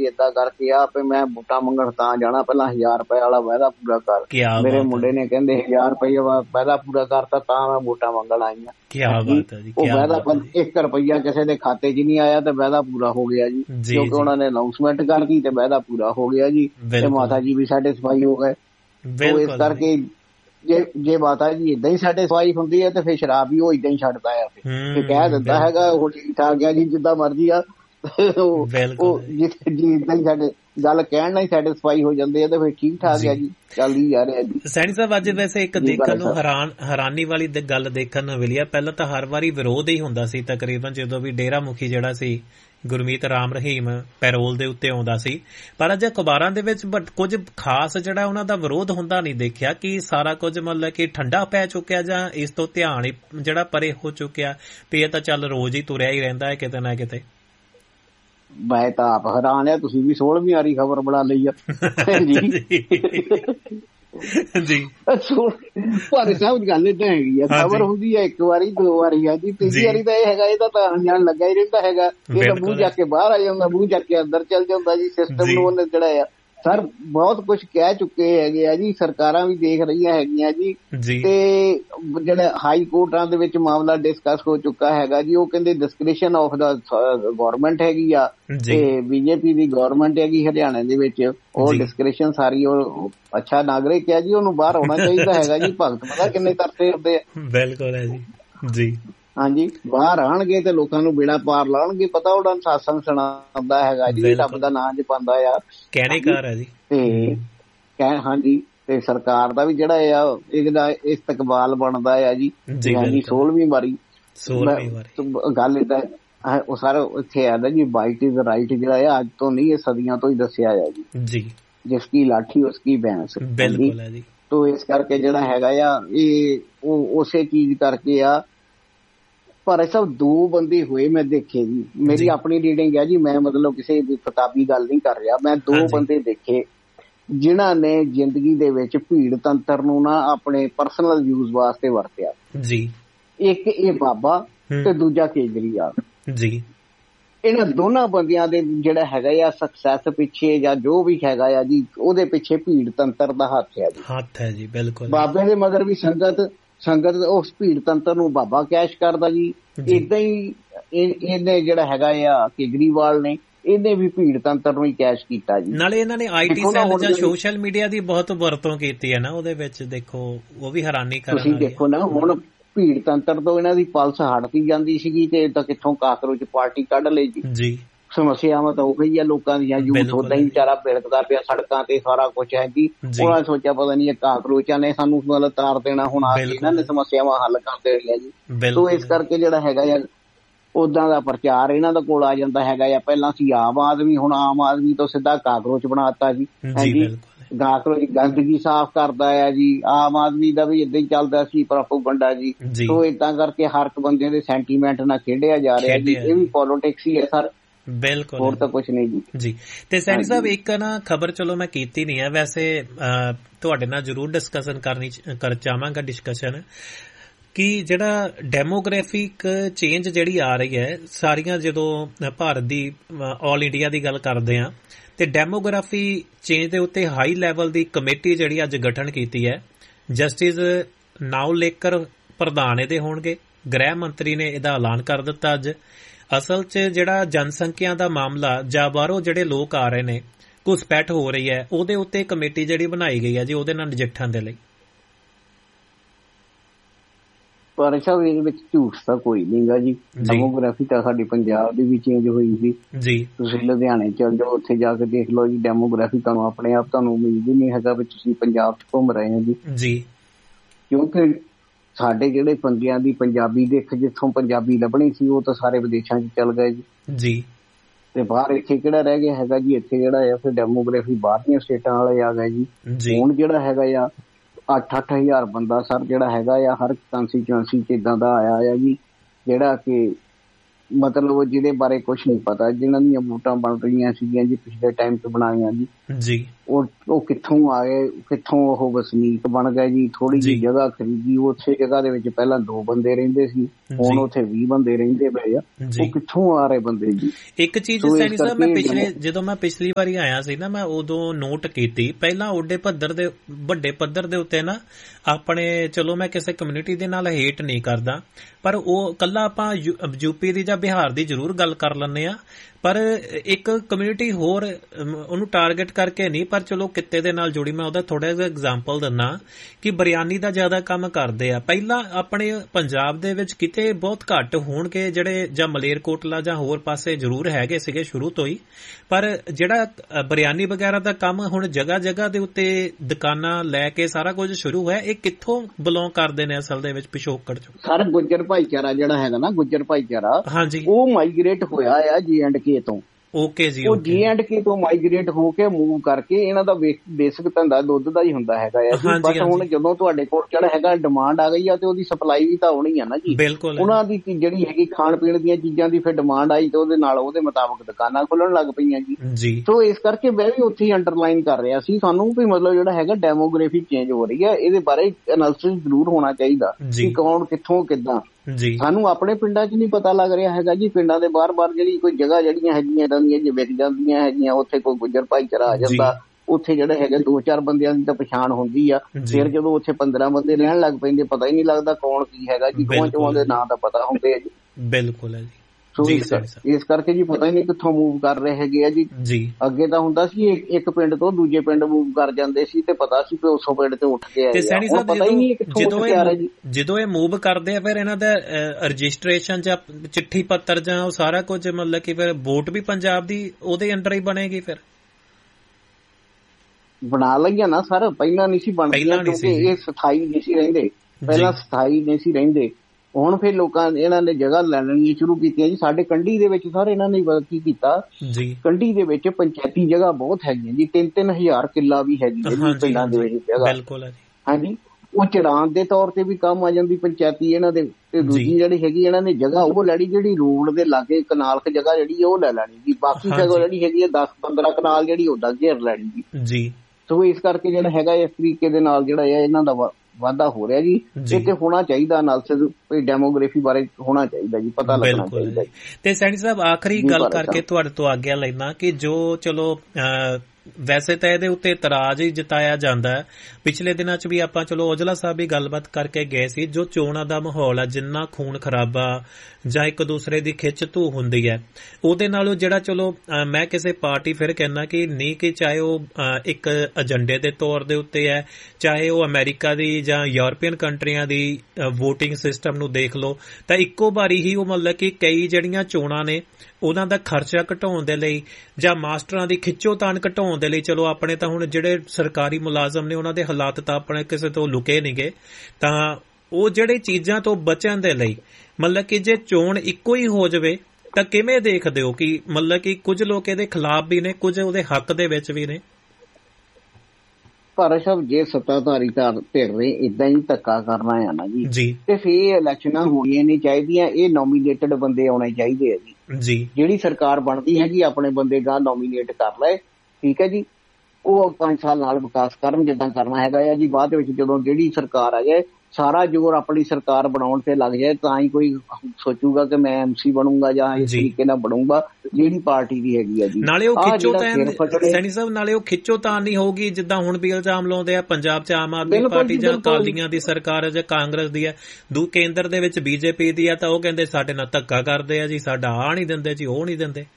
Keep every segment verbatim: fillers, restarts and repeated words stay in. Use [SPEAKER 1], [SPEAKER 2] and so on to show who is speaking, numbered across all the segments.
[SPEAKER 1] ਜੀ ਏਦਾਂ ਕਰਕੇ ਆ ਵੀ ਮੈਂ ਵੋਟਾਂ ਮੰਗਣ ਤਾਂ ਜਾਣਾ, ਪਹਿਲਾਂ ਹਜ਼ਾਰ ਰੁਪਏ ਵਾਲਾ ਵਾਅਦਾ ਪੂਰਾ ਕਰ। ਮੇਰੇ ਮੁੰਡੇ ਨੇ ਕਹਿੰਦੇ ਹਜ਼ਾਰ ਰੁਪਏ ਵਾਅਦਾ ਪੂਰਾ ਕਰਤਾ ਤਾਂ ਮੈਂ ਵੋਟਾਂ ਮੰਗਣ ਆਈ ਆ। ਉਹ ਵਾਅਦਾ ਇੱਕ ਰੁਪਈਆ ਕਿਸੇ ਦੇ ਖਾਤੇ 'ਚ ਨਹੀਂ ਆਇਆ ਤੇ ਵਾਅਦਾ ਪੂਰਾ ਹੋ ਗਿਆ ਜੀ, ਕਿਉਂਕਿ ਉਹਨਾਂ ਨੇ ਅਨਾਊਂਸਮੈਂਟ ਕਰਤੀ ਤੇ ਵਾਅਦਾ ਪੂਰਾ ਹੋ ਗਿਆ ਜੀ, ਤੇ ਮਾਤਾ ਜੀ ਵੀ ਸੈਟਿਸਫਾਈ ਹੋ ਗਏ। ਇਸ ਕਰਕੇ ਜੇ ਜੇ ਮਾਤਾ ਜੀ ਏਦਾਂ ਹੀ ਸੈਟਿਸਫਾਈ ਹੁੰਦੀ ਹੈ ਤੇ ਫਿਰ ਸ਼ਰਾਬ ਵੀ ਉਹ ਏਦਾਂ ਹੀ ਛੱਡਦਾ ਆ, ਫਿਰ ਕਹਿ ਦਿੰਦਾ ਹੈਗਾ ਉਹ ਠੀਕ ਠਾਕ ਆ ਜੀ ਜਿੱਦਾਂ ਮਰਜ਼ੀ ਆ। ਉਹ ਜੀ ਏਦਾਂ ਹੀ ਸਾਡੇ ਗੱਲ ਕਹਿਣ ਨਾਲ ਹੀ ਸੈਟਿਸਫਾਈ ਹੋ ਜਾਂਦੇ ਆ ਤੇ ਫਿਰ ਠੀਕ ਠਾਕ ਆ ਜੀ, ਚੱਲਦੀ ਜਾ ਰਿਹਾ ਜੀ।
[SPEAKER 2] ਸੈਣੀ ਸਾਹਿਬ ਅੱਜ ਵੈਸੇ ਇੱਕ ਦੇਖਣ ਨੂੰ ਹੈਰਾਨ ਹੈਰਾਨੀ ਵਾਲੀ ਗੱਲ ਦੇਖਣ ਨੂੰ ਮਿਲੀ ਆ। ਪਹਿਲਾਂ ਤਾਂ ਹਰ ਵਾਰੀ ਵਿਰੋਧ ਹੀ ਹੁੰਦਾ ਸੀ ਤਕਰੀਬਨ, ਜਦੋਂ ਵੀ ਡੇਰਾ ਮੁਖੀ ਜਿਹੜਾ ਸੀ ਗੁਰਮੀਤ ਰਾਮ ਰਹੀਮ ਪੈਰੋਲ ਦੇ ਉੱਤੇ ਆਉਂਦਾ ਸੀ, ਪਰ ਅੱਜ ਅਖਬਾਰਾਂ ਦੇ ਵਿੱਚ ਬਟ ਕੁਝ ਖਾਸ ਜਿਹੜਾ ਉਹਨਾਂ ਦਾ ਵਿਰੋਧ ਹੁੰਦਾ ਨਹੀਂ ਦੇਖਿਆ। ਕਿ ਸਾਰਾ ਕੁਝ ਮਤਲਬ ਕਿ ਠੰਡਾ ਪੈ ਚੁੱਕਿਆ ਜਾਂ ਇਸ ਤੋਂ ਧਿਆਨ ਹੀ ਜਿਹੜਾ ਪਰੇ ਹੋ ਚੁੱਕਿਆ ਵੀ ਇਹ ਤਾਂ ਚੱਲ ਰੋਜ਼ ਹੀ ਤੁਰਿਆ ਹੀ ਰਹਿੰਦਾ ਹੈ ਕਿਤੇ ਨਾ ਕਿਤੇ।
[SPEAKER 1] ਮੈਂ ਤਾਂ ਆਪ ਹੈਰਾਨ ਆ, ਤੁਸੀਂ ਵੀ ਸੋਲਵੀਂ ਵਾਰੀ ਖਬਰ ਬਣਾ ਲਈ ਆ ਜੀ।
[SPEAKER 2] ਜੀ
[SPEAKER 1] ਪਰ ਸਭ ਗੱਲ ਏਦਾਂ ਹੈਗੀ ਆ, ਖਬਰ ਹੁੰਦੀ ਹੈ ਇੱਕ ਵਾਰੀ ਦੋ ਵਾਰੀ ਆ ਜੀ, ਤੀਜੀ ਵਾਰੀ ਤਾਂ ਇਹ ਹੈਗਾ ਇਹਦਾ ਤਾਂ ਜਾਣ ਲੱਗਾ ਹੀ ਰਹਿੰਦਾ ਹੈਗਾ। ਇਹ ਤਾਂ ਮੂੰਹ ਚੱਕ ਕੇ ਬਾਹਰ ਆ ਜਾਂਦਾ, ਮੂੰਹ ਚੱਕ ਕੇ ਅੰਦਰ ਚੱਲ ਜਾਂਦਾ ਜੀ। ਸਿਸਟਮ ਨੂੰ ਉਹਨੇ ਜਿਹੜਾ ਆ ਸਰ ਬਹੁਤ ਕੁਛ ਕਹਿ ਚੁੱਕੇ ਹੈਗੇ ਆ ਜੀ, ਸਰਕਾਰਾਂ ਵੀ ਦੇਖ ਰਹੀਆਂ ਹੈਗੀਆਂ ਜੀ, ਤੇ ਜਿਹੜੇ ਹਾਈ ਕੋਰਟਾਂ ਦੇ ਵਿੱਚ ਮਾਮਲਾ ਡਿਸਕਸ ਹੋ ਚੁੱਕਾ ਹੈਗਾ ਜੀ। ਉਹ ਕਹਿੰਦੇ ਡਿਸਕ੍ਰਿਸ਼ਨ ਆਫ ਦਾ ਗੌਰਮੈਂਟ ਹੈਗੀ ਆ, ਤੇ ਬੀਜੇਪੀ ਦੀ ਗੌਰਮੈਂਟ ਹੈਗੀ ਹਰਿਆਣੇ ਦੇ ਵਿੱਚ, ਉਹ ਡਿਸਕ੍ਰਿਸ਼ਨ ਸਾਰੀ ਉਹ ਅੱਛਾ ਨਾਗਰਿਕ ਹੈ ਜੀ, ਉਹਨੂੰ ਬਾਹਰ ਆਉਣਾ ਚਾਹੀਦਾ ਹੈਗਾ ਜੀ। ਭਗਤ ਪਤਾ ਕਿੰਨੇ ਤਰਸੇ ਹੁੰਦੇ ਆ।
[SPEAKER 2] ਬਿਲਕੁਲ ਹੈ ਜੀ ਜੀ
[SPEAKER 1] ਹਾਂਜੀ, ਬਾਹਰ ਆਉਣਗੇ ਤੇ ਲੋਕਾਂ ਨੂੰ ਬੇੜਾ ਪਾਰ ਲਾਉਣਗੇ। ਪਤਾ ਉਹਨਾਂ ਨੂੰ ਸਾਸਨ ਸੁਣਾਉਂਦਾ ਹੈਗਾ ਜੀ, ਰੱਬ ਦਾ ਨਾਂ ਜਪਾਉਂਦਾ ਆ, ਕਹਿਣੇਕਾਰ ਹੈ ਜੀ। ਤੇ ਕਹਿ ਹਾਂਜੀ, ਤੇ ਸਰਕਾਰ ਦਾ ਵੀ ਜਿਹੜਾ ਆ ਇਹਦਾ ਇਸਤਕਬਾਲ ਬਣਦਾ ਆ ਜੀ। ਹਾਂਜੀ, ਸੋਲਵੀਂ ਵਾਰੀ ਗੱਲ ਏਦਾਂ ਉਹ ਸਾਰਾ ਇੱਥੇ ਆਦਾ ਜੀ, ਵਾਈਟ ਇਜ਼ ਰਾਈਟ ਜਿਹੜਾ ਆ ਅੱਜ ਤੋਂ ਨਹੀਂ, ਇਹ ਸਦੀਆਂ ਤੋਂ ਹੀ ਦੱਸਿਆ ਆ ਜੀ। ਜਿਸ ਕੀ ਲਾਠੀ ਉਸ ਕੀ ਬੈਂਸ।
[SPEAKER 2] ਬਿਲਕੁਲ ਹੈ ਜੀ।
[SPEAKER 1] ਤੋ ਇਸ ਕਰਕੇ ਜਿਹੜਾ ਹੈਗਾ ਆ ਇਹ ਉਹ ਉਸੇ ਚੀਜ਼ ਕਰਕੇ ਆ। ਪਰ ਇਹ ਸਭ ਦੋ ਬੰਦੇ ਹੋਏ ਮੈਂ ਦੇਖੇ ਜੀ, ਮੇਰੀ ਆਪਣੀ ਰੀਡਿੰਗ ਹੈ ਜੀ, ਮੈਂ ਮਤਲਬ ਕਿਸੇ ਦੀ ਕਿਤਾਬੀ ਗੱਲ ਨਹੀਂ ਕਰ ਰਿਹਾ। ਮੈਂ ਦੋ ਬੰਦੇ ਦੇਖੇ ਜਿਨ੍ਹਾਂ ਨੇ ਜ਼ਿੰਦਗੀ ਦੇ ਵਿੱਚ ਭੀੜ ਤੰਤਰ ਨੂੰ ਨਾ ਆਪਣੇ ਪਰਸਨਲ ਯੂਜ਼ ਵਾਸਤੇ ਵਰਤਿਆ ਜੀ। ਇੱਕ ਇਹ ਬਾਬਾ ਤੇ ਦੂਜਾ ਕੇਜਰੀਵਾਲ ਜੀ। ਇਹਨਾਂ ਦੋਨਾਂ ਬੰਦਿਆਂ ਦੇ ਜਿਹੜਾ ਹੈਗਾ ਆ ਸਕਸੈਸ ਪਿੱਛੇ ਜਾਂ ਜੋ ਵੀ ਹੈਗਾ ਆ ਜੀ, ਉਹਦੇ ਪਿੱਛੇ ਭੀੜ ਤੰਤਰ ਦਾ ਹੱਥ ਹੈ ਜੀ, ਹੱਥ ਹੈ ਜੀ। ਬਿਲਕੁਲ, ਬਾਬੇ ਦੇ ਮਗਰ ਵੀ ਸੰਗਤ ਸੰਗਤ ਉਸ ਭੀੜ ਤੰਤਰ ਨੂੰ ਬਾਬਾ ਕੈਸ਼ ਕਰਦਾ ਜੀ। ਏਦਾਂ ਹੀ ਇਹਨੇ ਜਿਹੜਾ ਹੈਗਾ ਆ ਕੇਜਰੀਵਾਲ ਨੇ, ਇਹਨੇ ਵੀ ਭੀੜ ਤੰਤਰ ਨੂੰ ਹੀ ਕੈਸ਼ ਕੀਤਾ ਜੀ। ਨਾਲੇ ਇਹਨਾਂ ਨੇ ਆਈ ਟੀ ਸੈੱਲ ਜਾਂ ਸੋਸ਼ਲ ਮੀਡੀਆ ਦੀ ਬਹੁਤ ਵਰਤੋਂ ਕੀਤੀ ਹੈ ਨਾ ਉਹਦੇ ਵਿੱਚ। ਦੇਖੋ ਉਹ ਵੀ ਹੈਰਾਨੀ ਕਰਨ ਵਾਲੀ। ਤੁਸੀਂ ਦੇਖੋ ਨਾ, ਹੁਣ ਭੀੜ ਤੰਤਰ ਤੋਂ ਇਹਨਾਂ ਦੀ ਪਲਸ ਹਟਦੀ ਜਾਂਦੀ ਸੀਗੀ ਤੇ ਤਾਂ ਕਿੱਥੋਂ ਕਾਕਰੋਚ ਪਾਰਟੀ ਕੱਢ ਲਈ ਜੀ। ਸਮੱਸਿਆਵਾਂ ਤਾਂ ਉਹੀ ਆ ਲੋਕਾਂ ਦੀਆਂ, ਯੂਥ ਉਦਾਂ ਹੀ ਵਿਚਾਰਾ ਬਿਲਕਦਾ ਪਿਆ ਸੜਕਾਂ ਤੇ, ਸਾਰਾ ਕੁਛ ਹੈ ਜੀ। ਉਹਨਾਂ ਨੇ ਸੋਚਿਆ ਪਤਾ ਨੀ ਇਹ ਕਾਕਰੋਚਾਂ ਨੇ ਸਾਨੂੰ ਮਤਲਬ ਤਾਰ ਦੇਣਾ, ਹੁਣ ਆ ਕੇ ਇਹਨਾਂ ਨੇ ਸਮੱਸਿਆਵਾਂ ਹੱਲ ਕਰ ਦੇਣੀਆਂ ਜੀ। ਸੋ ਇਸ ਕਰਕੇ ਜਿਹੜਾ ਹੈਗਾ ਆ ਉਦਾਂ ਦਾ ਪ੍ਰਚਾਰ ਇਹਨਾਂ ਦੇ ਕੋਲ ਆ ਜਾਂਦਾ ਹੈਗਾ ਆ। ਪਹਿਲਾਂ ਸੀ ਆਮ ਆਦਮੀ, ਹੁਣ ਆਮ ਆਦਮੀ ਤੋਂ ਸਿੱਧਾ ਕਾਕਰੋਚ ਬਣਾ ਦਿੱਤਾ ਜੀ। ਹਾਂਜੀ, ਕਾਕਰੋਚ ਗੰਦਗੀ ਸਾਫ਼ ਕਰਦਾ ਆ ਜੀ। ਆਮ ਆਦਮੀ ਦਾ ਵੀ ਏਦਾਂ ਹੀ ਚੱਲਦਾ ਸੀ ਪ੍ਰੋਪਗੈਂਡਾ ਜੀ। ਸੋ ਏਦਾਂ ਕਰਕੇ ਹਰ ਇੱਕ ਬੰਦੇ ਦੇ ਸੈਂਟੀਮੈਂਟ ਨਾਲ ਖੇਡਿਆ ਜਾ ਰਿਹਾ ਜੀ। ਇਹ ਵੀ ਪੋਲੀਟਿਕਸ ਹੀ ਹੈ ਸਰ। ਬਿਲਕੁਲ, ਹੋਰ ਤਾਂ ਕੁਛ ਨਹੀਂ ਜੀ ਜੀ। ਤੇ ਸੈਣੀ ਸਾਹਿਬ ਇੱਕ ਨਾ ਖਬਰ ਚਲੋ ਮੈਂ ਕੀਤੀ ਨਹੀਂ ਹੈ, ਵੈਸੇ ਤੁਹਾਡੇ ਨਾਲ ਜ਼ਰੂਰ ਡਿਸਕਸ਼ਨ ਕਰਨੀ ਕਰ ਚਾਹਾਂਗਾ ਡਿਸਕਸ਼ਨ ਕਿ ਜਿਹੜਾ ਡੈਮੋਗ੍ਰਾਫਿਕ ਚੇਂਜ ਜਿਹੜੀ ਆ ਰਹੀ ਹੈ ਸਾਰੀਆਂ, ਜਦੋਂ ਭਾਰਤ ਦੀ ਆਲ ਇੰਡੀਆ ਦੀ ਗੱਲ ਕਰਦੇ ਹਾਂ ਤੇ ਡੈਮੋਗ੍ਰਾਫੀ ਚੇਂਜ ਦੇ ਉੱਤੇ ਹਾਈ ਲੈਵਲ ਦੀ ਕਮੇਟੀ ਜਿਹੜੀ ਅੱਜ ਗਠਨ ਕੀਤੀ ਹੈ। ਜਸਟਿਸ ਨਾਉਲੇਕਰ ਪ੍ਰਧਾਨ ਇਹਦੇ ਹੋਣਗੇ। ਗ੍ਰਹਿ ਮੰਤਰੀ ਨੇ ਇਹਦਾ ਐਲਾਨ ਕਰ ਦਿੱਤਾ ਅੱਜ। ਅਸਲ 'ਚ ਜਿਹੜਾ ਜਨਸੰਖਿਆ ਦਾ ਮਾਮਲਾ ਜਾਂ ਬਾਹਰੋਂ ਜਿਹੜੇ ਲੋਕ ਆ ਰਹੇ ਨੇ, ਘੁਸਪੈਠ ਹੋ ਰਹੀ ਹੈ, ਉਹਦੇ ਉੱਤੇ ਕਮੇਟੀ ਜਿਹੜੀ ਬਣਾਈ ਗਈ ਹੈ ਜੀ ਉਹਦੇ ਨਾਲ ਨਜਿੱਠਣ ਦੇ ਲਈ। ਪਰ ਸਭ ਇਹਦੇ ਵਿੱਚ ਝੂਠ ਤਾਂ ਕੋਈ ਨਹੀਂ ਗਾ ਜੀ। ਡੈਮੋਗ੍ਰਾਫੀ ਤਾਂ ਸਾਡੀ ਪੰਜਾਬ ਦੀ ਵੀ ਚੇਂਜ ਹੋਈ ਸੀ ਜੀ। ਤੁਸੀਂ ਲੁਧਿਆਣੇ ਚੱਲ ਜਾਓ, ਉੱਥੇ ਜਾ ਕੇ ਦੇਖ ਲਓ ਜੀ ਡੈਮੋਗ੍ਰਾਫੀ। ਤੁਹਾਨੂੰ ਆਪਣੇ ਆਪ ਤੁਹਾਨੂੰ ਉਮੀਦ ਹੀ ਨਹੀਂ ਹੈਗਾ ਵੀ ਤੁਸੀਂ ਪੰਜਾਬ 'ਚ ਘੁੰਮ ਰਹੇ ਹੋ ਜੀ ਜੀ। ਕਿਉਂਕਿ ਸਾਡੇ ਜਿਹੜੇ ਬੰਦਿਆਂ ਦੀ ਪੰਜਾਬੀ ਦੇਖ, ਜਿੱਥੋਂ ਪੰਜਾਬੀ ਲੱਭਣੀ ਸੀ ਉਹ ਤਾਂ ਸਾਰੇ ਵਿਦੇਸ਼ਾਂ 'ਚ ਚੱਲ ਗਏ ਜੀ ਜੀ। ਤੇ ਬਾਹਰ ਇੱਥੇ ਕਿਹੜਾ ਰਹਿ ਗਿਆ ਹੈਗਾ ਜੀ। ਇੱਥੇ ਜਿਹੜਾ ਆ ਫਿਰ ਡੈਮੋਗ੍ਰਾਫੀ ਬਾਹਰਲੀਆਂ ਸਟੇਟਾਂ ਵਾਲੇ ਆ ਗਏ ਜੀ। ਹੁਣ ਜਿਹੜਾ ਹੈਗਾ ਆ ਅੱਠ ਅੱਠ ਹਜ਼ਾਰ ਬੰਦਾ ਸਰ ਜਿਹੜਾ ਹੈਗਾ ਆ ਹਰ ਕੰਸਟੀਚੁਐਂਸੀ 'ਚ ਇੱਦਾਂ ਦਾ ਆਇਆ ਆ ਜੀ, ਜਿਹੜਾ ਕਿ ਮਤਲਬ ਜਿਹਦੇ ਬਾਰੇ ਕੁਛ ਨਹੀਂ ਪਤਾ, ਜਿਹਨਾਂ ਦੀਆਂ ਵੋਟਾਂ ਬਣ ਰਹੀਆਂ ਸੀਗੀਆਂ ਜੀ ਪਿਛਲੇ ਟਾਈਮ 'ਚ ਬਣਾਈਆਂ ਜੀ ਜੀ। ਉਹ ਕਿੱਥੋਂ ਆ ਗਏ, ਕਿੱਥੋਂ ਉਹ ਵਸਨੀਕ ਬਣ ਗਏ ਜੀ। ਥੋੜੀ ਜਿਹੀ ਜਗ੍ਹਾ ਖਰੀਦੀ, ਉੱਥੇ ਜਗ੍ਹਾ ਦੇ ਵਿੱਚ ਪਹਿਲਾਂ ਦੋ ਬੰਦੇ ਰਹਿੰਦੇ ਸੀ, ਹੁਣ ਉੱਥੇ ਵੀਹ ਬੰਦੇ ਰਹਿੰਦੇ ਪਏ ਆ। ਉਹ ਕਿੱਥੋਂ ਆ ਰਹੇ ਬੰਦੇ ਜੀ?
[SPEAKER 2] ਇੱਕ ਚੀਜ਼ ਸੈਣੀ ਸਾਹਿਬ, ਮੈਂ ਪਿਛਲੇ ਜਦੋਂ ਮੈਂ ਪਿਛਲੀ ਵਾਰੀ ਆਇਆ ਸੀ ਨਾ, ਮੈਂ ਉਦੋਂ ਨੋਟ ਕੀਤੀ, ਪਹਿਲਾਂ ਓਡੇ ਪੱਧਰ ਦੇ ਵੱਡੇ ਪੱਧਰ ਦੇ ਉੱਤੇ ਨਾ ਆਪਣੇ, ਚਲੋ ਮੈਂ ਕਿਸੇ ਕਮਿਊਨਿਟੀ ਦੇ ਨਾਲ ਹੇਟ ਨਹੀਂ ਕਰਦਾ, ਪਰ ਉਹ ਕੱਲਾ ਆਪਾਂ ਯੂਪੀ ਦੀ ਜਾਂ ਬਿਹਾਰ ਦੀ ਜ਼ਰੂਰ ਗੱਲ ਕਰ ਲੈਂਦੇ ਆ, ਪਰ ਇੱਕ ਕਮਿਊਨਿਟੀ ਹੋਰ ਉਹਨੂੰ ਟਾਰਗੇਟ ਕਰਕੇ ਨਹੀਂ, ਪਰ ਚਲੋ ਕਿੱਤੇ ਦੇ ਨਾਲ ਜੁੜੀ। ਮੈਂ ਉਹਦਾ ਥੋੜਾ ਜਿਹਾ ਐਗਜ਼ਾਮਪਲ ਦਿੰਦਾ ਕਿ ਬਿਰਿਆਨੀ ਦਾ ਜ਼ਿਆਦਾ ਕੰਮ ਕਰਦੇ ਆ। ਪਹਿਲਾਂ ਆਪਣੇ ਪੰਜਾਬ ਦੇ ਵਿੱਚ ਕਿਤੇ ਬਹੁਤ ਘੱਟ ਹੋਣਗੇ ਜਿਹੜੇ, ਜਾਂ ਮਲੇਰਕੋਟਲਾ ਜਾਂ ਹੋਰ ਪਾਸੇ ਜ਼ਰੂਰ ਹੈਗੇ ਸੀਗੇ ਸ਼ੁਰੂ ਤੋਂ ਹੀ, ਪਰ ਜਿਹੜਾ ਬਿਰਿਆਨੀ ਵਗੈਰਾ ਦਾ ਕੰਮ ਹੁਣ ਜਗ੍ਹਾ ਜਗ੍ਹਾ ਦੇ ਉੱਤੇ ਦੁਕਾਨਾਂ ਲੈ ਕੇ ਸਾਰਾ ਕੁਝ ਸ਼ੁਰੂ ਹੋਇਆ। ਇਹ ਕਿੱਥੋਂ ਬਿਲੋਂਗ ਕਰਦੇ ਨੇ ਅਸਲ ਦੇ ਵਿੱਚ? ਪਿਛੋਕੜ ਚੋਂ।
[SPEAKER 1] ਸਰ ਗੁੱਜਰ ਭਾਈਚਾਰਾ ਜਿਹੜਾ ਹੈਗਾ ਨਾ, ਗੁੱਜਰ ਭਾਈਚਾਰਾ,
[SPEAKER 2] ਹਾਂਜੀ,
[SPEAKER 1] ਉਹ ਮਾਈਗ੍ਰੇਟ ਹੋਇਆ ਆ ਜੀ ਐਂਡ ਕੇ ਤੋਂ।
[SPEAKER 2] ਓਕੇ ਜੀ,
[SPEAKER 1] ਉਹ ਜੀ ਐਂਡ ਕੇ ਤੋਂ ਮਾਈਗ੍ਰੇਟ ਹੋ ਕੇ ਮੂਵ ਕਰਕੇ, ਇਹਨਾਂ ਦਾ ਬੇਸਿਕ ਧੰਦਾ ਦੁੱਧ ਦਾ ਹੀ ਹੁੰਦਾ ਹੈਗਾ ਆ। ਬਟ ਹੁਣ ਜਦੋਂ ਤੁਹਾਡੇ ਕੋਲ ਜਿਹੜਾ ਹੈਗਾ ਡਿਮਾਂਡ ਆ ਗਈ ਆ, ਤੇ ਉਹਦੀ ਸਪਲਾਈ ਵੀ ਤਾਂ ਹੋਣੀ ਆ ਨਾ ਜੀ।
[SPEAKER 2] ਬਿਲਕੁਲ,
[SPEAKER 1] ਉਹਨਾਂ ਦੀ ਜਿਹੜੀ ਹੈਗੀ ਖਾਣ ਪੀਣ ਦੀਆਂ ਚੀਜ਼ਾਂ ਦੀ ਫਿਰ ਡਿਮਾਂਡ ਆਈ, ਤੇ ਉਹਦੇ ਨਾਲ ਉਹਦੇ ਮੁਤਾਬਕ ਦੁਕਾਨਾਂ ਖੁੱਲਣ ਲੱਗ ਪਈਆਂ ਜੀ। ਸੋ ਇਸ ਕਰਕੇ ਮੈਂ ਵੀ ਉੱਥੇ ਹੀ ਅੰਡਰਲਾਈਨ ਕਰ ਰਿਹਾ ਸੀ ਸਾਨੂੰ ਵੀ ਮਤਲਬ ਜਿਹੜਾ ਹੈਗਾ ਡੈਮੋਗ੍ਰਾਫੀ ਚੇਂਜ ਹੋ ਰਹੀ ਹੈ, ਇਹਦੇ ਬਾਰੇ ਐਨਾਲਿਸਿਸ ਜ਼ਰੂਰ ਹੋਣਾ ਚਾਹੀਦਾ ਕਿ ਕੌਣ ਕਿੱਥੋਂ ਕਿੱਦਾਂ। ਸਾਨੂੰ ਆਪਣੇ ਪਿੰਡਾਂ 'ਚ ਨਹੀਂ ਪਤਾ ਲੱਗ ਰਿਹਾ ਹੈਗਾ ਜੀ। ਪਿੰਡਾਂ ਦੇ ਬਾਹਰ-ਬਾਹਰ ਜਿਹੜੀ ਕੋਈ ਜਗ੍ਹਾ ਜਿਹੜੀਆਂ ਹੈਗੀਆਂ ਏਦਾਂ ਦੀਆਂ ਜੇ ਵਿਕ ਜਾਂਦੀਆਂ ਹੈਗੀਆਂ, ਉੱਥੇ ਕੋਈ ਗੁੱਜਰ ਭਾਈਚਾਰਾ ਆ ਜਾਂਦਾ, ਉੱਥੇ ਜਿਹੜੇ ਹੈਗੇ ਦੋ ਚਾਰ ਬੰਦਿਆਂ ਦੀ ਤਾਂ ਪਛਾਣ ਹੁੰਦੀ ਆ। ਫਿਰ ਜਦੋਂ ਉੱਥੇ ਪੰਦਰਾਂ ਬੰਦੇ ਰਹਿਣ ਲੱਗ ਪੈਂਦੇ, ਪਤਾ ਹੀ ਨਹੀਂ ਲੱਗਦਾ ਕੌਣ ਕੀ ਹੈਗਾ ਜੀ। ਦੋਵਾਂ ਚੋਂ ਦੇ ਨਾਂ ਦਾ ਪਤਾ ਹੁੰਦੇ ਆ ਜੀ।
[SPEAKER 2] ਬਿਲਕੁਲ ਹੈ ਜੀ।
[SPEAKER 1] ਸੋ ਇਸ ਕਰਕੇ ਜੀ ਪਤਾ ਹੀ ਨਹੀਂ ਕਿੱਥੋਂ ਮੂਵ ਕਰ ਰਹੇ ਹੈਗੇ ਆ ਜੀ। ਅੱਗੇ ਤਾਂ ਹੁੰਦਾ ਸੀ ਇੱਕ ਪਿੰਡ ਤੋਂ ਦੂਜੇ ਪਿੰਡ ਮੂਵ ਕਰ ਜਾਂਦੇ ਸੀ, ਤੇ ਪਤਾ ਸੀ ਕਿ ਉਸੋਂ ਪਿੰਡ ਤੇ ਉੱਠ ਕੇ ਆਏ। ਪਤਾ ਹੀ ਨਹੀਂ ਕਿੱਥੋਂ ਉੱਠ ਕੇ ਆ ਰਹੇ ਜੀ।
[SPEAKER 2] ਜਦੋਂ ਇਹ ਮੂਵ ਕਰਦੇ ਆ, ਫਿਰ ਇਹਨਾਂ ਦਾ ਰਜਿਸਟ੍ਰੇਸ਼ਨ ਜਾਂ ਚਿੱਠੀ ਪੱਤਰ ਜਾਂ ਉਹ ਸਾਰਾ ਕੁਝ, ਮਤਲਬ ਕਿ ਫਿਰ ਵੋਟ ਵੀ ਪੰਜਾਬ ਦੀ ਉਹਦੇ ਅੰਡਰ ਹੀ ਬਣੇਗੀ? ਫਿਰ ਬਣਾ ਲਈਆਂ ਨਾ ਸਰ, ਪਹਿਲਾਂ ਨਹੀਂ ਸੀ ਬਣਦੀਆਂ ਕਿਉਂਕਿ ਇਹ ਸਥਾਈ ਨਹੀਂ ਸੀ ਰਹਿੰਦੇ। ਪਹਿਲਾਂ ਸਥਾਈ ਨਹੀਂ ਸੀ ਰਹਿੰਦੇ, ਹੁਣ ਫਿਰ ਲੋਕਾਂ ਇਹਨਾਂ ਨੇ ਜਗ੍ਹਾ ਲੈਣੀਆਂ ਸ਼ੁਰੂ ਕੀਤੀਆਂ ਜੀ। ਸਾਡੇ ਕੰਢੀ ਦੇ ਵਿੱਚ ਸਰ ਇਹਨਾਂ ਨੇ ਕੀ ਕੀਤਾ ਜੀ, ਕੰਢੀ ਦੇ ਵਿੱਚ ਪੰਚਾਇਤੀ ਜਗ੍ਹਾ ਬਹੁਤ ਹੈਗੀਆਂ ਜੀ, ਤਿੰਨ ਤਿੰਨ ਹਜ਼ਾਰ ਕਿੱਲਾ ਵੀ ਹੈਗੀ ਹੈ ਜੀ ਪਿੰਡਾਂ ਦੇ ਵਿੱਚ ਜਗ੍ਹਾ। ਹਾਂਜੀ, ਉਹ ਚਰਾਨ ਦੇ ਤੌਰ ਤੇ ਵੀ ਕੰਮ ਆ ਜਾਂਦੀ ਪੰਚਾਇਤੀ ਇਹਨਾਂ ਦੇ। ਤੇ ਦੂਜੀ ਜਿਹੜੀ ਹੈਗੀ ਇਹਨਾਂ ਨੇ ਜਗ੍ਹਾ ਉਹ ਲੈਣੀ ਜਿਹੜੀ ਰੋਡ ਦੇ ਲਾਗੇ ਕਨਾਲ ਕ ਜਗ੍ਹਾ ਜਿਹੜੀ ਉਹ ਲੈ ਲੈਣੀ ਜੀ। ਬਾਕੀ ਜਗ੍ਹਾ ਜਿਹੜੀ ਹੈਗੀ ਹੈ ਦਸ ਪੰਦਰਾਂ ਕਨਾਲ ਜਿਹੜੀ ਉਹਦਾ ਘੇਰ ਲੈਣੀ ਜੀ। ਸੋ ਇਸ ਕਰਕੇ ਜਿਹੜਾ ਹੈਗਾ ਇਸ ਤਰੀਕੇ ਦੇ ਨਾਲ ਜਿਹੜਾ ਹੈ ਇਹਨਾਂ ਦਾ ਵਾਧਾ ਹੋ ਰਿਹਾ ਜੀ। ਇਹ ਤੇ ਹੋਣਾ ਚਾਹੀਦਾ ਐਨਾਲਿਸਿਸ ਡੈਮੋਗ੍ਰਾਫੀ ਬਾਰੇ ਹੋਣਾ ਚਾਹੀਦਾ ਜੀ, ਪਤਾ ਲੱਗਣਾ ਚਾਹੀਦਾ। ਤੇ ਸੈਣੀ ਸਾਹਿਬ ਆਖਰੀ ਗੱਲ ਕਰਕੇ ਤੁਹਾਡੇ ਤੋਂ ਆਗਿਆ ਲੈਣਾ ਕਿ ਜੋ ਚਲੋ ਵੈਸੇ ਤਾਂ ਇਹਦੇ ਉੱਤੇ ਇਤਰਾਜ਼ ਹੀ ਜਤਾਇਆ ਜਾਂਦਾ ਹੈ। ਪਿਛਲੇ ਦਿਨਾਂ 'ਚ ਵੀ ਆਪਾਂ ਚਲੋ ਔਜਲਾ ਸਾਹਿਬ ਵੀ ਗੱਲਬਾਤ ਕਰਕੇ ਗਏ ਸੀ। ਜੋ ਚੋਣਾਂ ਦਾ ਮਾਹੌਲ ਹੈ, ਜਿੰਨਾ ਖੂਨ ਖਰਾਬਾ ਜਾਂ ਇੱਕ ਦੂਸਰੇ ਦੀ ਖਿੱਚ ਧੂ ਹੁੰਦੀ ਹੈ, ਉਹਦੇ ਨਾਲੋਂ ਜਿਹੜਾ ਚਲੋ ਮੈਂ ਕਿਸੇ ਪਾਰਟੀ ਫਿਰ ਕਹਿੰਦਾ ਕਿ ਨਹੀਂ, ਕਿ ਚਾਹੇ ਉਹ ਇੱਕ ਏਜੰਡੇ ਦੇ ਤੌਰ ਦੇ ਉੱਤੇ ਹੈ, ਚਾਹੇ ਉਹ ਅਮਰੀਕਾ ਦੀ ਜਾਂ ਯੂਰਪੀਅਨ ਕੰਟਰੀਆਂ ਦੀ ਵੋਟਿੰਗ ਸਿਸਟਮ ਨੂੰ ਦੇਖ ਲਓ, ਤਾਂ ਇੱਕੋ ਵਾਰੀ ਹੀ ਉਹ ਮਤਲਬ ਕਿ ਕਈ ਜਿਹੜੀਆਂ ਚੋਣਾਂ ਨੇ ਉਹਨਾਂ ਦਾ ਖਰਚਾ ਘਟਾਉਣ ਦੇ ਲਈ ਜਾਂ ਮਾਸਟਰਾਂ ਦੀ ਖਿੱਚੋਤਾਣ ਘਟਾਉਣ ਦੇ ਲਈ, ਚਲੋ ਆਪਣੇ ਤਾਂ ਹੁਣ ਜਿਹੜੇ ਸਰਕਾਰੀ ਮੁਲਾਜ਼ਮ ਨੇ ਉਹਨਾਂ ਦੇ ਹਾਲਾਤ ਤਾਂ ਆਪਣੇ ਕਿਸੇ ਤੋਂ ਲੁਕੇ ਨਹੀਂ ਗਏ, ਤਾਂ ਉਹ ਜਿਹੜੇ ਚੀਜ਼ਾਂ ਤੋਂ ਬਚਣ ਦੇ ਲਈ ਮਤਲਬ ਕਿ ਜੇ ਚੋਣ ਇੱਕੋ ਹੀ ਹੋ ਜਾਵੇ ਤਾਂ ਕਿਵੇਂ ਦੇਖਦੇ ਹੋ ਕਿ ਮਤਲਬ ਕਿ ਕੁਝ ਲੋਕ ਇਹਦੇ ਖਿਲਾਫ ਵੀ ਨੇ, ਕੁਝ ਉਹਦੇ ਹੱਕ ਦੇ ਵਿੱਚ ਵੀ ਨੇ?
[SPEAKER 1] ਪਰ ਸਭ ਜੇ ਸੱਤਾਧਾਰੀ ਧਿਰ ਨੇ ਇਦਾਂ ਹੀ ਧੱਕਾ ਕਰਨਾ ਹੈ ਨਾ ਜੀ, ਤੇ ਫਿਰ ਇਲੈਕਸ਼ਨਾਂ ਹੋਣੀਆਂ ਨਹੀਂ ਚਾਹੀਦੀਆਂ। ਇਹ ਨੋਮੀਨੇਟਡ ਬੰਦੇ ਆਉਣੇ ਚਾਹੀਦੇ ਆ ਜੀ। ਜਿਹੜੀ ਸਰਕਾਰ ਬਣਦੀ ਹੈਗੀ ਆਪਣੇ ਬੰਦੇ ਗਾਂ ਨੋਮੀਨੇਟ ਕਰ ਲਏ, ਠੀਕ ਹੈ ਜੀ। ਉਹ ਪੰਜ ਸਾਲ ਨਾਲ ਵਿਕਾਸ ਕਰਨ ਜਿੱਦਾਂ ਕਰਨਾ ਹੈਗਾ ਆ ਜੀ। ਬਾਅਦ ਵਿੱਚ ਜਦੋਂ ਜਿਹੜੀ ਸਰਕਾਰ ਆ ਜਾਏ, ਸਾਰਾ ਜ਼ੋਰ ਆਪਣੀ ਸਰਕਾਰ ਬਣਾਉਣ ਤੇ ਲੱਗ ਜਾਏ, ਤਾਂ ਹੀ ਕੋਈ ਸੋਚੂਗਾ ਕਿ ਮੈਂ ਐਮਸੀ ਬਣੂੰਗਾ ਜਾਂ ਇਸ ਤਰੀਕੇ ਨਾਲ ਬਣੂੰਗਾ ਜਿਹੜੀ ਪਾਰਟੀ ਦੀ ਹੈਗੀ ਆ ਜੀ।
[SPEAKER 2] ਨਾਲੇ ਉਹ ਖਿੱਚੋਤਾਣ ਸੈਣੀ ਸਾਹਿਬ, ਨਾਲੇ ਉਹ ਖਿੱਚੋਤਾਣ ਨਹੀਂ ਹੋਊਗੀ ਜਿੱਦਾਂ ਹੁਣ ਵੀ ਇਲਜ਼ਾਮ ਲਾਉਂਦੇ ਆ ਪੰਜਾਬ 'ਚ ਆਮ ਆਦਮੀ ਪਾਰਟੀ ਜਾਂ ਅਕਾਲੀਆਂ ਦੀ ਸਰਕਾਰ ਜਾਂ ਕਾਂਗਰਸ ਦੀ ਹੈ, ਦੂ ਕੇਂਦਰ ਦੇ ਵਿੱਚ ਬੀਜੇਪੀ ਦੀ ਹੈ, ਤਾਂ ਉਹ ਕਹਿੰਦੇ ਸਾਡੇ ਨਾਲ ਧੱਕਾ ਕਰਦੇ ਆ ਜੀ, ਸਾਡਾ ਆਹ ਨਹੀਂ ਦਿੰਦੇ ਜੀ, ਉਹ ਨਹੀਂ ਦਿੰਦੇ।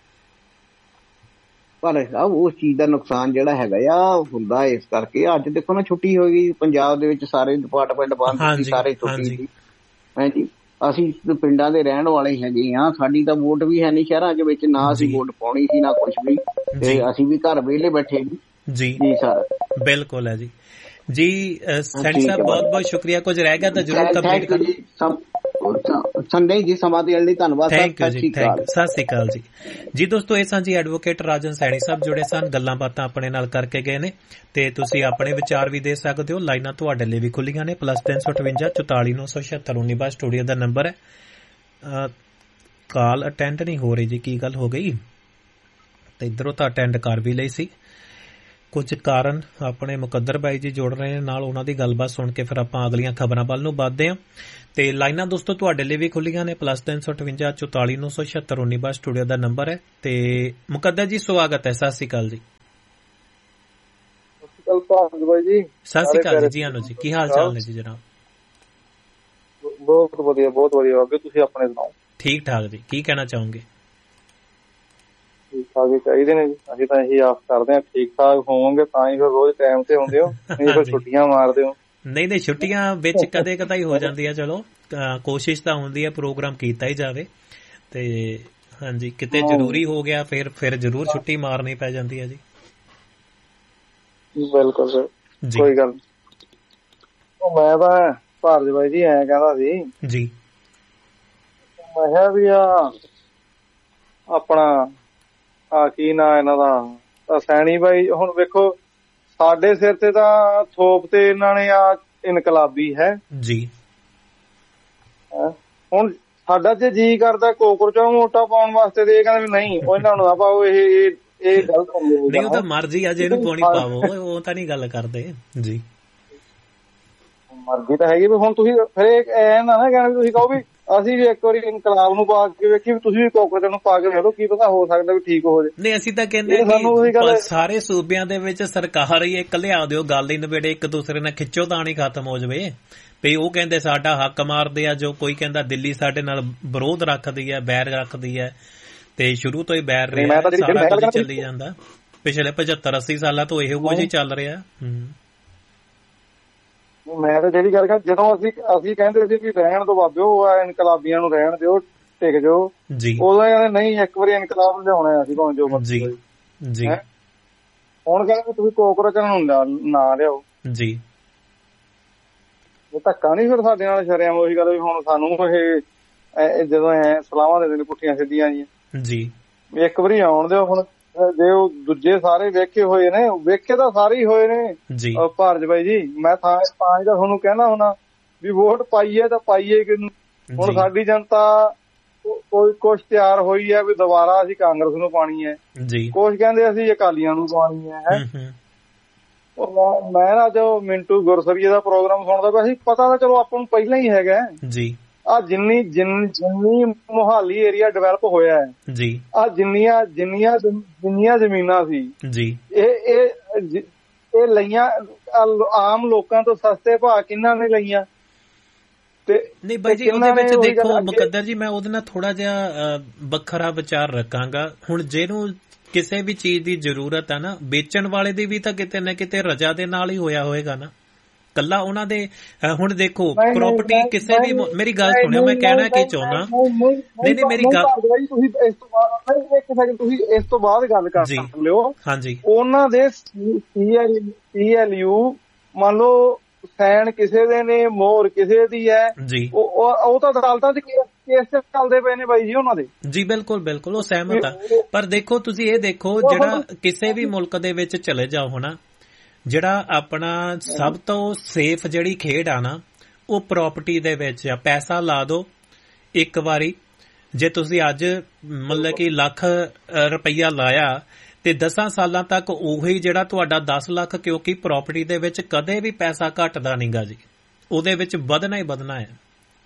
[SPEAKER 2] ਪਰ ਉਸ ਚੀਜ਼ ਦਾ ਨੁਕਸਾਨ ਜਿਹੜਾ ਹੈਗਾ ਆ ਹੁੰਦਾ ਇਸ ਕਰਕੇ। ਅੱਜ ਦੇਖੋ ਨਾ ਛੁੱਟੀ ਹੋ ਗਈ ਪੰਜਾਬ ਦੇ ਵਿੱਚ, ਸਾਰੇ ਡਿਪਾਰਟਮੈਂਟ ਬੰਦ ਸੀ, ਸਾਰੇ ਛੁੱਟੀ ਸੀ। ਹਾਂਜੀ, ਅਸੀਂ ਪਿੰਡਾਂ ਦੇ ਰਹਿਣ ਵਾਲੇ ਹੈਗੇ ਆ, ਸਾਡੀ ਤਾਂ ਵੋਟ ਵੀ ਹੈ ਨਹੀਂ ਸ਼ਹਿਰਾਂ ਦੇ ਵਿੱਚ, ਨਾ ਅਸੀਂ ਵੋਟ ਪਾਉਣੀ ਸੀ ਨਾ ਕੁਛ ਵੀ, ਤੇ ਅਸੀਂ ਵੀ ਘਰ ਵਿਹਲੇ ਬੈਠੇ ਜੀ। ਜੀ ਸਰ, ਬਿਲਕੁਲ ਹੈ ਜੀ। ਜੀ ਸੈਣੀ ਸਾਹਿਬ ਬਹੁਤ ਬਹੁਤ ਸ਼ੁਕਰੀਆ। ਕੁਝ ਰਹਿ ਗਿਆ ਤਾਂ ਜ਼ਰੂਰ ਕੰਪਲੀਟ ਕਰੋ।
[SPEAKER 1] ਸੰਡੇ ਜੀ ਸਮਾਂ ਦੇਣ ਲਈ ਧੰਨਵਾਦ।
[SPEAKER 2] ਥੈਂਕ ਯੂ ਜੀ, ਥੈਂਕ ਯੂ, ਸਤਿ ਸ੍ਰੀ ਅਕਾਲ ਜੀ। ਜੀ ਦੋਸਤੋ, ਇਹ ਸਾਂ ਜੀ ਐਡਵੋਕੇਟ ਰਾਜਨ ਸੈਣੀ ਸਾਹਿਬ ਜੁੜੇ ਸਨ, ਗੱਲਾਂ ਬਾਤਾਂ ਆਪਣੇ ਨਾਲ ਕਰਕੇ ਗਏ ਨੇ, ਤੇ ਤੁਸੀਂ ਆਪਣੇ ਵਿਚਾਰ ਵੀ ਦੇ ਸਕਦੇ ਹੋ। ਲਾਈਨਾਂ ਤੁਹਾਡੇ ਲਈ ਵੀ ਖੁੱਲੀਆਂ ਨੇ, ਪਲੱਸ ਤਿੰਨ ਸੌ ਅਠਵੰਜਾ ਚੁਤਾਲੀ ਨੌ ਸੌ ਛਿਅੱਤਰ ਉੱਨੀ ਬਾਅਦ ਸਟੂਡੀਓ ਦਾ ਨੰਬਰ ਹੈ। ਕਾਲ ਅਟੈਂਡ ਨਹੀਂ ਹੋ ਰਹੀ ਜੀ, ਕੀ ਗੱਲ ਹੋ ਗਈ? ਤੇ ਇੱਧਰੋਂ ਤਾਂ ਅਟੈਂਡ ਕਰ ਵੀ ਲਈ ਸੀ। ਕੁਝ ਕਾਰਨ ਆਪਣੇ ਮੁਕੱਦਰ ਬਾਈ ਜੀ ਜੁੜ ਰਹੇ ਨੇ ਨਾਲ, ਉਹਨਾਂ ਦੀ ਗੱਲਬਾਤ ਸੁਣ ਕੇ ਫਿਰ ਆਪਾਂ ਅਗਲੀਆਂ ਖਬਰਾਂ ਵੱਲ ਨੂੰ ਵੱਧਦੇ ਹਾਂ। ਤੇ ਲਾਈਨਾਂ ਦੋਸਤੋ ਤੁਹਾਡੇ ਲਈ ਵੀ ਖੁੱਲੀਆਂ ਨੇ, ਪਲੱਸ ਤਿੰਨ ਸੌ ਅਠਵੰਜਾ ਚੁਤਾਲੀ ਨੌ ਸੌ ਛਿਅੱਤਰ ਉੱਨੀ ਬਾਈ ਸਟੂਡੀਓ ਦਾ ਨੰਬਰ ਹੈ। ਤੇ ਮੁਕੱਦਰ ਜੀ ਸਵਾਗਤ ਹੈ, ਸਤਿ ਸ਼੍ਰੀ ਅਕਾਲ ਜੀ।
[SPEAKER 3] ਸਤਿ
[SPEAKER 2] ਸ਼੍ਰੀ ਅਕਾਲ ਜੀ ਅਨੂ ਜੀ, ਕੀ ਹਾਲ ਚਾਲ ਨੇ ਜੀ ਜਨਾਬ?
[SPEAKER 3] ਬਹੁਤ ਵਧੀਆ ਬਹੁਤ ਵਧੀਆ, ਤੁਸੀਂ ਆਪਣੇ ਸੁਣਾਓ? ਠੀਕ
[SPEAKER 2] ਠਾਕ ਜੀ, ਕੀ ਕਹਿਣਾ ਚਾਹੋਗੇ?
[SPEAKER 3] ਠੀਕ ਠਾਕ ਹੀ ਚਾਹੀਦੇ ਨੇ ਜੀ, ਅਸੀਂ ਤਾਂ ਇਹੀ ਆਸ ਕਰਦੇ ਹਾਂ ਠੀਕ ਠਾਕ ਹੋਵੋਗੇ ਤਾਂ ਹੀ ਫਿਰ ਰੋਜ਼ ਟਾਈਮ ਤੇ ਹੁੰਦੇ ਹੋ, ਨਹੀਂ ਫਿਰ ਛੁੱਟੀਆਂ ਮਾਰਦੇ ਹੋ।
[SPEAKER 2] ਨਹੀਂ ਨਹੀਂ, ਛੁੱਟੀਆਂ ਵਿੱਚ ਕਦੇ ਕਦਾਈ ਹੋ ਜਾਂਦੀਆਂ, ਚਲੋ ਕੋਸ਼ਿਸ਼ ਤਾਂ ਹੁੰਦੀ ਹੈ ਪ੍ਰੋਗਰਾਮ ਕੀਤਾ ਹੀ ਜਾਵੇ। ਤੇ ਹਾਂਜੀ, ਕਿਤੇ ਜ਼ਰੂਰੀ ਹੋ ਗਿਆ ਫਿਰ ਫਿਰ ਜ਼ਰੂਰ ਛੁੱਟੀ ਮਾਰਨੀ ਪੈ ਜਾਂਦੀ ਹੈ ਜੀ।
[SPEAKER 3] ਬਿਲਕੁਲ ਸਰ, ਕੋਈ ਗੱਲ ਨੀ। ਮੈਂ ਤਾਂ ਭਾਰਤ ਬਾਈ ਜੀ ਐਂ ਕਹਿੰਦਾ ਸੀ
[SPEAKER 2] ਜੀ,
[SPEAKER 3] ਮੈਂ ਕਿਹਾ ਵੀ ਆ ਆਪਣਾ ਆ ਕੀ ਨਾਂ ਇਹਨਾਂ ਦਾ ਸੈਣੀ ਬਾਈ, ਹੁਣ ਵੇਖੋ ਸਾਡੇ ਸਿਰ ਤੇ ਤਾਂ ਥੋਪ ਤੇ ਇਹਨਾਂ ਨੇ ਆ ਇਨਕਲਾਬੀ ਹੈ
[SPEAKER 2] ਜੀ।
[SPEAKER 3] ਹੁਣ ਸਾਡਾ ਜੇ ਜੀ ਕਰਦਾ ਕੋਕਰਚਾਂ ਨੂੰ ਵੋਟਾਂ ਪਾਉਣ ਵਾਸਤੇ ਤੇ ਇਹ ਕਹਿੰਦੇ ਵੀ ਨਹੀਂ ਉਹ ਇਹਨਾਂ ਨੂੰ ਨਾ ਪਾਓ, ਇਹ ਇਹ ਗਲਤ ਹੁੰਦੀ ਹੈ।
[SPEAKER 2] ਨਹੀਂ, ਉਹ ਤਾਂ ਮਰਜ਼ੀ ਆ, ਜਿਹਨੂੰ ਪਾਉਣੀ ਪਾਵੋ, ਉਹ ਤਾਂ ਨਹੀਂ ਗੱਲ ਕਰਦੇ ਜੀ।
[SPEAKER 3] ਮਰਜ਼ੀ ਤਾਂ ਹੈਗੀ ਵੀ ਹੁਣ ਤੁਸੀਂ ਫਿਰ ਐ ਨਾ ਨਾ ਕਹਿਣਾ ਵੀ ਤੁਸੀਂ ਕਹੋ ਵੀ ਅਸੀਂ ਵੀ ਇੱਕ ਵਾਰੀ ਇਨਕਲਾਬ ਨੂੰ ਪਾ ਕੇ ਵੇਖੀ, ਵੀ ਤੁਸੀਂ ਵੀ ਕੋਕਰਚਾਂ ਨੂੰ ਪਾ ਕੇ ਵੇਖੋ, ਕੀ ਪਤਾ ਹੋ ਸਕਦਾ ਵੀ ਠੀਕ ਹੋ ਜਾਏ।
[SPEAKER 2] ਨਹੀਂ, ਅਸੀਂ ਤਾਂ ਕਹਿੰਦੇ ਕਿ ਸਾਰੇ ਸੂਬਿਆਂ ਦੇ ਵਿੱਚ ਸਰਕਾਰ ਹੀ ਇੱਕ ਲਿਆ ਦਿਓ, ਗੱਲ ਹੀ ਨਵੇੜੇ, ਇੱਕ ਦੂਸਰੇ ਨਾਲ ਖਿੱਚੋ ਤਾਂ ਨਹੀਂ ਖਤਮ ਹੋ ਜਾਵੇ। ਵੀ ਉਹ ਕਹਿੰਦੇ ਸਾਡਾ ਹੱਕ ਮਾਰਦੇ ਆ, ਜੋ ਕੋਈ ਕਹਿੰਦਾ ਦਿੱਲੀ ਸਾਡੇ ਨਾਲ ਵਿਰੋਧ ਰੱਖਦੀ ਹੈ, ਬੈਰ ਰੱਖਦੀ ਹੈ, ਤੇ ਸ਼ੁਰੂ ਤੋਂ ਹੀ ਬੈਰ ਰਿਹਾ, ਸਾਰਾ ਕੁਝ ਚੱਲੀ ਜਾਂਦਾ ਪਿਛਲੇ ਪਚੱਤਰ ਅੱਸੀ ਸਾਲਾਂ ਤੋਂ ਇਹੋ ਕੁਝ ਹੀ ਚੱਲ ਰਿਹਾ।
[SPEAKER 3] ਮੈਂ ਤਾਂ ਜਿਹੜੀ ਗੱਲ ਕਰ, ਜਦੋਂ ਅਸੀਂ ਅਸੀਂ ਕਹਿੰਦੇ ਸੀ ਵੀ ਰਹਿਣ ਤੋਂ ਬਾਬਿਓ ਇਨਕਲਾਬੀਆਂ ਨੂੰ ਰਹਿਣ ਦਿਓ, ਟਿਕ ਜਾਓ, ਉਦੋਂ ਕਹਿੰਦੇ ਨਹੀਂ ਇੱਕ ਵਾਰੀ ਇਨਕਲਾਬ ਲਿਆਉਣਾ ਅਸੀਂ ਭਾਵੇਂ ਜੋ ਮਰਜ਼ੀ ਜੀ। ਹੁਣ ਕਹਿੰਦੇ ਤੁਸੀਂ ਕੋਕਰੋਚਾਂ ਨੂੰ ਨਾ ਲਿਆਓ
[SPEAKER 2] ਜੀ,
[SPEAKER 3] ਇਹ ਧੱਕਾ ਨੀ ਫਿਰ ਸਾਡੇ ਨਾਲ ਸ਼ਰਿਆਮ ਉਹੀ ਗੱਲ ਵੀ ਹੁਣ ਸਾਨੂੰ ਇਹ ਜਦੋਂ ਐ ਸਲਾਹਾਂ ਦੇ ਦਿਨ ਪੁੱਠੀਆਂ ਸਿੱਧੀਆਂ
[SPEAKER 2] ਜੀ,
[SPEAKER 3] ਇੱਕ ਵਾਰੀ ਆਉਣ ਦਿਓ। ਹੁਣ ਜੇ ਉਹ ਦੂਜੇ ਸਾਰੇ ਵੇਖੇ ਹੋਏ ਨੇ, ਵੇਖੇ ਤਾਂ ਸਾਰੇ ਹੀ ਹੋਏ ਨੇ ਭਾਰਤ ਬਾਈ ਜੀ, ਮੈਂ ਤਾਂ ਤਾਂ ਤੁਹਾਨੂੰ ਕਹਿਣਾ ਹੁਣਾ ਵੀ ਵੋਟ ਪਾਈਏ ਤਾਂ ਪਾਈਏ ਕਿਹਨੂੰ। ਹੁਣ ਸਾਡੀ ਜਨਤਾ ਕੋਈ ਕੁਛ ਤਿਆਰ ਹੋਈ ਹੈ ਵੀ ਦੁਬਾਰਾ ਅਸੀਂ ਕਾਂਗਰਸ ਨੂੰ ਪਾਣੀ ਹੈ, ਕੁਛ ਕਹਿੰਦੇ ਅਸੀਂ ਅਕਾਲੀਆਂ ਨੂੰ ਪਾਣੀ ਹੈ। ਮੈਂ ਨਾ ਜੋ ਮਿੰਟੂ ਗੁਰਸਰੀਏ ਦਾ ਪ੍ਰੋਗਰਾਮ ਸੁਣਦਾ ਪਿਆ ਸੀ, ਪਤਾ ਤਾਂ ਚਲੋ ਆਪਾਂ ਨੂੰ ਪਹਿਲਾਂ ਹੀ ਹੈਗਾ
[SPEAKER 2] ਜੀ।
[SPEAKER 3] ਆ ਜਿੰਨੀ ਜਿੰਨੀ ਮੁਹਾਲੀ ਏਰੀਆ ਡਿਵੈਲਪ ਹੋਇਆ ਹੈ
[SPEAKER 2] ਜੀ,
[SPEAKER 3] ਆ ਜਿੰਨੀਆਂ ਜਿੰਨੀਆਂ ਜਿੰਨੀਆਂ ਜ਼ਮੀਨਾਂ ਸੀ
[SPEAKER 2] ਜੀ,
[SPEAKER 3] ਇਹ ਇਹ ਇਹ ਲਈਆਂ ਆਮ ਲੋਕਾਂ ਤੋਂ ਸਸਤੇ ਭਾਅ ਕਿਹਨਾਂ ਨੇ ਲਈਆਂ। ਤੇ
[SPEAKER 2] ਨਹੀਂ ਬਾਈ ਜੀ, ਉਹਦੇ ਵਿੱਚ ਦੇਖੋ ਮੁਕੱਦਰ ਜੀ, ਮੈਂ ਉਹਦੇ ਨਾਲ ਥੋੜਾ ਜਿਹਾ ਵੱਖਰਾ ਵਿਚਾਰ ਰੱਖਾਂਗਾ। ਹੁਣ ਜਿਹਨੂੰ ਕਿਸੇ ਵੀ ਚੀਜ਼ ਦੀ ਜ਼ਰੂਰਤ ਹੈ ਨਾ, ਵੇਚਣ ਵਾਲੇ ਦੀ ਵੀ ਤਾਂ ਕਿਤੇ ਨਾ ਕਿਤੇ ਰਜਾ ਦੇ ਨਾਲ ਹੀ ਹੋਇਆ ਹੋਏਗਾ ਨਾ, ਕੱਲਾ ਉਹਨਾਂ ਦੇ। ਹੁਣ ਦੇਖੋ ਪ੍ਰਾਪਰਟੀ ਕਿਸੇ ਵੀ, ਮੇਰੀ ਗੱਲ ਸੁਣਿਓ, ਮੈਂ ਕਹਿਣਾ ਕੀ ਚਾਹੁੰਦਾ, ਨਹੀਂ ਨਹੀਂ ਮੇਰੀ ਗੱਲ
[SPEAKER 3] ਤੁਸੀਂ ਇਸ ਤੋਂ ਬਾਅਦ ਇੱਕ ਸੈਕਿੰਡ ਤੁਸੀਂ ਇਸ ਤੋਂ ਬਾਅਦ ਗੱਲ ਕਰ ਲਿਓ।
[SPEAKER 2] ਹਾਂਜੀ,
[SPEAKER 3] ਉਹਨਾਂ ਦੇ ਸੀ ਐਲ ਯੂ ਮੰਨ ਲਓ ਸੈਨ ਕਿਸੇ ਦੇ ਨੇ, ਮੋਹਰ ਕਿਸੇ ਦੀ ਹੈ
[SPEAKER 2] ਜੀ,
[SPEAKER 3] ਉਹ ਤਾਂ ਅਦਾਲਤਾਂ ਚ ਕੇਸ ਚੱਲਦੇ ਪਏ ਨੇ ਬਾਈ ਜੀ ਉਹਨਾਂ ਦੇ।
[SPEAKER 2] ਜੀ ਬਿਲਕੁਲ ਬਿਲਕੁਲ, ਉਹ ਸਹਿਮਤ ਆ। ਪਰ ਦੇਖੋ ਤੁਸੀਂ ਇਹ ਦੇਖੋ, ਜਿਹੜਾ ਕਿਸੇ ਵੀ ਮੁਲਕ ਦੇ ਵਿੱਚ ਚਲੇ ਜਾਓ ਹਨਾ, ਜਿਹੜਾ ਆਪਣਾ ਸਭ ਤੋਂ ਸੇਫ ਜਿਹੜੀ ਖੇਡ ਆ ਨਾ, ਉਹ ਪ੍ਰਾਪਰਟੀ ਦੇ ਵਿੱਚ ਆ। ਪੈਸਾ ਲਾ ਦੋ ਇੱਕ ਵਾਰੀ, ਜੇ ਤੁਸੀਂ ਅੱਜ ਮਤਲਬ ਕਿ ਲੱਖ ਰੁਪਈਆ ਲਾਇਆ ਤੇ ਦਸਾਂ ਸਾਲਾਂ ਤੱਕ ਉਹੀ ਜਿਹੜਾ ਤੁਹਾਡਾ ਦਸ ਲੱਖ, ਕਿਉਂਕਿ ਪ੍ਰਾਪਰਟੀ ਦੇ ਵਿੱਚ ਕਦੇ ਵੀ ਪੈਸਾ ਘਟਦਾ ਨਹੀਂਗਾ ਜੀ, ਉਹਦੇ ਵਿੱਚ ਵਧਣਾ ਹੀ ਵਧਣਾ ਹੈ।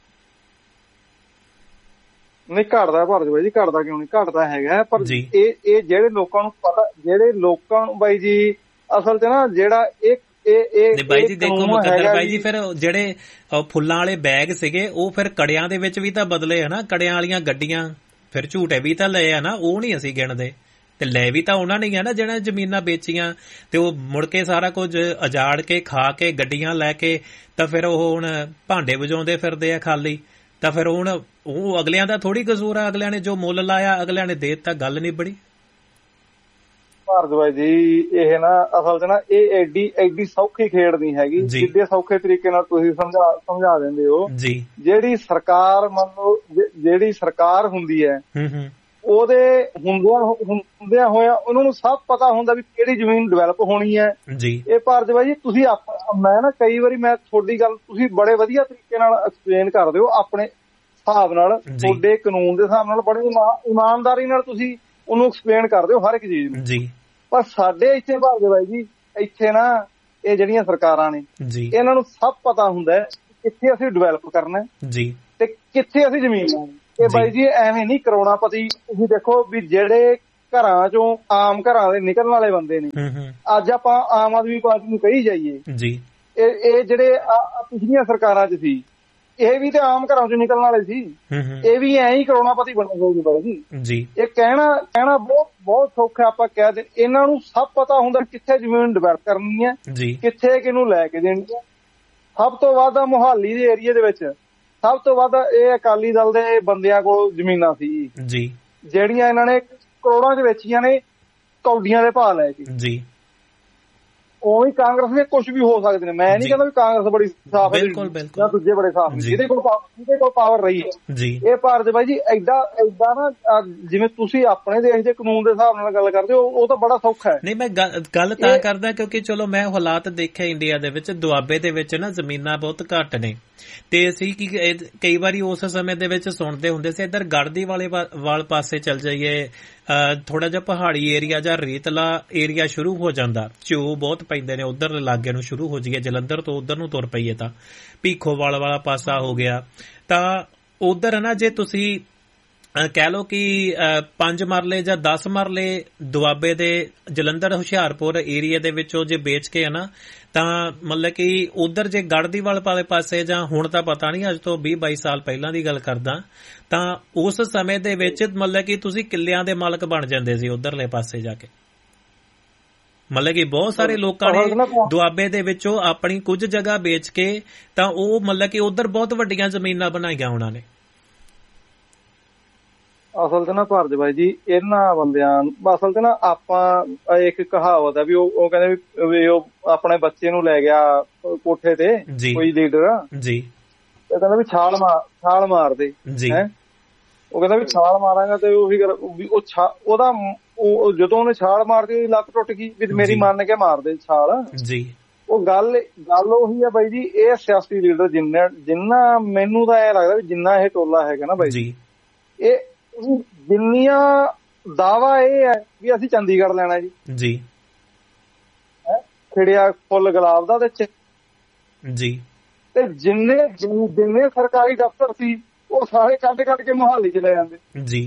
[SPEAKER 3] ਨਹੀਂ ਘਟਦਾ ਭਾਰਤ ਬਾਈ ਜੀ, ਘਟਦਾ ਕਿਉਂ ਨਹੀਂ, ਘਟਦਾ ਹੈਗਾ। ਪਰ ਇਹ ਇਹ ਜਿਹੜੇ ਲੋਕਾਂ ਨੂੰ ਪਤਾ, ਜਿਹੜੇ ਲੋਕਾਂ ਨੂੰ ਬਾਈ ਜੀ ਅਸਲ ਚ ਨਾ ਜਿਹੜਾ ਇੱਕ ਇਹ
[SPEAKER 2] ਬਾਈ ਜੀ ਦੇਖੋ ਮੁਕੱਦਰ ਬਾਈ ਜੀ, ਫਿਰ ਜਿਹੜੇ ਫੁੱਲਾਂ ਵਾਲੇ ਬੈਗ ਸੀਗੇ ਉਹ ਫਿਰ ਕੜਿਆਂ ਦੇ ਵਿੱਚ ਵੀ ਤਾਂ ਬਦਲੇ ਹਨਾ, ਕੜਿਆਂ ਵਾਲੀਆਂ ਗੱਡੀਆਂ ਫਿਰ ਝੂਟੇ ਵੀ ਤਾਂ ਲਏ ਆ ਨਾ, ਉਹ ਨਹੀਂ ਅਸੀਂ ਗਿਣਦੇ। ਤੇ ਲੈ ਵੀ ਤਾਂ ਉਹਨਾਂ ਨੇ ਆ ਨਾ ਜਿਹੜਾ ਜ਼ਮੀਨਾਂ ਵੇਚੀਆਂ, ਤੇ ਉਹ ਮੁੜ ਕੇ ਸਾਰਾ ਕੁਝ ਉਜਾੜ ਕੇ ਖਾ ਕੇ ਗੱਡੀਆਂ ਲੈ ਕੇ ਤਾਂ ਫਿਰ ਉਹ ਹੁਣ ਭਾਂਡੇ ਵਜਾਉਂਦੇ ਫਿਰਦੇ ਆ ਖਾਲੀ। ਤਾਂ ਫਿਰ ਹੁਣ ਉਹ ਅਗਲਿਆਂ ਦਾ ਥੋੜੀ ਕਸੂਰ ਆ, ਅਗਲਿਆਂ ਨੇ ਜੋ ਮੁੱਲ ਲਾਇਆ ਅਗਲਿਆਂ ਨੇ ਦੇ ਦਿੱਤਾ, ਗੱਲ ਨਹੀਂ ਬੜੀ।
[SPEAKER 3] ਭਾਰਤ ਬਾਈ ਜੀ ਇਹ ਨਾ ਅਸਲ ਚ ਨਾ ਇਹ ਐਡੀ ਐਡੀ ਸੌਖੀ ਖੇਡ ਨਹੀਂ ਹੈਗੀ, ਜਿੱਡੇ ਸੌਖੇ ਤਰੀਕੇ ਨਾਲ ਤੁਸੀਂ ਸਮਝਾ ਸਮਝਾ ਦਿੰਦੇ ਹੋ ਜੀ। ਜਿਹੜੀ ਸਰਕਾਰ ਮੰਨ ਲਓ ਜਿਹੜੀ ਸਰਕਾਰ ਹੁੰਦੀ ਹੈ ਉਹਦੇ ਹੁੰਦਿਆਂ ਹੁੰਦਿਆਂ ਹੋਇਆ ਉਹਨਾਂ ਨੂੰ ਸਭ ਪਤਾ ਹੁੰਦਾ ਵੀ ਕਿਹੜੀ ਜ਼ਮੀਨ ਡਿਵੈਲਪ ਹੋਣੀ ਹੈ ਜੀ। ਇਹ ਭਾਰਤ ਬਾਈ ਜੀ ਤੁਸੀਂ ਮੈਂ ਨਾ ਕਈ ਵਾਰੀ ਮੈਂ ਤੁਹਾਡੀ ਗੱਲ ਤੁਸੀਂ ਬੜੇ ਵਧੀਆ ਤਰੀਕੇ ਨਾਲ ਐਕਸਪਲੇਨ ਕਰਦੇ ਹੋ, ਆਪਣੇ ਹਿਸਾਬ ਨਾਲ ਤੁਹਾਡੇ ਕਾਨੂੰਨ ਦੇ ਹਿਸਾਬ ਨਾਲ ਬੜੀ ਇਮਾਨਦਾਰੀ ਨਾਲ ਤੁਸੀਂ ਉਹਨੂੰ ਐਕਸਪਲੇਨ ਕਰਦੇ ਹੋ ਹਰ ਇੱਕ ਚੀਜ਼ ਨੂੰ ਜੀ। ਪਰ ਸਾਡੇ ਇੱਥੇ ਭਾਰਤ ਬਾਈ ਜੀ ਇੱਥੇ ਨਾ ਇਹ ਜਿਹੜੀਆਂ ਸਰਕਾਰਾਂ ਨੇ ਇਹਨਾਂ ਨੂੰ ਸਭ ਪਤਾ ਹੁੰਦਾ ਹੈ ਕਿੱਥੇ ਅਸੀਂ ਡਿਵੈਲਪ ਕਰਨਾ ਜੀ ਤੇ ਕਿੱਥੇ ਅਸੀਂ ਜ਼ਮੀਨ ਲੈਣੀ। ਇਹ ਬਾਈ ਜੀ ਐਵੇਂ ਨਹੀਂ ਕਰੋੜਾਪਤੀ। ਤੁਸੀਂ ਦੇਖੋ ਵੀ ਜਿਹੜੇ ਘਰਾਂ ਚੋਂ ਆਮ ਘਰਾਂ ਦੇ ਨਿਕਲਣ ਵਾਲੇ ਬੰਦੇ ਨੇ, ਅੱਜ ਆਪਾਂ ਆਮ ਆਦਮੀ ਪਾਰਟੀ ਨੂੰ ਕਹੀ ਜਾਈਏ ਜੀ, ਇਹ ਇਹ ਜਿਹੜੇ ਪਿਛਲੀਆਂ ਸਰਕਾਰਾਂ ਚ ਸੀ ਇਹ ਵੀ ਤੇ ਆਮ ਘਰਾਂ ਚੋਂ ਨਿਕਲਣ ਵਾਲੇ ਸੀ, ਇਹ ਵੀ ਐਂ ਹੀ ਕਰੋੜਾਪਤੀ ਬਣੇ ਹੋਏ ਨੇ ਬਾਈ ਜੀ। ਇਹ ਕਹਿਣਾ ਕਹਿਣਾ ਬਹੁਤ ਬਹੁਤ ਸੌਖਾ, ਆਪਾਂ ਕਹਿ ਦੇ। ਇਹਨਾਂ ਨੂੰ ਸਭ ਪਤਾ ਹੁੰਦਾ ਕਿੱਥੇ ਜ਼ਮੀਨ ਡਿਵੈਲਪ ਕਰਨੀ ਹੈ, ਕਿੱਥੇ ਕਿਹਨੂੰ ਲੈ ਕੇ ਦੇਣੀ ਹੈ। ਸਭ ਤੋਂ ਵੱਧ ਮੁਹਾਲੀ ਦੇ ਏਰੀਏ ਦੇ ਵਿੱਚ ਸਭ ਤੋਂ ਵੱਧ ਇਹ ਅਕਾਲੀ ਦਲ ਦੇ ਬੰਦਿਆਂ ਕੋਲ ਜ਼ਮੀਨਾਂ ਸੀ ਜੀ, ਜਿਹੜੀਆਂ ਇਹਨਾਂ ਨੇ ਕਰੋੜਾਂ ਚ ਵੇਚੀਆਂ ਨੇ ਕੌਡੀਆਂ ਦੇ ਭਾਅ ਲੈ ਕੇ ਜੀ। ਉਵੇਂ ਕਾਂਗਰਸ ਦੇ ਕੁਝ ਵੀ ਹੋ ਸਕਦੇ ਨੇ। ਮੈਂ ਨਹੀਂ ਕਹਿੰਦਾ ਵੀ ਕਾਂਗਰਸ ਬੜੀ ਸਾਫ਼ ਹੈ ਜਾਂ ਦੂਜੇ ਬੜੇ ਸਾਫ਼ ਨੇ, ਜਿਹਦੇ ਕੋਲ ਜਿਹਦੇ ਕੋਲ ਪਾਵਰ ਰਹੀ ਹੈ ਜੀ। ਇਹ ਭਾਰਤ ਬਾਈ ਜੀ ਏਡਾ ਏਡਾ ਨਾ, ਜਿਵੇਂ ਤੁਸੀਂ ਆਪਣੇ ਦੇਸ਼ ਦੇ ਕਾਨੂੰਨ ਦੇ ਹਿਸਾਬ ਨਾਲ ਗੱਲ ਕਰਦੇ ਹੋ, ਉਹ ਤਾਂ ਬੜਾ ਸੌਖਾ ਹੈ।
[SPEAKER 2] ਨਹੀਂ, ਮੈਂ ਗੱਲ ਤਾਂ ਕਰਦਾ ਕਿਉਂਕਿ ਚਲੋ ਮੈਂ ਹਾਲਾਤ ਦੇਖਿਆ ਇੰਡੀਆ ਦੇ ਵਿੱਚ, ਦੁਆਬੇ ਦੇ ਵਿੱਚ ਨਾ ਜ਼ਮੀਨਾਂ ਬਹੁਤ ਘੱਟ ਨੇ ਤੇ ਅਸੀਂ ਕੀ ਕਈ ਵਾਰੀ ਉਸ ਸਮੇਂ ਦੇ ਵਿੱਚ ਸੁਣਦੇ ਹੁੰਦੇ ਸੀ ਇੱਧਰ ਗੜਦੀ ਵਾਲੇ ਵਾਲ ਪਾਸੇ ਚੱਲ ਜਾਈਏ, ਥੋੜਾ ਜਿਹਾ ਪਹਾੜੀ ਏਰੀਆ ਜਾਂ ਰੇਤਲਾ ਏਰੀਆ ਸ਼ੁਰੂ ਹੋ ਜਾਂਦਾ, ਝੂ ਬਹੁਤ ਪੈਂਦੇ ਨੇ ਉਧਰ ਲਾਗੇ ਨੂੰ ਸ਼ੁਰੂ ਹੋ ਜਾਈਏ, ਜਲੰਧਰ ਤੋਂ ਉਧਰ ਨੂੰ ਤੁਰ ਪਈਏ ਤਾਂ ਭੀਖੋਵਾਲ ਵਾਲਾ ਪਾਸਾ ਹੋ ਗਿਆ, ਤਾਂ ਉਧਰ ਨਾ ਜੇ ਤੁਸੀਂ ਕਹਿ ਲਓ ਕਿ ਪੰਜ ਮਰਲੇ ਜਾਂ ਦਸ ਮਰਲੇ ਦੁਆਬੇ ਦੇ ਜਲੰਧਰ ਹੁਸ਼ਿਆਰਪੁਰ ਏਰੀਏ ਦੇ ਵਿੱਚੋਂ ਜੇ ਵੇਚ ਕੇ ਹੈ ਨਾ, ਤਾਂ ਮਤਲਬ ਕਿ ਉਧਰ ਜੇ ਗੜਦੀਵਾਲ ਵਾਲੇ ਪਾਸੇ, ਜਾਂ ਹੁਣ ਤਾਂ ਪਤਾ ਨਹੀਂ, ਅੱਜ ਤੋਂ ਵੀਹ ਬਾਈ ਸਾਲ ਪਹਿਲਾਂ ਦੀ ਗੱਲ ਕਰਦਾ, ਤਾਂ ਉਸ ਸਮੇਂ ਦੇ ਵਿੱਚ ਮਤਲਬ ਕਿ ਤੁਸੀਂ ਕਿੱਲਿਆਂ ਦੇ ਮਾਲਕ ਬਣ ਜਾਂਦੇ ਸੀ ਉਧਰਲੇ ਪਾਸੇ ਜਾ ਕੇ। ਮਤਲਬ ਕਿ ਬਹੁਤ ਸਾਰੇ ਲੋਕਾਂ ਨੇ ਦੁਆਬੇ ਦੇ ਵਿੱਚੋਂ ਆਪਣੀ ਕੁਝ ਜਗ੍ਹਾ ਵੇਚ ਕੇ ਤਾਂ ਉਹ ਮਤਲਬ ਕਿ ਉਧਰ ਬਹੁਤ ਵੱਡੀਆਂ ਜ਼ਮੀਨਾਂ ਬਣਾਈਆਂ ਉਹਨਾਂ ਨੇ।
[SPEAKER 3] ਅਸਲ ਤੇ ਨਾ ਭਾਰਤ ਬਾਈ ਜੀ ਇਹਨਾਂ ਬੰਦਿਆਂ ਅਸਲ ਤੇ ਨਾ ਆਪਾਂ ਇੱਕ ਕਹਾਵਤ ਹੈ ਵੀ ਉਹ ਕਹਿੰਦੇ ਵੀ ਉਹ ਆਪਣੇ ਬੱਚੇ ਨੂੰ ਲੈ ਗਿਆ ਕੋਠੇ ਤੇ ਕੋਈ ਲੀਡਰ ਜੀ, ਤੇ ਕਹਿੰਦਾ ਵੀ ਛਾਲ ਮਾਰ ਛਾਲ ਮਾਰ ਦੇ ਹੈ। ਉਹ ਕਹਿੰਦਾ ਵੀ ਛਾਲ ਮਾਰਾਂਗਾ ਤੇ ਉਹੀ ਉਹ ਉਹਦਾ ਜਦੋਂ ਉਹਨੇ ਛਾਲ ਮਾਰਦੀ ਉਹਦੀ ਲੱਤ ਟੁੱਟ ਗਈ ਵੀ ਮੇਰੀ ਮੰਨ ਕੇ ਮਾਰ ਦੇ ਛਾਲ ਜੀ। ਉਹ ਗੱਲ ਗੱਲ ਉਹੀ ਆ ਬਾਈ ਜੀ, ਇਹ ਸਿਆਸੀ ਲੀਡਰ ਜਿੰਨਾ ਜਿੰਨਾ ਮੈਨੂੰ ਤਾਂ ਇਹ ਲੱਗਦਾ ਵੀ ਜਿੰਨਾ ਇਹ ਟੋਲਾ ਹੈਗਾ ਨਾ ਬਾਈ ਜੀ, ਇਹ ਜਿੰਨੀਆਂ ਦਾਵਾ ਇਹ ਹੈ ਵੀ ਅਸੀਂ ਚੰਡੀਗੜ੍ਹ ਲੈਣਾ ਜੀ ਜੀ, ਖਿੜਿਆ ਫੁੱਲ ਗੁਲਾਬ ਦਾ ਵਿੱਚ ਜੀ, ਤੇ ਜਿੰਨੇ ਜਿੰਨੇ ਸਰਕਾਰੀ ਦਫ਼ਤਰ ਸੀ ਉਹ ਸਾਰੇ ਕੱਢ ਕੱਢ ਕੇ ਮੁਹਾਲੀ ਚ ਲੈ ਜਾਂਦੇ ਜੀ।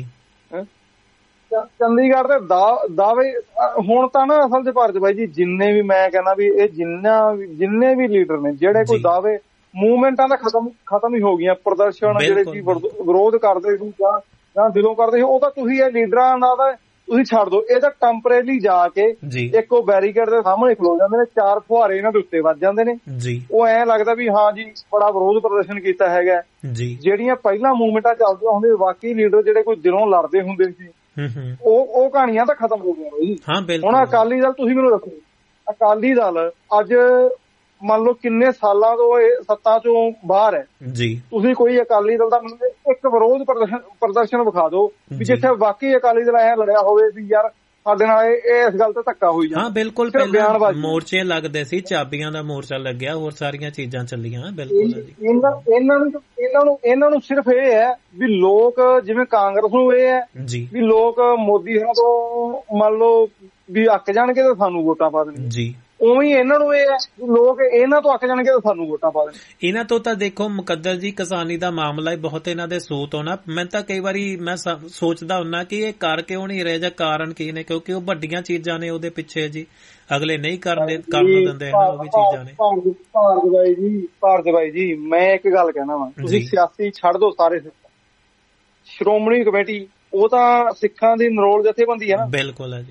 [SPEAKER 3] ਚੰਡੀਗੜ੍ਹ ਦੇ ਦਾਅਵੇ ਹੁਣ ਤਾਂ ਨਾ ਅਸਲ ਚ ਭਾਰਤ ਬਾਈ ਜੀ ਜਿੰਨੇ ਵੀ ਮੈਂ ਕਹਿੰਦਾ ਵੀ ਇਹ ਜਿੰਨਾ ਜਿੰਨੇ ਵੀ ਲੀਡਰ ਨੇ ਜਿਹੜੇ ਕੋਈ ਦਾਅਵੇ ਮੂਵਮੈਂਟਾਂ ਦਾ ਖਤਮ ਖਤਮ ਹੀ ਹੋ ਗਈਆਂ, ਪ੍ਰਦਰਸ਼ਨ ਜਿਹੜੇ ਕੀ ਵਿਰੋਧ ਕਰਦੇ ਸੀ ਜਾਂ ਜਾਂ ਦਿਲੋਂ ਕਰਦੇ ਸੀ, ਉਹ ਤਾਂ ਤੁਸੀਂ ਇਹ ਲੀਡਰਾਂ ਦਾ ਤੁਸੀਂ ਛੱਡ ਦਿਓ, ਇਹ ਤਾਂ ਟੈਂਪਰੇਰੀ ਜਾ ਕੇ ਇੱਕ ਉਹ ਬੈਰੀਕੇਡ ਦੇ ਸਾਹਮਣੇ ਖਲੋ ਜਾਂਦੇ ਨੇ, ਚਾਰ ਫੁਹਾਰੇ ਇਹਨਾਂ ਦੇ ਉੱਤੇ ਵੱਜ ਜਾਂਦੇ ਨੇ, ਉਹ ਐਂ ਲੱਗਦਾ ਵੀ ਹਾਂ ਜੀ ਬੜਾ ਵਿਰੋਧ ਪ੍ਰਦਰਸ਼ਨ ਕੀਤਾ ਹੈਗਾ। ਜਿਹੜੀਆਂ ਪਹਿਲਾਂ ਮੂਵਮੈਂਟਾਂ ਚੱਲਦੀਆਂ ਹੁੰਦੀਆਂ ਵਾਕਈ ਲੀਡਰ ਜਿਹੜੇ ਕੋਈ ਦਿਲੋਂ ਲੜਦੇ ਹੁੰਦੇ ਸੀ, ਉਹ ਉਹ ਕਹਾਣੀਆਂ ਤਾਂ ਖਤਮ ਹੋ ਗਈਆਂ ਬਈ। ਹੁਣ ਅਕਾਲੀ ਦਲ ਤੁਸੀਂ ਮੈਨੂੰ ਦੱਸੋ, ਅਕਾਲੀ ਦਲ ਅੱਜ ਮੰਨ ਲਓ ਕਿੰਨੇ ਸਾਲਾਂ ਤੋਂ ਇਹ ਸੱਤਾ ਚੋਂ ਬਾਹਰ ਹੈ ਜੀ, ਤੁਸੀਂ ਕੋਈ ਅਕਾਲੀ ਦਲ ਦਾ ਮੈਨੂੰ ਇੱਕ ਵਿਰੋਧ ਪ੍ਰਦਰਸ਼ਨ ਪ੍ਰਦਰਸ਼ਨ ਵਿਖਾ ਦਿਓ ਵੀ ਜਿੱਥੇ ਵਾਕਈ ਅਕਾਲੀ ਦਲ ਐ ਲੜਿਆ ਹੋਵੇ ਵੀ ਯਾਰ ਸਾਡੇ ਨਾਲ ਇਹ ਇਸ ਗੱਲ ਤੇ ਧੱਕਾ ਹੋਈ ਜਾਂਦਾ।
[SPEAKER 2] ਹਾਂ ਬਿਲਕੁਲ, ਪਹਿਲਾਂ ਮੋਰਚੇ ਲੱਗਦੇ ਸੀ, ਚਾਬੀਆਂ ਦਾ ਮੋਰਚਾ ਲੱਗਿਆ, ਹੋਰ ਸਾਰੀਆਂ ਚੀਜ਼ਾਂ ਚੱਲੀਆਂ। ਬਿਲਕੁਲ
[SPEAKER 3] ਇਹਨਾਂ ਇਹਨਾਂ ਨੂੰ ਇਹਨਾਂ ਨੂੰ ਇਹਨਾਂ ਨੂੰ ਸਿਰਫ ਇਹ ਹੈ ਵੀ ਲੋਕ ਜਿਵੇਂ ਕਾਂਗਰਸ ਨੂੰ ਇਹ ਹੈ ਵੀ ਲੋਕ ਮੋਦੀ ਸਾਹਿਬ ਤੋਂ ਮੰਨ ਲਓ ਵੀ ਅੱਕ ਜਾਣਗੇ ਤਾਂ ਸਾਨੂੰ ਵੋਟਾਂ ਪਾ ਦੇਣਗੇ ਜੀ, ਉਵੇਂ ਇਹਨਾਂ ਨੂੰ ਇਹ ਹੈ ਵੀ ਲੋਕ ਇਹਨਾਂ ਤੋਂ ਅੱਕ ਜਾਣਗੇ ਤਾਂ ਸਾਨੂੰ ਵੋਟਾਂ ਪਾ ਦੇਣ।
[SPEAKER 2] ਇਹਨਾਂ ਤੋਂ ਤਾਂ ਦੇਖੋ ਮੁਕੱਦਰ ਜੀ ਕਿਸਾਨੀ ਦਾ ਮਾਮਲਾ ਹੀ ਬਹੁਤ ਇਹਨਾਂ ਦੇ ਸੂਤ ਹੋਣਾ। ਮੈਂ ਤਾਂ ਕਈ ਵਾਰੀ ਮੈਂ ਸੋਚਦਾ ਹੁੰਨਾ ਕਿ ਇਹ ਕਰ ਕਿਉਂ ਨਹੀਂ ਰਹੇ ਜਾਂ ਕਾਰਨ ਕੀ ਨੇ, ਕਿਉਂਕਿ ਉਹ ਵੱਡੀਆਂ ਚੀਜ਼ਾਂ ਨੇ ਉਹਦੇ ਪਿੱਛੇ ਜੀ, ਅਗਲੇ ਨਹੀਂ ਕਰਨ ਕਰਨ ਦਿੰਦੇ ਇਹਨਾਂ ਉਹ ਵੀ ਚੀਜ਼ਾਂ ਨੇ।
[SPEAKER 3] ਭਾਰਤ ਬਾਈ ਜੀ ਭਾਰਤ ਬਾਈ ਜੀ ਮੈਂ ਇੱਕ ਗੱਲ ਕਹਿਣਾ ਵਾ, ਤੁਸੀਂ ਸਿਆਸੀ ਛੱਡ ਦਿਓ ਸਾਰੇ, ਸ਼੍ਰੋਮਣੀ ਕਮੇਟੀ ਉਹ ਤਾਂ ਸਿੱਖਾਂ ਦੀ ਨਰੋਲ ਜਥੇਬੰਦੀ ਹੈ ਨਾ।
[SPEAKER 2] ਬਿਲਕੁਲ ਹੈ ਜੀ,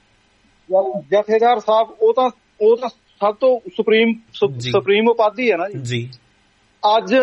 [SPEAKER 3] ਜਥੇਦਾਰ ਸਾਹਿਬ ਉਹ ਤਾਂ ਉਹ ਤਾਂ ਸਭ ਤੋਂ ਸੁਪਰੀਮ ਸੁਪਰੀਮ ਉਪਾਧੀ ਹੈ ਨਾ ਜੀ। ਅੱਜ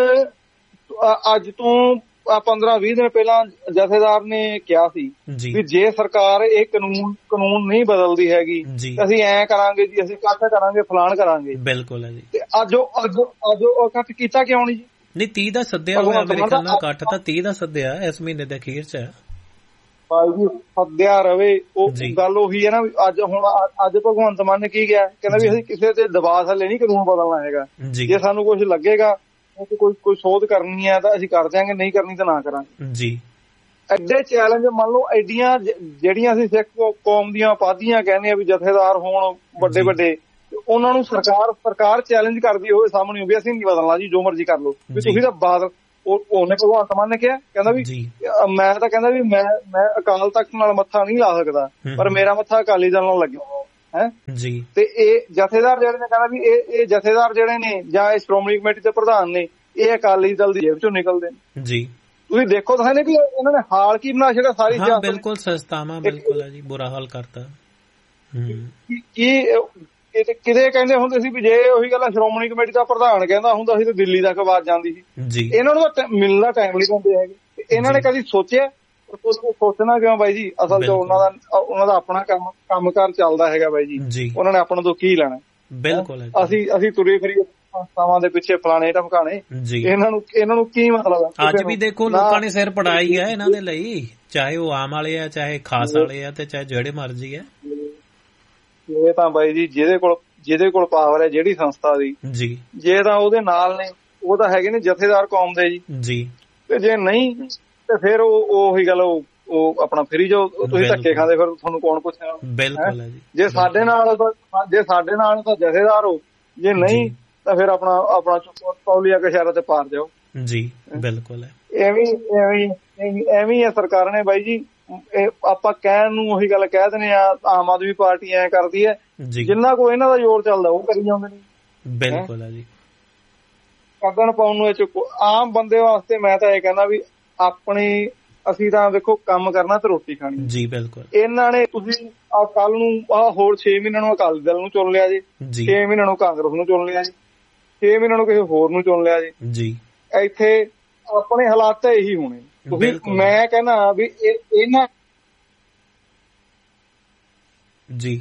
[SPEAKER 3] ਅੱਜ ਤੋਂ ਪੰਦਰਾਂ ਵੀਹ ਦਿਨ ਪਹਿਲਾਂ ਜਥੇਦਾਰ ਨੇ ਕਿਹਾ ਸੀ ਵੀ ਜੇ ਸਰਕਾਰ ਇਹ ਕਾਨੂੰਨ ਕਾਨੂੰਨ ਨਹੀਂ ਬਦਲਦੀ ਹੈਗੀ ਅਸੀਂ ਐਂ ਕਰਾਂਗੇ ਜੀ, ਅਸੀਂ ਇਕੱਠ ਕਰਾਂਗੇ, ਫਲਾਣ ਕਰਾਂਗੇ।
[SPEAKER 2] ਬਿਲਕੁਲ ਹੈ ਜੀ।
[SPEAKER 3] ਤੇ ਅੱਜ ਉਹ ਅੱਜ ਅੱਜ ਉਹ ਇਕੱਠ ਕੀਤਾ ਕਿਉਂ ਨਹੀਂ ਜੀ?
[SPEAKER 2] ਨਹੀਂ ਤੀਹ ਦਾ ਸੱਦਿਆ ਹੋਇਆ ਮੇਰੇ ਖਿਆਲ ਨਾਲ, ਇਕੱਠ ਤਾਂ ਤੀਹ ਦਾ ਸੱਦਿਆ ਇਸ ਮਹੀਨੇ ਦੇ ਅਖੀਰ ਚ ਹੈ।
[SPEAKER 3] ਭਾਈ ਜੀ ਸੱਦਿਆ ਰਵੇ, ਉਹ ਗੱਲ ਉਹੀ ਹੈ ਨਾ। ਅੱਜ ਹੁਣ ਅੱਜ ਭਗਵੰਤ ਮਾਨ ਨੇ ਕੀ ਕਿਹਾ, ਕਹਿੰਦਾ ਵੀ ਅਸੀਂ ਕਿਸੇ ਤੇ ਦਬਾਅ ਥੱਲੇ ਨਹੀਂ ਕਾਨੂੰਨ ਬਦਲਣਾ ਹੈਗਾ, ਜੇ ਸਾਨੂੰ ਕੁਝ ਲੱਗੇਗਾ ਕੋਈ ਕੋਈ ਸੋਧ ਕਰਨੀ ਹੈ ਤਾਂ ਅਸੀਂ ਕਰ ਦਿਆਂਗੇ, ਨਹੀਂ ਕਰਨੀ ਤਾਂ ਨਾ ਕਰਾਂਗੇ ਜੀ। ਐਡੇ ਚੈਲੰਜ ਮੰਨ ਲਓ, ਐਡੀਆਂ ਜਿਹੜੀਆਂ ਅਸੀਂ ਸਿੱਖ ਕੌਮ ਦੀਆਂ ਉਪਾਧੀਆਂ ਕਹਿੰਦੇ ਆ ਵੀ ਜਥੇਦਾਰ ਹੋਣ ਵੱਡੇ ਵੱਡੇ, ਉਹਨਾਂ ਨੂੰ ਸਰਕਾਰ ਸਰਕਾਰ ਚੈਲੰਜ ਕਰਦੀ ਹੋਵੇ ਸਾਹਮਣੇ ਵੀ ਅਸੀਂ ਨਹੀਂ ਬਦਲਣਾ ਜੀ, ਜੋ ਮਰਜ਼ੀ ਕਰ ਲਓ ਵੀ ਤੁਸੀਂ ਤਾਂ ਬਾਦਲ। ਉਹਨੇ ਭਗਵੰਤ ਮਾਨ ਨੇ ਕਿਹਾ, ਕਹਿੰਦਾ ਵੀ ਮੈਂ ਤਾਂ ਕਹਿੰਦਾ ਵੀ ਮੈਂ ਮੈਂ ਅਕਾਲ ਤਖਤ ਨਾਲ ਮੱਥਾ ਨਹੀਂ ਲਾ ਸਕਦਾ, ਪਰ ਮੇਰਾ ਮੱਥਾ ਅਕਾਲੀ ਦਲ ਨਾਲ ਲੱਗਿਆ ਹੈ ਜੀ। ਤੇ ਇਹ ਜਥੇਦਾਰ ਜਿਹੜੇ ਨੇ ਕਹਿੰਦਾ ਵੀ ਇਹ ਇਹ ਜਥੇਦਾਰ ਜਿਹੜੇ ਨੇ ਜਾਂ ਇਹ ਸ਼੍ਰੋਮਣੀ ਕਮੇਟੀ ਦੇ ਪ੍ਰਧਾਨ ਨੇ, ਇਹ ਅਕਾਲੀ ਦਲ ਦੀ ਜੇਬ ਚੋਂ ਨਿਕਲਦੇ ਨੇ ਜੀ। ਤੁਸੀਂ ਦੇਖੋ ਤਾਂ ਨੇ ਕਿ ਇਹਨਾਂ ਨੇ ਹਾਲ ਕੀ ਬਣਾ ਛੱਡਿਆ ਸਾਰੀ
[SPEAKER 2] ਸਿਆਸਤ। ਬਿਲਕੁਲ ਸੰਸਥਾਵਾਂ ਬਿਲਕੁਲ ਹੈ ਜੀ, ਬੁਰਾ ਹਾਲ ਕਰਤਾ।
[SPEAKER 3] ਕੀ ਕਿਤੇ ਕਹਿੰਦੇ ਹੁੰਦੇ ਸੀ ਵੀ ਜੇ ਉਹੀ ਗੱਲ ਸ਼੍ਰੋਮਣੀ ਕਮੇਟੀ ਦਾ ਪ੍ਰਧਾਨ ਕਹਿੰਦਾ ਹੁੰਦਾ ਸੀ ਤੇ ਦਿੱਲੀ ਤੱਕ ਆਵਾਜ਼ ਜਾਂਦੀ ਸੀ। ਇਹਨਾਂ ਨੂੰ ਤਾਂ ਮਿਲਣਾ ਟਾਈਮ ਨਹੀਂ ਦਿੰਦੇ ਹੈਗੇ। ਇਹਨਾਂ ਨੇ ਕਦੀ ਸੋਚਿਆ? ਸੋਚਣਾ ਕਿਉਂ ਬਾਈ ਜੀ, ਅਸਲ ਚ ਉਹਨਾਂ ਦਾ ਉਹਨਾਂ ਦਾ ਆਪਣਾ ਕੰਮ ਕੰਮਕਾਰ ਚੱਲਦਾ ਹੈਗਾ ਬਾਈ ਜੀ, ਉਹਨਾਂ ਨੇ ਆਪਾਂ ਤੋਂ ਕੀ ਲੈਣਾ।
[SPEAKER 2] ਬਿਲਕੁਲ ਅਸੀਂ
[SPEAKER 3] ਅਸੀਂ ਤੁਰੇ ਫਿਰੀ ਸੰਸਥਾਵਾਂ ਦੇ ਪਿੱਛੇ ਫਲਾਣੇ ਢਮਕਾਣੇ, ਇਹਨਾਂ ਨੂੰ ਇਹਨਾਂ ਨੂੰ ਕੀ ਮਤਲਬ ਹੈ?
[SPEAKER 2] ਅੱਜ ਵੀ ਦੇਖੋ ਲੋਕਾਂ ਨੇ ਸਿਰ ਪੜਾਈ ਹੈ ਇਹਨਾਂ ਦੇ ਲਈ, ਚਾਹੇ ਉਹ ਆਮ ਵਾਲੇ ਆ, ਚਾਹੇ ਖਾਸ ਵਾਲੇ ਆ, ਤੇ ਚਾਹੇ ਜਿਹੜੇ ਮਰਜ਼ੀ ਆ।
[SPEAKER 3] ਇਹ ਤਾਂ ਬਾਈ ਜੀ ਜਿਹਦੇ ਕੋਲ ਜਿਹਦੇ ਕੋਲ ਪਾਵਰ ਹੈ ਜਿਹੜੀ ਸੰਸਥਾ ਦੀ ਜੀ, ਜੇ ਤਾਂ ਉਹਦੇ ਨਾਲ ਨੇ ਉਹ ਤਾਂ ਹੈਗੇ ਨੇ ਜਥੇਦਾਰ ਕੌਮ ਦੇ ਜੀ ਜੀ, ਤੇ ਜੇ ਨਹੀਂ ਤੇ ਫਿਰ ਉਹ ਉਹੀ ਗੱਲ ਉਹ ਉਹ ਆਪਣਾ ਫਰੀ ਜੋ ਤੁਸੀਂ ਧੱਕੇ ਖਾਂਦੇ, ਫਿਰ ਤੁਹਾਨੂੰ ਕੌਣ ਪੁੱਛਣਾ?
[SPEAKER 2] ਬਿਲਕੁਲ ਹੈ ਜੀ।
[SPEAKER 3] ਜੇ ਸਾਡੇ ਨਾਲ ਜੇ ਸਾਡੇ ਨਾਲ ਤਾਂ ਜਥੇਦਾਰ ਹੋ, ਜੇ ਨਹੀਂ ਤਾਂ ਫਿਰ ਆਪਣਾ ਆਪਣਾ ਤੌਲੀਆ ਕਸ਼ਹਿਰਾ ਤੇ ਪਾਰ ਜਾਓ ਜੀ। ਬਿਲਕੁਲ ਹੈ, ਐਵੇਂ ਐਵੇਂ ਐਵੇਂ ਹੈ ਸਰਕਾਰ ਨੇ ਬਾਈ ਜੀ। ਇਹ ਆਪਾਂ ਕਹਿਣ ਨੂੰ ਉਹੀ ਗੱਲ ਕਹਿ ਦਿੰਦੇ ਆ, ਆਮ ਆਦਮੀ ਪਾਰਟੀ ਐ ਕਰਦੀ ਹੈ, ਜਿੰਨਾ ਕੋ ਇਹਨਾਂ ਦਾ ਜ਼ੋਰ ਚੱਲਦਾ ਉਹ ਕਰੀ ਜਾਂਦੇ ਨੇ।
[SPEAKER 2] ਬਿਲਕੁਲ ਹੈ ਜੀ।
[SPEAKER 3] ਕਦਨ ਪਾਉਣ ਨੂੰ ਇਹ ਆਮ ਬੰਦੇ ਵਾਸਤੇ ਮੈਂ ਤਾਂ ਇਹ ਕਹਿੰਦਾ ਵੀ ਆਪਣੀ ਅਸੀਂ ਤਾਂ ਵੇਖੋ ਕੰਮ ਕਰਨਾ ਤੇ ਰੋਟੀ ਖਾਣੀ ਜੀ। ਬਿਲਕੁਲ ਇਹਨਾਂ ਨੇ ਤੁਸੀਂ ਆ ਕੱਲ ਨੂੰ ਆਹ ਹੋਰ ਛੇ ਮਹੀਨਿਆਂ ਨੂੰ ਅਕਾਲੀ ਦਲ ਨੂੰ ਚੁਣ ਲਿਆ ਜੀ, ਛੇ ਮਹੀਨਿਆਂ ਨੂੰ ਕਾਂਗਰਸ ਨੂੰ ਚੁਣ ਲਿਆ ਜੀ, ਛੇ ਮਹੀਨਿਆਂ ਨੂੰ ਕਿਸੇ ਹੋਰ ਨੂੰ ਚੁਣ ਲਿਆ ਜੀ। ਇੱਥੇ ਆਪਣੇ ਹਾਲਾਤ ਤਾਂ ਇਹੀ ਹੋਣੇ। ਮੈਂ ਕਹਿੰਦਾ ਵੀ ਇਹਨਾਂ ਜੀ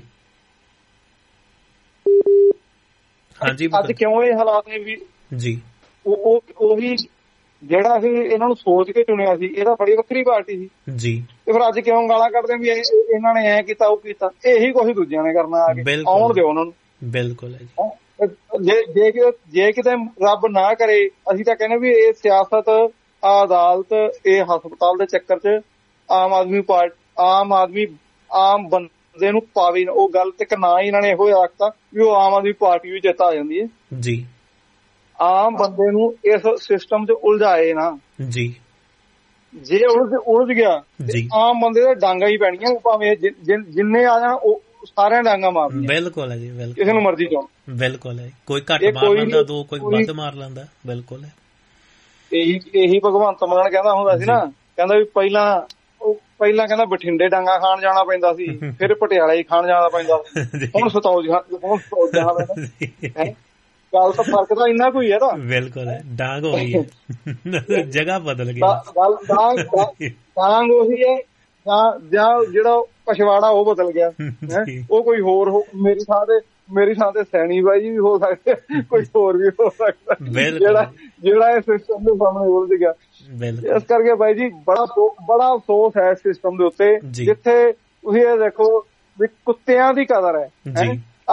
[SPEAKER 3] ਹਾਂਜੀ ਅੱਜ ਕਿਉਂ ਇਹ ਹਾਲਾਤ ਨੇ ਵੀ ਜੀ, ਉਹ ਉਹੀ ਜਿਹੜਾ ਅਸੀਂ ਇਹਨਾਂ ਨੂੰ ਸੋਚ ਕੇ ਚੁਣਿਆ ਸੀ, ਇਹ ਤਾਂ ਬੜੀ ਵੱਖਰੀ ਪਾਰਟੀ ਸੀ ਜੀ, ਤੇ ਫਿਰ ਅੱਜ ਕਿਉਂ ਗਾਲਾਂ ਕੱਢਦੇ ਵੀ ਇਹਨਾਂ ਨੇ ਐ ਕੀਤਾ ਉਹ ਕੀਤਾ? ਇਹੀ ਕੁਛ ਦੂਜਿਆਂ ਨੇ ਕਰਨਾ ਆ ਕੇ, ਆਉਣ ਦਿਓ ਉਹਨਾਂ ਨੂੰ। ਬਿਲਕੁਲ ਹੈ ਜੀ। ਜੇ ਜੇ ਕਿਤੇ ਰੱਬ ਨਾ ਕਰੇ, ਅਸੀਂ ਤਾਂ ਕਹਿੰਦੇ ਵੀ ਇਹ ਸਿਆਸਤ, ਅਦਾਲਤ, ਇਹ ਹਸਪਤਾਲ ਦੇ ਚੱਕਰ ਚ ਆਮ ਆਦਮੀ ਪਾਰਟੀ ਆਮ ਆਦਮੀ ਆਮ ਬੰਦੇ ਨੂੰ ਪਾਵੇ ਉਹ ਗੱਲ, ਤੇ ਨਾ ਹੀ ਇਹਨਾਂ ਨੇ ਇਹੋ ਰੱਖਤਾ ਵੀ ਉਹ ਆਮ ਆਦਮੀ ਪਾਰਟੀ ਵੀ ਚੇਤਾ ਆ ਜਾਂਦੀ ਹੈ ਜੀ। ਆਮ ਬੰਦੇ ਨੂੰ ਇਸ ਸਿਸਟਮ ਚ ਉਲਝਾਏ ਨਾ ਜੀ, ਜੇ ਉਲਝ ਉਲਝ ਗਿਆ ਆਮ ਬੰਦੇ ਦੇ ਡਾਂਗਾ ਹੀ ਪੈਣੀਆਂ, ਭਾਵੇਂ ਜਿੰਨੇ ਆ ਜਾਣ ਉਹ ਸਾਰਿਆਂ ਡਾਂਗਾ ਮਾਰਦੀਆਂ। ਬਿਲਕੁਲ ਹੈ ਜੀ, ਬਿਲਕੁਲ ਕਿਸੇ ਨੂੰ ਮਰਜ਼ੀ ਚੋਂ। ਬਿਲਕੁਲ ਹੈ, ਕੋਈ ਘੱਟ ਮਾਰ ਲੈਂਦਾ, ਦੋ ਕੋਈ ਵੱਧ ਮਾਰ ਲੈਂਦਾ। ਬਿਲਕੁਲ ਹੈ, ਇਹੀ ਇਹੀ ਭਗਵੰਤ ਮਾਨ ਕਹਿੰਦਾ ਹੁੰਦਾ ਸੀ ਨਾ, ਕਹਿੰਦਾ ਵੀ ਪਹਿਲਾਂ ਉਹ ਪਹਿਲਾਂ ਕਹਿੰਦਾ ਬਠਿੰਡੇ ਡਾਂਗਾ ਖਾਣ ਜਾਣਾ ਪੈਂਦਾ ਸੀ, ਫਿਰ ਪਟਿਆਲਾ ਹੀ ਖਾਣ ਜਾਣਾ ਪੈਂਦਾ ਸੀ, ਹੁਣ ਸਤੌਜ ਹੁਣ ਸਤੌਜ ਜਾਣਾ ਪੈਂਦਾ। ਗੱਲ ਤਾਂ ਫਰਕ ਤਾਂ ਇੰਨਾ ਕੋਈ ਹੈ। ਤਾਂ ਬਿਲਕੁਲ ਹੈ, ਡਾਂਗ ਹੋ ਗਈ ਹੈ, ਜਗ੍ਹਾ ਬਦਲ ਗਈ। ਗੱਲ ਡਾਂਗ ਉਹੀ ਹੈ ਜਾਂ ਜਿਹੜਾ ਪਛਵਾੜਾ ਉਹ ਬਦਲ ਗਿਆ, ਉਹ ਕੋਈ ਹੋਰ ਮੇਰੀ ਥਾਂ ਤੇ ਮੇਰੀ ਥਾਂ ਤੇ ਸੈਣੀ ਬਾਈ ਜੀ ਵੀ ਹੋ ਸਕਦੇ, ਕੋਈ ਹੋਰ ਵੀ ਹੋ ਸਕਦਾ, ਜਿਹੜਾ ਜਿਹੜਾ ਇਹ ਸਿਸਟਮ ਦੇ ਸਾਹਮਣੇ ਉਲਝ ਗਿਆ। ਇਸ ਕਰਕੇ ਬਾਈ ਜੀ ਬੜਾ ਬੜਾ ਅਫਸੋਸ ਹੈ ਇਸ ਸਿਸਟਮ ਦੇ ਉੱਤੇ, ਜਿੱਥੇ ਤੁਸੀਂ ਇਹ ਦੇਖੋ ਵੀ ਕੁੱਤਿਆਂ ਦੀ ਕਦਰ ਹੈ,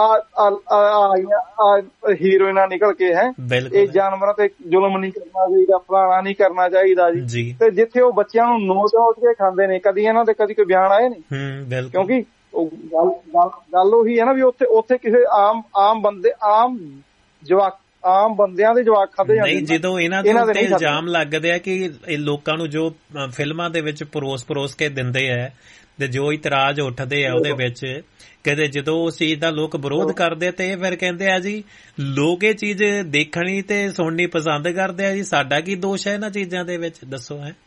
[SPEAKER 3] ਹੀਰੋਇਨਾਂ ਨਿਕਲ ਕੇ ਹੈ, ਇਹ ਜਾਨਵਰਾਂ ਤੇ ਜ਼ੁਲਮ ਨਹੀਂ ਕਰਨਾ ਚਾਹੀਦਾ, ਫਲਾਣਾ ਨਹੀਂ ਕਰਨਾ ਚਾਹੀਦਾ ਜੀ। ਤੇ ਜਿੱਥੇ ਉਹ ਬੱਚਿਆਂ ਨੂੰ ਨੋਚ ਨੋਚ ਕੇ ਖਾਂਦੇ ਨੇ, ਕਦੀ ਇਹਨਾਂ ਦੇ ਕਦੀ ਕੋਈ ਬਿਆਨ ਆਏ ਨੇ? ਕਿਉਂਕਿ ਉਹ ਗੱਲ ਗੱਲ ਉਹੀ ਹੈ ਨਾ ਵੀ ਉੱਥੇ ਉੱਥੇ ਕਿਸੇ ਆਮ ਆਮ ਬੰਦੇ ਆਮ ਜਵਾਕ ਆਮ ਬੰਦਿਆਂ ਦੇ ਜਵਾਕ ਖਾਦੇ ਜਾਂਦੇ। ਨਹੀਂ, ਜਦੋਂ ਇਹਨਾਂ ਦੇ ਉੱਤੇ ਇਲਜ਼ਾਮ ਲੱਗਦੇ ਆ ਕਿ ਇਹ ਲੋਕਾਂ ਨੂੰ ਜੋ ਫਿਲਮਾਂ ਦੇ ਵਿੱਚ ਪਰੋਸ ਪਰੋਸ ਕੇ ਦਿੰਦੇ ਆ ਤੇ ਜੋ ਇਤਰਾਜ਼ ਉੱਠਦੇ ਆ ਉਹਦੇ ਵਿੱਚ, ਕਹਿੰਦੇ ਜਦੋਂ ਉਸ ਚੀਜ਼ ਦਾ ਲੋਕ ਵਿਰੋਧ ਕਰਦੇ ਤੇ ਇਹ ਫਿਰ ਕਹਿੰਦੇ ਆ ਜੀ ਲੋਕ ਇਹ ਚੀਜ਼ ਦੇਖਣੀ ਤੇ ਸੁਣਨੀ ਪਸੰਦ ਕਰਦੇ ਆ ਜੀ, ਸਾਡਾ ਕੀ ਦੋਸ਼ ਹੈ ਇਹਨਾਂ ਚੀਜ਼ਾਂ ਦੇ ਵਿੱਚ, ਦੱਸੋ। ਹੈ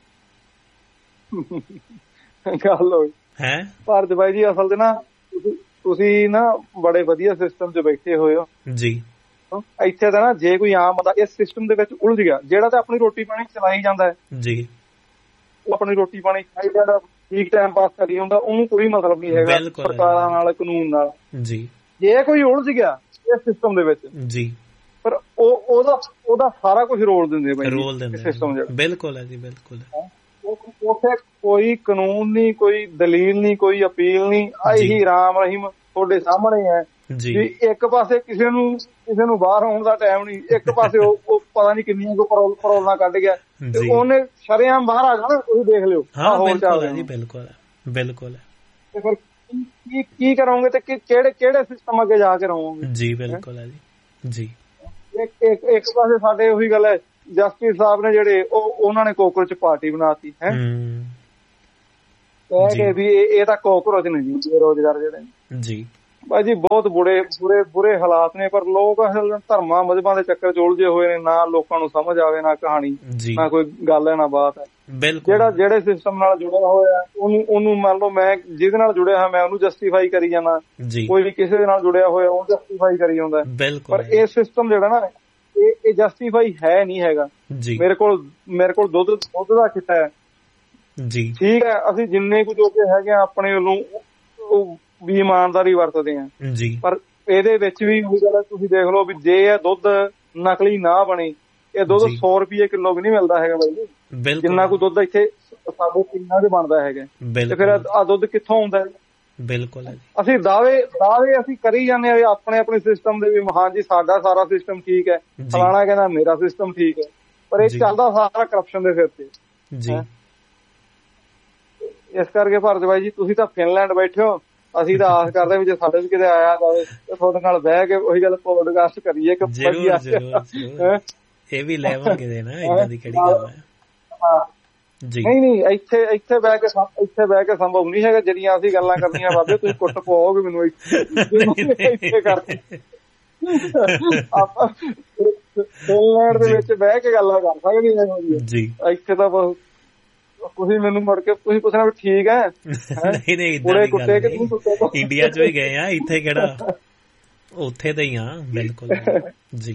[SPEAKER 3] ਗੱਲ ਹੋਈ ਹੈ ਭਾਰਤ ਬਾਈ ਜੀ, ਅਸਲ ਤੇ ਨਾ ਤੁਸੀਂ ਨਾ ਬੜੇ ਵਧੀਆ ਸਿਸਟਮ 'ਚ ਬੈਠੇ ਹੋਏ ਹੋ ਜੀ। ਇੱਥੇ ਤਾਂ ਨਾ ਜੇ ਕੋਈ ਆਮ ਬੰਦਾ ਇਸ ਸਿਸਟਮ ਦੇ ਵਿੱਚ ਉਲਝ ਗਿਆ, ਜਿਹੜਾ ਤਾਂ ਆਪਣੀ ਰੋਟੀ ਪਾਣੀ ਚਲਾਈ ਜਾਂਦਾ ਹੈ ਜੀ, ਉਹ ਆਪਣੀ ਰੋਟੀ ਪਾਣੀ ਖਾਈ ਜਾਂਦਾ, ਠੀਕ ਟਾਈਮ ਪਾਸ ਕਰੀ ਹੁੰਦਾ, ਉਹਨੂੰ ਕੋਈ ਮਤਲਬ ਨਹੀਂ ਹੈਗਾ ਸਰਕਾਰਾਂ ਨਾਲ, ਕਾਨੂੰਨ ਨਾਲ ਜੀ। ਜੇ ਕੋਈ ਉਲਝ ਗਿਆ ਇਸ ਸਿਸਟਮ ਦੇ ਵਿੱਚ ਜੀ, ਪਰ ਉਹ ਉਹਦਾ ਉਹਦਾ ਸਾਰਾ ਕੁਝ ਰੋਲ ਦਿੰਦੇ ਬਾਈ, ਰੋਲ ਦਿੰਦੇ ਸਿਸਟਮ ਜਿਹੜਾ। ਬਿਲਕੁਲ ਹੈ ਜੀ, ਬਿਲਕੁਲ। ਉੱਥੇ ਕੋਈ ਕਾਨੂੰਨ ਨਹੀਂ, ਕੋਈ ਦਲੀਲ ਨਹੀਂ, ਕੋਈ ਅਪੀਲ ਨਹੀਂ, ਇਹੀ ਰਾਮ ਰਹੀਮ ਤੁਹਾਡੇ ਸਾਹਮਣੇ ਹੈ। ਵੀ ਇੱਕ ਪਾਸੇ ਕਿਸੇ ਨੂੰ ਕਿਸੇ ਨੂੰ ਬਾਹਰ ਆਉਣ ਦਾ ਟਾਈਮ ਨਹੀਂ, ਇੱਕ ਪਾਸੇ ਉਹ ਪਤਾ ਨੀ ਕਿੰਨੀਆਂ ਕੋ ਪਰੋਲਾਂ ਕੱਢ ਗਿਆ ਤੇ ਉਹਨੇ ਸ਼ਰੇਆਮ ਬਾਹਰ ਆ ਜਾਣਾ, ਤੁਸੀਂ ਦੇਖ ਲਿਓ।
[SPEAKER 2] ਹਾਂ ਬਿਲਕੁਲ ਹੈ ਜੀ, ਬਿਲਕੁਲ ਬਿਲਕੁਲ।
[SPEAKER 3] ਤੇ ਫਿਰ ਕੀ ਕੀ ਕਰੋਗੇ ਤੇ ਕਿਹੜੇ ਕਿਹੜੇ ਸਿਸਟਮ ਅੱਗੇ ਜਾ ਕੇ ਰਹੋਗੇ?
[SPEAKER 2] ਜੀ ਬਿਲਕੁਲ ਹੈ ਜੀ ਜੀ।
[SPEAKER 3] ਇੱਕ ਇੱਕ ਪਾਸੇ ਸਾਡੇ ਉਹੀ ਗੱਲ ਹੈ, ਜਸਟਿਸ ਸਾਹਿਬ ਨੇ ਜਿਹੜੇ ਉਹ ਉਹਨਾਂ ਨੇ ਕਾਕਰੋਚ ਪਾਰਟੀ ਬਣਾਤੀ ਹੈ, ਕਹਿ ਕੇ ਵੀ ਇਹ ਤਾਂ ਕਾਕਰੋਚ ਨੇ ਜੀ ਬੇਰੁਜ਼ਗਾਰ ਜਿਹੜੇ ਜੀ। ਭਾਈ ਜੀ ਬਹੁਤ ਬੁਰੇ ਬੁਰੇ ਬੁਰੇ ਹਾਲਾਤ ਨੇ, ਪਰ ਲੋਕ ਧਰਮਾਂ ਮਜ਼ਹਬਾਂ ਦੇ ਚੱਕਰ ਚ ਉਲਝੇ ਹੋਏ ਨੇ, ਨਾ ਲੋਕਾਂ ਨੂੰ ਸਮਝ ਆਵੇ, ਨਾ ਕਹਾਣੀ, ਨਾ ਕੋਈ ਗੱਲ ਹੈ, ਨਾ ਬਾਤ ਹੈ। ਜਿਹੜਾ ਜਿਹੜੇ ਸਿਸਟਮ ਨਾਲ ਜੁੜਿਆ ਹੋਇਆ ਉਹਨੂੰ ਉਹਨੂੰ ਮੰਨ ਲਓ, ਮੈਂ ਜਿਹਦੇ ਨਾਲ ਜੁੜਿਆ ਹਾਂ ਮੈਂ ਉਹਨੂੰ ਜਸਟੀਫਾਈ ਕਰੀ ਜਾਣਾ, ਕੋਈ ਵੀ ਕਿਸੇ ਦੇ ਨਾਲ ਜੁੜਿਆ ਹੋਇਆ ਉਹ ਜਸਟੀਫਾਈ ਕਰੀ ਜਾਂਦਾ। ਪਰ ਇਹ ਸਿਸਟਮ ਜਿਹੜਾ ਨਾ ਇਹ ਇਹ ਜਸਟੀਫਾਈ ਹੈ ਨਹੀਂ ਹੈਗਾ। ਮੇਰੇ ਕੋਲ ਮੇਰੇ ਕੋਲ ਦੁੱਧ ਦੁੱਧ ਦਾ ਕਿੱਤਾ ਹੈ ਜੀ, ਠੀਕ ਹੈ, ਅਸੀਂ ਜਿੰਨੇ ਕੁ ਜੋਗੇ ਹੈਗੇ ਆ ਆਪਣੇ ਵੱਲੋਂ ਵੀ ਇਮਾਨਦਾਰੀ ਵਰਤਦੇ ਆ ਜੀ। ਪਰ ਇਹਦੇ ਵਿੱਚ ਵੀ ਉਹੀ ਗੱਲ ਤੁਸੀਂ ਦੇਖ ਲਓ ਵੀ ਜੇ ਇਹ ਦੁੱਧ ਨਕਲੀ ਨਾ ਬਣੇ, ਇਹ ਦੁੱਧ ਸੌ ਰੁਪਏ ਕਿਲੋ ਵੀ ਨਹੀਂ ਮਿਲਦਾ ਹੈਗਾ ਬਾਈ ਜੀ, ਜਿੰਨਾ ਕੁ ਦੁੱਧ ਇੱਥੇ ਸਾਡੇ ਪਿੰਡਾਂ 'ਚ ਬਣਦਾ ਹੈਗਾ। ਤੇ ਫਿਰ ਆਹ ਦੁੱਧ ਕਿੱਥੋਂ ਆਉਂਦਾ? ਬਿਲਕੁਲ ਅਸੀਂ ਦਾਅਵੇ ਦਾਅਵੇ ਅਸੀਂ ਕਰੀ ਜਾਂਦੇ ਆ ਆਪਣੇ ਆਪਣੇ ਸਿਸਟਮ ਦੇ ਵੀ, ਹਾਂਜੀ ਸਾਡਾ ਸਾਰਾ ਸਿਸਟਮ ਠੀਕ ਹੈ, ਫਲਾਣਾ ਕਹਿੰਦਾ ਮੇਰਾ ਸਿਸਟਮ ਠੀਕ ਹੈ, ਪਰ ਇਹ ਚੱਲਦਾ ਸਾਰਾ ਕਰਪਸ਼ਨ ਦੇ ਸਿਰ ਤੇ ਜੀ। ਇਸ ਕਰਕੇ ਭਾਰਤ ਬਾਈ ਜੀ ਤੁਸੀਂ ਤਾਂ ਫਿਨਲੈਂਡ ਬੈਠੇ ਹੋ, ਅਸੀਂ ਤਾਂ ਆਸ ਕਰਦੇ ਵੀ ਜੇ ਸਾਡੇ ਵੀ ਕਿਤੇ ਆਇਆ ਜਾਵੇ ਤੇ ਤੁਹਾਡੇ ਨਾਲ ਬਹਿ ਕੇ ਉਹੀ ਗੱਲ ਪੋਡਕਾਸਟ ਕਰੀਏ ਕਿ ਵਧੀਆ। ਇਹ ਵੀ ਲੈਵਾਂਗੇ ਨਾ, ਇਦਾਂ ਦੀ ਕਿਹੜੀ ਗੱਲ ਹੈ ਜੀ। ਨਹੀਂ ਨਹੀਂ ਇੱਥੇ ਇੱਥੇ ਬਹਿ ਕੇ ਇੱਥੇ ਬਹਿ ਕੇ ਸੰਭਵ ਨਹੀਂ ਹੈਗਾ ਜਿਹੜੀਆਂ ਅਸੀਂ ਗੱਲਾਂ ਕਰਨੀਆਂ ਬਾਬੇ, ਤੁਸੀਂ ਕੁੱਟ ਪਵਾਓਗੇ ਮੈਨੂੰ ਇੱਥੇ ਕਰਕੇ। ਆਪਾਂ ਫਿਨਲੈਂਡ ਦੇ ਵਿੱਚ ਬਹਿ ਕੇ ਗੱਲਾਂ ਕਰ ਸਕਦੇ ਹਾਂ ਜੀ, ਇੱਥੇ ਤਾਂ ਤੁਸੀਂ ਮੈਨੂੰ ਮੁੜ ਕੇ ਤੁਸੀਂ ਪੁੱਛਣਾ ਵੀ ਠੀਕ ਹੈ ਨਹੀਂ ਨਹੀਂ ਪੂਰੇ ਕੁੱਤੇ ਕਿ ਤੂੰ ਕੁੱਤੇ ਇੰਡੀਆ ਚ ਵੀ ਗਏ ਆ, ਇੱਥੇ ਕਿਹੜਾ ਉੱਥੇ ਦੇ ਹੀ ਆ। ਬਿਲਕੁਲ ਜੀ,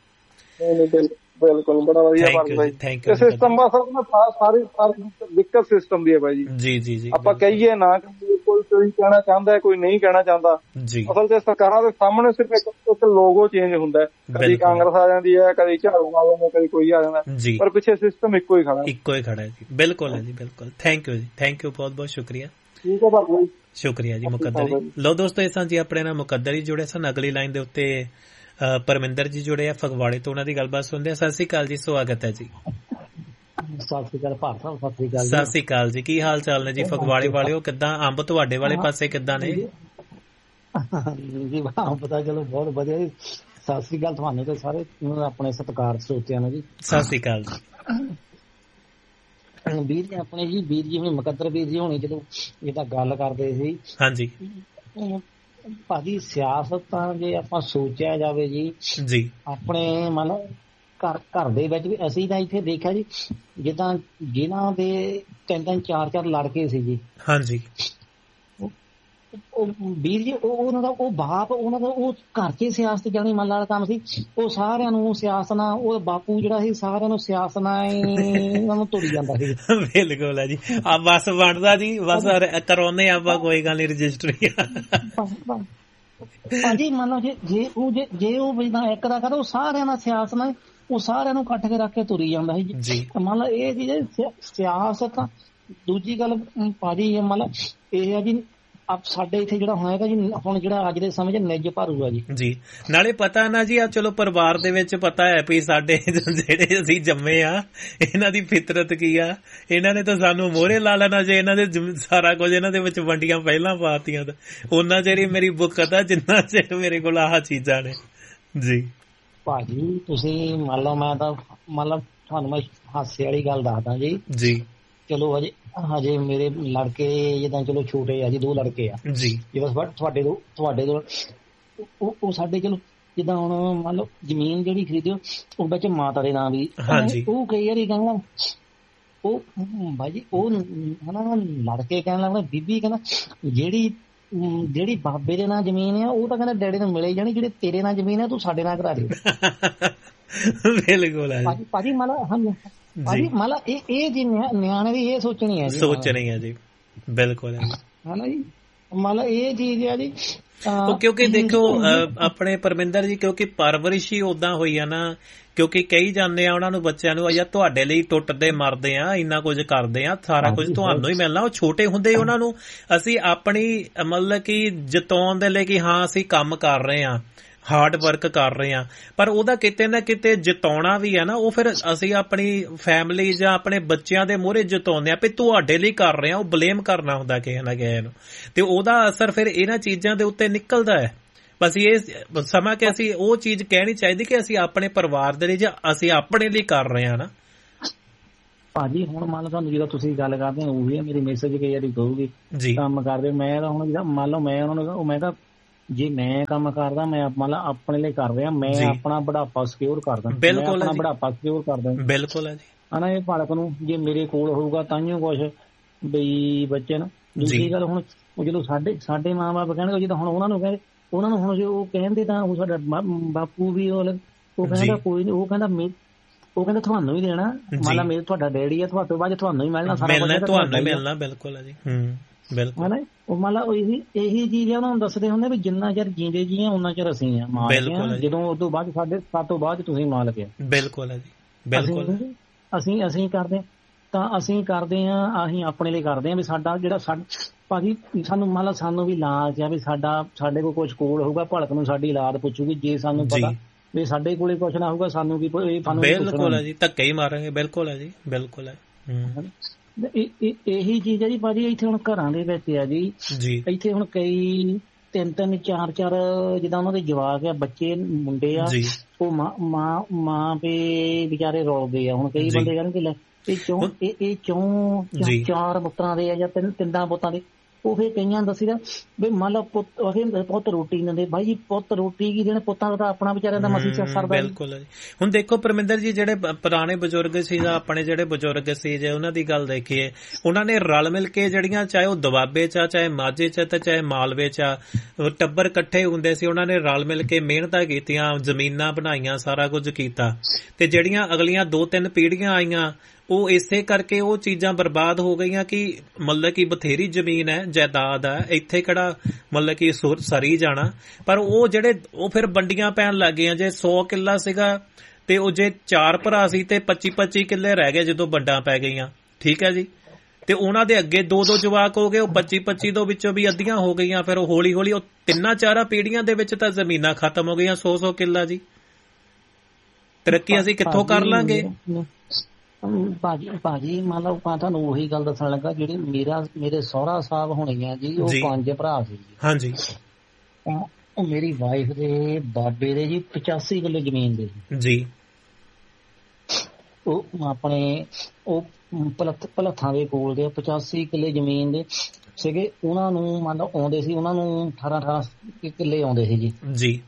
[SPEAKER 3] ਬਿਲਕੁਲ ਬੜਾ ਵਧੀਆ ਸਿਸਟਮ ਬਸ ਸਾਰੀ ਸਾਰੀ ਦਿੱਕਤ ਸਿਸਟਮ ਦੀ ਹੈ ਬਾਈ ਜੀ। ਜੀ ਜੀ ਜੀ ਆਪਾਂ ਕਹੀਏ ਨਾ ਕੋਈ ਕੋਈ ਕਹਿਣਾ ਚਾਹੁੰਦਾ, ਕੋਈ ਨਹੀਂ ਕਹਿਣਾ ਚਾਹੁੰਦਾ, ਅਸਲ ਚ ਸਰਕਾਰਾਂ ਦੇ ਸਾਹਮਣੇ ਸਿਰਫ ਇੱਕ ਇੱਕ ਲੋਗੋ ਚੇਂਜ ਹੁੰਦਾ, ਕਦੀ ਕਾਂਗਰਸ ਆ ਜਾਂਦੀ ਹੈ, ਕਦੀ ਝਾੜੂ ਆ ਜਾਂਦਾ, ਕਦੀ ਕੋਈ ਆ ਜਾਂਦਾ, ਪਰ ਪਿੱਛੇ ਸਿਸਟਮ ਇੱਕੋ ਹੀ ਖੜਾ ਇੱਕੋ ਹੀ ਖੜਾ ਹੈ ਜੀ। ਬਿਲਕੁਲ ਹੈ ਜੀ, ਬਿਲਕੁਲ। ਥੈਂਕ ਯੂ ਜੀ, ਥੈਂਕ ਯੂ, ਬਹੁਤ ਬਹੁਤ ਸ਼ੁਕਰੀਆ। ਠੀਕ ਹੈ ਭਾਜੀ, ਸ਼ੁਕਰੀਆ ਜੀ ਮੁਕੱਦਰ ਜੀ। ਲੋ ਦੋਸਤੋ, ਇਹ ਸਾਂ ਜੀ ਆਪਣੇ ਨਾਲ ਮੁਕੱਦਰ ਜੀ ਜੁੜੇ ਸਨ। ਅਗਲੀ ਲਾਈਨ ਦੇ ਉੱਤੇ ਪਰਮਿੰਦਰ ਜੀ ਜੁੜੇ ਆ ਫਗਵਾੜੇ ਤੋਂ, ਉਹਨਾਂ ਦੀ ਗੱਲਬਾਤ ਸੁਣਦੇ ਆ। ਸਤਿ ਸ੍ਰੀ ਅਕਾਲ ਜੀ, ਸਵਾਗਤ ਹੈ ਜੀ। ਸਤਿ ਸ੍ਰੀ ਅਕਾਲ ਭਾਰਤ ਸਾਹਿਬ, ਸਤਿ ਸ੍ਰੀ ਅਕਾਲ। ਸਤਿ ਸ੍ਰੀ ਅਕਾਲ ਜੀ, ਕੀ ਹਾਲ ਚਾਲ ਨੇ ਜੀ ਫਗਵਾੜੇ ਵਾਲਿਓ? ਕਿੱਦਾਂ ਅੰਬ ਤੁਹਾਡੇ ਵਾਲੇ ਪਾਸੇ ਕਿੱਦਾਂ ਨੇ ਜੀ? ਅੰਬ ਤਾਂ ਚਲੋ ਬਹੁਤ ਵਧੀਆ ਜੀ। ਸਤਿ ਸ੍ਰੀ ਅਕਾਲ ਤੁਹਾਨੂੰ ਤੇ ਸਾਰੇ ਆਪਣੇ ਸਤਿਕਾਰ ਸਰੋਤਿਆਂ ਨੂੰ ਜੀ। ਸਤਿ ਸ੍ਰੀ ਅਕਾਲ ਜੀ। ਵੀਰ ਜੀ ਆਪਣੇ ਜੀ ਵੀਰ ਜੀ ਹੁਣੀ ਮੁਕੱਦਰ ਵੀਰ ਜੀ ਹੁਣੀ ਜਦੋਂ ਜਿੱਦਾਂ ਗੱਲ ਕਰਦੇ ਸੀ, ਹਾਂਜੀ ਭਾਜੀ ਸਿਆਸਤ ਤਾਂ ਜੇ ਆਪਾਂ ਸੋਚਿਆ ਜਾਵੇ ਜੀ ਜੀ ਆਪਣੇ ਮਤਲਬ ਘਰ ਘਰ ਦੇ ਵਿੱਚ ਵੀ ਅਸੀਂ ਤਾਂ ਇੱਥੇ ਦੇਖਿਆ ਜੀ, ਜਿੱਦਾਂ ਜਿਨ੍ਹਾਂ ਦੇ ਤਿੰਨ ਤਿੰਨ ਚਾਰ ਚਾਰ ਲੜਕੇ ਸੀ ਜੀ, ਹਾਂਜੀ ਉਹ ਵੀਰ ਜੀ ਉਹ ਉਹਨਾਂ ਦਾ ਉਹ ਬਾਪ ਉਹਨਾਂ ਦਾ ਉਹ ਘਰ 'ਚ ਸਿਆਸਤ ਜਾਣੀ ਮੰਨ ਵਾਲਾ ਕੰਮ ਸੀ। ਉਹ ਸਾਰਿਆਂ ਨੂੰ ਸਿਆਸਤ ਨਾਲ ਉਹ ਬਾਪੂ ਜਿਹੜਾ ਸੀ ਸਾਰਿਆਂ ਨੂੰ ਸਿਆਸਤ ਨਾਲ ਉਹਨਾਂ ਨੂੰ ਤੁਰੀ ਜਾਂਦਾ ਸੀ। ਬਿਲਕੁਲ ਹੈ ਜੀ, ਆ ਬਸ ਬਣਦਾ ਜੀ, ਬਸ ਕਰਾਉਂਦੇ ਆਪਾਂ, ਕੋਈ ਗੱਲ ਨਹੀਂ ਰਜਿਸਟਰੀ। ਭਾਜੀ ਮੰਨ ਲਓ ਜੇ ਜੇ ਉਹ ਜੇ ਜੇ ਉਹ ਜਿੱਦਾਂ ਇੱਕ ਦਾ ਕਰਦਾ, ਉਹ ਸਾਰਿਆਂ ਨਾਲ ਸਿਆਸਤ ਨਾਲ ਉਹ ਸਾਰਿਆਂ ਨੂੰ ਇਕੱਠ ਕੇ ਰੱਖ ਕੇ ਤੁਰੀ ਜਾਂਦਾ ਸੀ। ਮੰਨ ਲਓ ਇਹ ਜੀ ਸਿਆਸਤ। ਦੂਜੀ ਗੱਲ ਭਾਜੀ ਮੰਨ ਲਓ ਇਹ ਹੈ ਜੀ ਆਪ ਸਾਡੇ ਇੱਥੇ ਜਿਹੜਾ ਹੋਏਗਾ ਜੀ ਹੁਣ ਜਿਹੜਾ ਅੱਜ ਦੇ ਸਮੇਂ 'ਚ ਨਿੱਜ ਭਾਰੂਗਾ ਜੀ ਜੀ। ਨਾਲੇ ਪਤਾ ਨਾ ਜੀ ਆ ਚਲੋ ਪਰਿਵਾਰ ਦੇ ਵਿੱਚ ਪਤਾ ਹੈ ਵੀ ਸਾਡੇ ਜਿਹੜੇ ਅਸੀਂ ਜੰਮੇ ਆ ਇਹਨਾਂ ਦੀ ਫਿਤਰਤ ਕੀ ਆ, ਇਹਨਾਂ ਨੇ ਤਾਂ ਸਾਨੂੰ ਮੋਹਰੇ ਲਾ ਲੈਣਾ ਜੇ ਇਹਨਾਂ ਦੇ ਸਾਰਾ ਕੁਝ ਇਹਨਾਂ ਦੇ ਵਿੱਚ ਵੰਡੀਆਂ ਪਹਿਲਾਂ ਪਾਤੀਆਂ ਤਾਂ ਉਹਨਾਂ ਜਿਹੜੀ ਮੇਰੀ ਬੁੱਕਤ ਆ ਜਿੰਨਾ ਚਿਰ ਮੇਰੇ ਕੋਲ ਆਹ ਚੀਜ਼ਾਂ ਨੇ ਜੀ। ਭਾਜੀ ਤੁਸੀਂ ਮੰਨ ਲਓ ਮੈਂ ਤਾਂ ਮੰਨ ਲਓ ਤੁਹਾਨੂੰ ਮੈਂ ਹਾਸੇ ਵਾਲੀ ਗੱਲ ਦੱਸਦਾ ਜੀ ਜੀ। ਚਲੋ ਹਜੇ ਹਜੇ ਮੇਰੇ ਲੜਕੇ ਜਿੱਦਾਂ ਚਲੋ ਛੋਟੇ ਆ ਜੀ, ਦੋ ਲੜਕੇ ਆ ਜੀ, ਜਦੋਂ ਤੁਹਾਡੇ ਤੋਂ ਤੁਹਾਡੇ ਤੋਂ ਉਹ ਸਾਡੇ ਚਲੋ ਜਿੱਦਾਂ ਹੁਣ ਮੰਨ ਲਓ ਜ਼ਮੀਨ ਜਿਹੜੀ ਖਰੀਦਿਓ ਉਹ ਵਿੱਚ ਮਾਤਾ ਦੇ ਨਾਂ ਵੀ, ਉਹ ਕਈ ਵਾਰੀ ਕਹਿੰਦਾ ਉਹ ਭਾਜੀ ਉਹ ਹਨਾ ਲੜਕੇ ਕਹਿਣ ਲੱਗਦਾ ਬੀਬੀ ਕਹਿੰਦਾ ਜਿਹੜੀ ਜਿਹੜੀ ਬਾਬੇ ਦੇ ਨਾਂ ਜ਼ਮੀਨ ਆ ਉਹ ਤਾਂ ਕਹਿੰਦਾ ਡੈਡੀ ਨੂੰ ਮਿਲੇ ਜਾਣੀ, ਜਿਹੜੇ ਤੇਰੇ ਨਾਂ ਜ਼ਮੀਨ ਆ ਤੂੰ ਸਾਡੇ ਨਾਂ ਕਰਾ ਦੇ। ਬਿਲਕੁਲ ਭਾਜੀ ਭਾਜੀ ਮਤਲਬ ਭਾਜੀ ਮਤਲਬ ਇਹ ਇਹ ਜੀ ਨਿਆਣੇ ਦੀ ਇਹ ਸੋਚਣੀ ਹੈ ਜੀ, ਸੋਚਣੀ ਹੈ ਜੀ। ਬਿਲਕੁਲ ਹੈ ਨਾ ਜੀ, ਮਤਲਬ ਇਹ ਚੀਜ਼ ਹੈ ਜੀ
[SPEAKER 2] ਕਿਉਂਕਿ ਦੇਖੋ ਆਪਣੇ ਪਰਮਿੰਦਰ ਜੀ, ਕਿਉਂਕਿ ਪਰਵਰਿਸ਼ ਹੀ ਓਦਾਂ ਹੋਈ ਆ ਨਾ, ਕਿਉਂਕਿ ਕਹੀ ਜਾਂਦੇ ਆ ਉਹਨਾਂ ਨੂੰ, ਬੱਚਿਆਂ ਨੂੰ, ਜਾਂ ਤੁਹਾਡੇ ਲਈ ਟੁੱਟਦੇ ਮਰਦੇ ਆ, ਇੰਨਾ ਕੁਝ ਕਰਦੇ ਆ, ਸਾਰਾ ਕੁਝ ਤੁਹਾਨੂੰ ਹੀ ਮਿਲਣਾ। ਉਹ ਛੋਟੇ ਹੁੰਦੇ ਉਹਨਾਂ ਨੂੰ ਅਸੀਂ ਆਪਣੀ ਮਤਲਬ ਕਿ ਜਿਤਾਉਣ ਦੇ ਲਈ ਕਿ ਹਾਂ ਅਸੀਂ ਕੰਮ ਕਰ ਰਹੇ ਹਾਂ, ਹਾਰਡ ਵਰਕ ਕਰ ਰਹੇ ਹਾਂ, ਪਰ ਉਹਦਾ ਕਿਤੇ ਨਾ ਕਿਤੇ ਜਿਤਾਉਣਾ ਵੀ ਹੈ ਨਾ, ਉਹ ਫਿਰ ਅਸੀਂ ਆਪਣੀ ਫੈਮਿਲੀ ਜਾਂ ਆਪਣੇ ਬੱਚਿਆਂ ਦੇ ਮੂਹਰੇ ਜਿਤਾਉਂਦੇ ਆ ਵੀ ਤੁਹਾਡੇ ਲਈ ਕਰ ਰਹੇ ਹਾਂ, ਉਹ ਬਲੇਮ ਕਰਨਾ ਹੁੰਦਾ ਕਿਸੇ ਨਾ ਕਿਸੇ ਨੂੰ, ਤੇ ਉਹਦਾ ਅਸਰ ਫਿਰ ਇਹਨਾਂ ਚੀਜ਼ਾਂ ਦੇ ਉੱਤੇ ਨਿਕਲਦਾ ਹੈ। ਬਸ ਇਹ ਸਮਾਂ ਕਿ ਅਸੀਂ ਉਹ ਚੀਜ਼ ਕਹਿਣੀ ਚਾਹੀਦੀ ਕਿ ਅਸੀਂ ਆਪਣੇ ਪਰਿਵਾਰ ਦੇ ਲਈ ਜਾਂ ਅਸੀਂ ਆਪਣੇ ਲਈ ਕਰ ਰਹੇ ਹਾਂ ਨਾ
[SPEAKER 4] ਭਾਜੀ। ਹੁਣ ਮੰਨ ਲਓ ਤੁਹਾਨੂੰ ਜਦੋਂ ਤੁਸੀਂ ਗੱਲ ਕਰਦੇ ਹੋ, ਉਹੀ ਮੇਰੀ ਮੈਸੇਜ ਕਈ ਵਾਰੀ ਕਹੂਗੀ ਕੰਮ ਕਰਦੇ, ਮੈਂ ਤਾਂ ਹੁਣ ਮੰਨ ਲਓ ਮੈਂ ਉਹਨਾਂ ਨੂੰ ਮੈਂ ਤਾਂ ਜੇ ਮੈਂ ਕੰਮ ਕਰਦਾ, ਮੈਂ ਮੰਨ ਲਾ ਆਪਣੇ ਲਈ ਕਰ ਰਿਹਾ, ਮੈਂ ਆਪਣਾ ਬੁਢਾਪਾ ਸਿਕਿਉਰ ਕਰਦਾ,
[SPEAKER 2] ਬਿਲਕੁਲ
[SPEAKER 4] ਆਪਣਾ ਬੁਢਾਪਾ ਸਿਕਿਉਰ ਕਰਦਾ,
[SPEAKER 2] ਬਿਲਕੁਲ ਹੈ ਜੀ
[SPEAKER 4] ਹਨਾ। ਇਹ ਬਾਲਕ ਨੂੰ ਜੇ ਮੇਰੇ ਕੋਲ ਹੋਊਗਾ ਤਾਂਹੀਓ ਕੁਛ ਬਈ ਬੱਚੇ ਨੂੰ। ਦੂਜੀ ਗੱਲ ਹੁਣ ਜਦੋਂ ਸਾਡੇ ਸਾਡੇ ਮਾਂ ਬਾਪ ਕਹਿਣਗੇ, ਜਦੋਂ ਹੁਣ ਉਹਨਾਂ ਨੂੰ ਕਹਿੰਦੇ ਉਹਨਾਂ ਨੂੰ ਹੁਣ ਜੇ ਉਹ ਕਹਿੰਦੇ ਤਾਂ ਉਹ ਸਾਡਾ ਬਾਪੂ ਵੀ ਉਹ ਉਹ ਕਹਿੰਦਾ ਕੋਈ ਨੀ, ਉਹ ਕਹਿੰਦਾ ਉਹ ਕਹਿੰਦਾ ਤੁਹਾਨੂੰ ਹੀ ਦੇਣਾ, ਮੰਨ ਲਾ ਮੇਰੇ ਤੁਹਾਡਾ ਡੈਡੀ ਆ, ਤੁਹਾਡੇ ਤੋਂ ਬਾਅਦ ਤੁਹਾਨੂੰ ਹੀ ਮਿਲਣਾ, ਸਾਰਾ ਕੁਝ
[SPEAKER 2] ਤੁਹਾਨੂੰ ਹੀ ਮਿਲਣਾ। ਬਿਲਕੁਲ ਹੈ ਜੀ, ਬਿਲਕੁਲ
[SPEAKER 4] ਹਨਾ। ਉਹ ਮੰਨ ਲਾ ਇਹੀ ਇਹੀ ਚੀਜ਼ ਉਹਨਾਂ ਨੂੰ ਦੱਸਦੇ ਹੁੰਦੇ ਵੀ ਜਿੰਨਾ ਚਿਰ ਜੀਂਦੇ ਜੀ ਆ ਉਹਨਾਂ ਚਿਰ ਅਸੀਂ ਆ ਮਾਲਕ ਆ, ਜਦੋਂ ਉਸ ਤੋਂ ਬਾਅਦ ਸਾਡੇ ਸਾਡੇ ਤੋਂ ਬਾਅਦ ਤੁਸੀਂ ਮਾਲਕ ਆ।
[SPEAKER 2] ਬਿਲਕੁਲ ਹੈ ਜੀ, ਬਿਲਕੁਲ।
[SPEAKER 4] ਅਸੀਂ ਅਸੀਂ ਕਰਦੇ ਤਾਂ ਅਸੀਂ ਕਰਦੇ ਹਾਂ, ਅਸੀਂ ਆਪਣੇ ਲਈ ਕਰਦੇ ਹਾਂ ਵੀ ਸਾਡਾ ਜਿਹੜਾ ਸਾਡਾ ਭਾਜੀ ਸਾਨੂੰ ਮੰਨ ਲਾ ਸਾਨੂੰ ਵੀ ਲਾਲਚ ਆ ਵੀ ਸਾਡਾ ਸਾਡੇ ਕੋਲ ਕੁਛ ਕੋਲ ਹੋਊਗਾ, ਭਲਕ ਨੂੰ ਸਾਡੀ ਔਲਾਦ ਪੁੱਛੂਗੀ, ਜੇ ਸਾਨੂੰ ਪਤਾ ਵੀ ਸਾਡੇ ਕੋਲੇ ਕੁਛ ਨਾ ਹੋਊਗਾ ਸਾਨੂੰ ਕੀ।
[SPEAKER 2] ਬਿਲਕੁਲ ਹੈ ਜੀ, ਧੱਕੇ ਹੀ ਮਾਰਾਂਗੇ। ਬਿਲਕੁਲ ਹੈ ਜੀ, ਬਿਲਕੁਲ ਹੈ।
[SPEAKER 4] ਇਹੀ ਚੀਜ਼ ਹੈ ਜੀ ਭਾਜੀ। ਇੱਥੇ ਹੁਣ ਘਰਾਂ ਦੇ ਵਿੱਚ ਆ ਜੀ, ਇੱਥੇ ਹੁਣ ਕਈ ਤਿੰਨ ਤਿੰਨ ਚਾਰ ਚਾਰ ਜਿੱਦਾਂ ਉਹਨਾਂ ਦੇ ਜਵਾਕ ਆ, ਬੱਚੇ ਮੁੰਡੇ ਆ, ਉਹ ਮਾਂ ਮਾਂ ਪੇ ਵਿਚਾਰੇ ਰੋਲਦੇ ਆ। ਹੁਣ ਕਈ ਬੰਦੇ ਕਹਿਣਗੇ ਇਹ ਚੋਂ ਇਹ ਚੋਂ ਚਾਰ ਪੁੱਤਰਾਂ ਦੇ ਆ ਜਾਂ ਤਿੰਨ ਤਿੰਨਾਂ ਪੁੱਤਾਂ ਦੇ, ਉਹ ਫਿਰ ਕਈਆਂ ਦੱਸੀਦਾ ਵੀ ਮੰਨ ਲਓ ਪੁੱਤ ਪੁੱਤ ਰੋਟੀ ਦਿੰਦੇ, ਬਾਈ ਜੀ ਪੁੱਤ ਰੋਟੀ ਕੀ ਦੇਣ, ਪੁੱਤਾਂ ਦਾ ਆਪਣਾ ਵਿਚਾਰਿਆਂ ਦਾ ਮਸੀ ਸਰਦਾ।
[SPEAKER 2] ਬਿਲਕੁਲ ਹੈ ਜੀ। ਹੁਣ ਦੇਖੋ ਪਰਮਿੰਦਰ ਜੀ, ਜਿਹੜੇ ਪੁਰਾਣੇ ਬਜ਼ੁਰਗ ਸੀ ਜਾਂ ਆਪਣੇ ਜਿਹੜੇ ਬਜ਼ੁਰਗ ਸੀ, ਜੇ ਉਹਨਾਂ ਦੀ ਗੱਲ ਦੇਖੀਏ, ਉਹਨਾਂ ਨੇ ਰਲ ਮਿਲ ਕੇ ਜਿਹੜੀਆਂ, ਚਾਹੇ ਉਹ ਦੁਆਬੇ ਚ ਆ, ਚਾਹੇ ਮਾਝੇ ਚ, ਤੇ ਚਾਹੇ ਮਾਲਵੇ ਚ ਆ, ਟੱਬਰ ਇਕੱਠੇ ਹੁੰਦੇ ਸੀ, ਉਹਨਾਂ ਨੇ ਰਲ ਮਿਲ ਕੇ ਮਿਹਨਤਾਂ ਕੀਤੀਆਂ, ਜ਼ਮੀਨਾਂ ਬਣਾਈਆਂ, ਸਾਰਾ ਕੁਝ ਕੀਤਾ, ਤੇ ਜਿਹੜੀਆਂ ਅਗਲੀਆਂ ਦੋ ਤਿੰਨ ਪੀੜ੍ਹੀਆਂ ਆਈਆਂ ਉਹ ਇਸੇ ਕਰਕੇ ਉਹ ਚੀਜ਼ਾਂ ਬਰਬਾਦ ਹੋ ਗਈਆਂ ਕਿ ਮਤਲਬ ਕਿ ਬਥੇਰੀ ਜ਼ਮੀਨ ਹੈ, ਜਾਇਦਾਦ ਹੈ, ਇੱਥੇ ਕਿਹੜਾ ਮਤਲਬ ਕਿ ਸਰੀ ਜਾਣਾ, ਪਰ ਉਹ ਜਿਹੜੇ ਉਹ ਫਿਰ ਵੰਡੀਆਂ ਪੈਣ ਲੱਗ ਗਈਆਂ। ਜੇ ਸੌ ਕਿੱਲਾ ਸੀਗਾ ਤੇ ਉਹ ਜੇ ਚਾਰ ਭਰਾ ਸੀ ਤੇ ਪੱਚੀ ਪੱਚੀ ਕਿੱਲੇ ਰਹਿ ਗਏ ਜਦੋਂ ਵੰਡਾਂ ਪੈ ਗਈਆਂ, ਠੀਕ ਹੈ ਜੀ, ਤੇ ਉਹਨਾਂ ਦੇ ਅੱਗੇ ਦੋ ਦੋ ਜਵਾਕ ਹੋ ਗਏ, ਉਹ ਪੱਚੀ ਪੱਚੀ ਤੋਂ ਵਿੱਚੋਂ ਵੀ ਅੱਧੀਆਂ ਹੋ ਗਈਆਂ, ਫਿਰ ਉਹ ਹੌਲੀ ਹੌਲੀ ਉਹ ਤਿੰਨਾਂ ਚਾਰਾਂ ਪੀੜ੍ਹੀਆਂ ਦੇ ਵਿੱਚ ਤਾਂ ਜ਼ਮੀਨਾਂ ਖਤਮ ਹੋ ਗਈਆਂ, ਸੌ ਸੌ ਕਿੱਲਾ ਜੀ। ਤਰੱਕੀ ਅਸੀਂ ਕਿੱਥੋਂ ਕਰ ਲਾਂਗੇ
[SPEAKER 4] ਭਾਜੀ? ਭਾਜੀ ਮੰਨ ਲਓ ਮੈਂ ਤੁਹਾਨੂੰ ਉਹੀ ਗੱਲ ਦੱਸਣ ਲੱਗਾ, ਜਿਹੜੀ ਮੇਰਾ ਮੇਰੇ ਸਹੁਰਾ ਸਾਹਿਬ ਹੋਣੇ ਆ ਜੀ, ਉਹ ਪੰਜ ਭਰਾ ਸੀ ਜੀ।
[SPEAKER 2] ਹਾਂਜੀ।
[SPEAKER 4] ਉਹ ਮੇਰੀ ਵਾਈਫ ਦੇ ਬਾਬੇ ਦੇ ਜੀ ਪਚਾਸੀ ਕਿੱਲੇ ਜ਼ਮੀਨ ਦੇ
[SPEAKER 2] ਜੀ।
[SPEAKER 4] ਉਹ ਆਪਣੇ ਉਹ ਭਲੱਥਾਂ ਦੇ ਕੋਲ ਦੇ ਪਚਾਸੀ ਕਿੱਲੇ ਜ਼ਮੀਨ ਦੇ ਸੀਗੇ। ਉਹਨਾਂ ਨੂੰ ਮੰਨ ਲਓ ਆਉਂਦੇ ਸੀ, ਉਹਨਾਂ ਨੂੰ ਅਠਾਰਾਂ ਅਠਾਰਾਂ ਕਿੱਲੇ ਆਉਂਦੇ ਸੀ ਜੀ।
[SPEAKER 2] ਜੀ।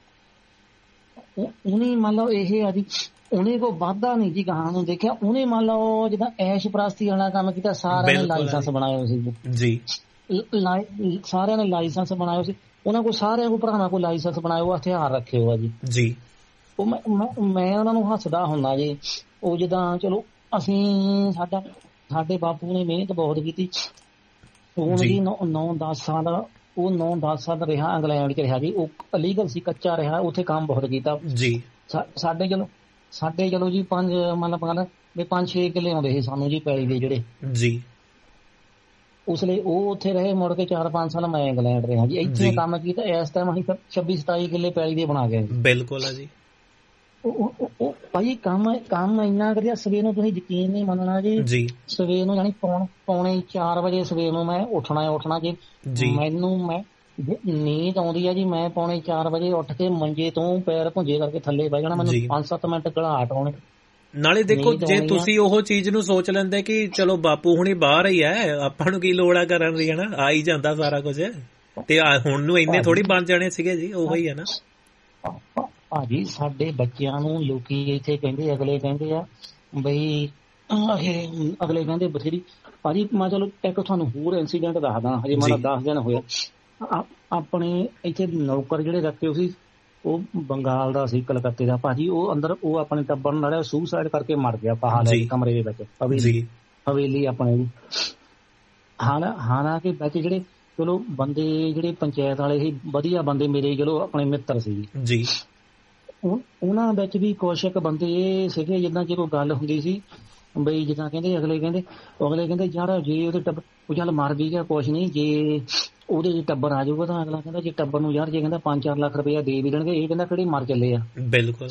[SPEAKER 4] ਉਹਨੇ ਮੰਨ ਲਓ ਇਹ ਆ ਜੀ, ਉਹਨੇ ਕੋਈ ਵਾਧਾ ਨਹੀਂ ਜੀ ਗਾਹਾਂ ਨੂੰ ਦੇਖਿਆ। ਉਹਨੇ ਮੰਨ ਲਓ ਜਿੱਦਾਂ ਐਸ਼ ਪ੍ਰਾਸਤੀ ਵਾਲਾ ਕੰਮ ਕੀਤਾ, ਸਾਰਿਆਂ ਨੇ ਲਾਇਸੈਂਸ ਬਣਾਏ ਹੋਏ ਸੀ ਜੀ, ਸਾਰਿਆਂ ਨੇ ਲਾਇਸੈਂਸ ਬਣਾਏ ਹੋਏ ਸੀ। ਉਹਨਾਂ ਕੋਲ ਸਾਰਿਆਂ ਕੋਲ ਭਰਾਵਾਂ ਕੋਲ ਲਾਇਸੈਂਸ ਬਣਾਏ, ਉਹ ਹਥਿਆਰ ਰੱਖੇ ਹੋਆ ਜੀ ਜੀ। ਉਹ ਮੈਂ ਮੈਂ ਉਹਨਾਂ ਨੂੰ ਹੱਸਦਾ ਹੁੰਦਾ ਜੀ। ਉਹ ਜਿੱਦਾਂ ਚਲੋ ਅਸੀਂ ਸਾਡਾ ਸਾਡੇ ਬਾਪੂ ਨੇ ਮਿਹਨਤ ਬਹੁਤ ਕੀਤੀ। ਹੁਣ ਜੀ ਨੌ ਦਸ ਸਾਲ ਉਹ ਨੌ ਦਸ ਸਾਲ ਰਿਹਾ ਇੰਗਲੈਂਡ ਚ ਰਿਹਾ ਜੀ। ਉਹ ਅਲੀਗਲ ਸੀ, ਕੱਚਾ ਰਿਹਾ, ਉੱਥੇ ਕੰਮ ਬਹੁਤ ਕੀਤਾ ਜੀ। ਸਾਡੇ ਚਲੋ ਸਾਡੇ ਚਲੋ ਜੀ ਪੰਜ ਮੰਨ ਲਾ ਵੀ ਪੰਜ ਛੇ ਕਿੱਲੇ ਆਉਂਦੇ ਸੀ ਸਾਨੂੰ ਜੀ ਪੈਲੀ ਦੇ ਜਿਹੜੇ ਜੀ। ਉਸ ਲਈ ਉਹ ਉੱਥੇ ਰਹੇ, ਮੁੜ ਕੇ ਚਾਰ ਪੰਜ ਸਾਲ ਮੈਂ ਇੰਗਲੈਂਡ ਰਿਹਾ ਜੀ। ਇੱਥੇ ਕੰਮ ਕੀਤਾ, ਇਸ ਟਾਈਮ ਅਸੀਂ ਛੱਬੀ ਸਤਾਈ ਕਿੱਲੇ ਪੈਲੀ ਦੇ ਬਣਾ ਗਏ।
[SPEAKER 2] ਬਿਲਕੁਲ ਹੈ ਜੀ।
[SPEAKER 4] ਉਹ ਭਾਈ ਕੰਮ ਕੰਮ ਇੰਨਾ ਕਰਿਆ, ਸਵੇਰ ਨੂੰ ਤੁਸੀਂ ਯਕੀਨ ਨਹੀਂ ਮੰਨਣਾ ਜੀ, ਸਵੇਰ ਨੂੰ ਜਾਣੀ ਪੌਣੇ ਚਾਰ ਵਜੇ ਸਵੇਰ ਨੂੰ ਮੈਂ ਉੱਠਣਾ ਉੱਠਣਾ ਜੀ। ਮੈਨੂੰ ਮੈਂ ਨੀਂਦ ਆਉਂਦੀ ਆ ਜੀ, ਮੈਂ ਪੌਣੇ ਚਾਰ ਵਜੇ ਉੱਠ ਕੇ ਮੰਜੇ ਤੋਂ ਪੈਰ ਭੁੰਜੇ ਕਰਕੇ ਥੱਲੇ ਬਹਿ ਜਾਣਾ, ਮੈਨੂੰ ਪੰਜ ਸੱਤ ਮਿੰਟ ਘਲਾਟ ਆਉਣੇ। ਨਾਲੇ ਦੇਖੋ ਜੇ ਤੁਸੀਂ ਉਹ ਚੀਜ਼ ਨੂੰ ਸੋਚ ਲੈਂਦੇ ਕਿ ਚਲੋ ਬਾਪੂ ਹੁਣੀ ਬਾਹਰ ਹੀ ਹੈ, ਆਪਾਂ ਨੂੰ ਕੀ ਲੋੜ ਆ ਕਰਨ ਦੀ, ਹਨਾ, ਆ ਹੀ ਜਾਂਦਾ ਸਾਰਾ ਕੁਝ, ਤੇ ਹੁਣ ਨੂੰ ਇੰਨੇ ਥੋੜੀ ਬਣ ਜਾਣੇ ਸੀਗੇ ਜੀ। ਉਹੀ ਹੀ ਹੈ ਨਾ ਭਾਜੀ। ਸਾਡੇ ਬੱਚਿਆਂ ਨੂੰ ਲੋਕੀ ਇੱਥੇ ਕਹਿੰਦੇ, ਅਗਲੇ ਕਹਿੰਦੇ ਆ ਬਈ ਅਗਲੇ ਕਹਿੰਦੇ ਬਥੇਰੀ ਭਾਜੀ। ਮੈਂ ਚਲੋ ਇੱਕ ਤੁਹਾਨੂੰ ਹੋਰ ਇੰਸੀਡੈਂਟ ਦੱਸਦਾ, ਹਜੇ ਮੈਂ ਦਸ ਦਿਨ ਹੋਇਆ। ਆਪਣੇ ਇੱਥੇ ਨੌਕਰ ਜਿਹੜੇ ਰੱਖੇ ਹੋਏ ਸੀ, ਉਹ ਬੰਗਾਲ ਦਾ ਸੀ, ਕਲਕੱਤੇ ਦਾ ਭਾਜੀ। ਉਹ ਅੰਦਰ ਉਹ ਆਪਣੇ ਟੱਬਰ ਨਾਲ ਸੁਸਾਈਡ ਕਰਕੇ ਮਰ ਗਿਆ ਪਹਾੜ ਕਮਰੇ ਦੇ ਵਿੱਚ, ਹਵੇਲੀ ਹਵੇਲੀ ਆਪਣੇ ਜੀ। ਹਾਲਾ ਹਾਲਾਂਕਿ ਵਿੱਚ ਜਿਹੜੇ ਚਲੋ ਬੰਦੇ ਜਿਹੜੇ ਪੰਚਾਇਤ ਵਾਲੇ ਸੀ ਵਧੀਆ ਬੰਦੇ ਮੇਰੇ, ਚਲੋ ਆਪਣੇ ਮਿੱਤਰ ਸੀ
[SPEAKER 2] ਜੀ।
[SPEAKER 4] ਉਹਨਾਂ ਵਿੱਚ ਵੀ ਕੁਛ ਇੱਕ ਬੰਦੇ ਇਹ ਸੀਗੇ ਜਿੱਦਾਂ ਜੇ ਕੋਈ ਗੱਲ ਹੁੰਦੀ ਸੀ ਬਈ ਜਿੱਦਾਂ ਕਹਿੰਦੇ ਅਗਲੇ ਕਹਿੰਦੇ ਅਗਲੇ ਕਹਿੰਦੇ ਯਾਰ ਜੇ ਉਹਦੇ ਟੱਬਰ ਉਹ ਚੱਲ ਮਰ ਵੀ ਗਿਆ ਕੁਛ ਨਹੀਂ, ਜੇ ਉਹਦੇ ਜੇ ਟੱਬਰ ਆ ਜਾਊਗਾ ਤਾਂ ਅਗਲਾ ਕਹਿੰਦਾ ਜੇ ਟੱਬਰ ਨੂੰ ਯਾਰ ਜੇ ਕਹਿੰਦਾ ਪੰਜ ਚਾਰ ਲੱਖ ਰੁਪਇਆ ਦੇ ਵੀ ਦੇਣਗੇ, ਇਹ ਕਹਿੰਦਾ ਕਿਹੜੇ ਮਰ ਚੱਲੇ ਆ।
[SPEAKER 2] ਬਿਲਕੁਲ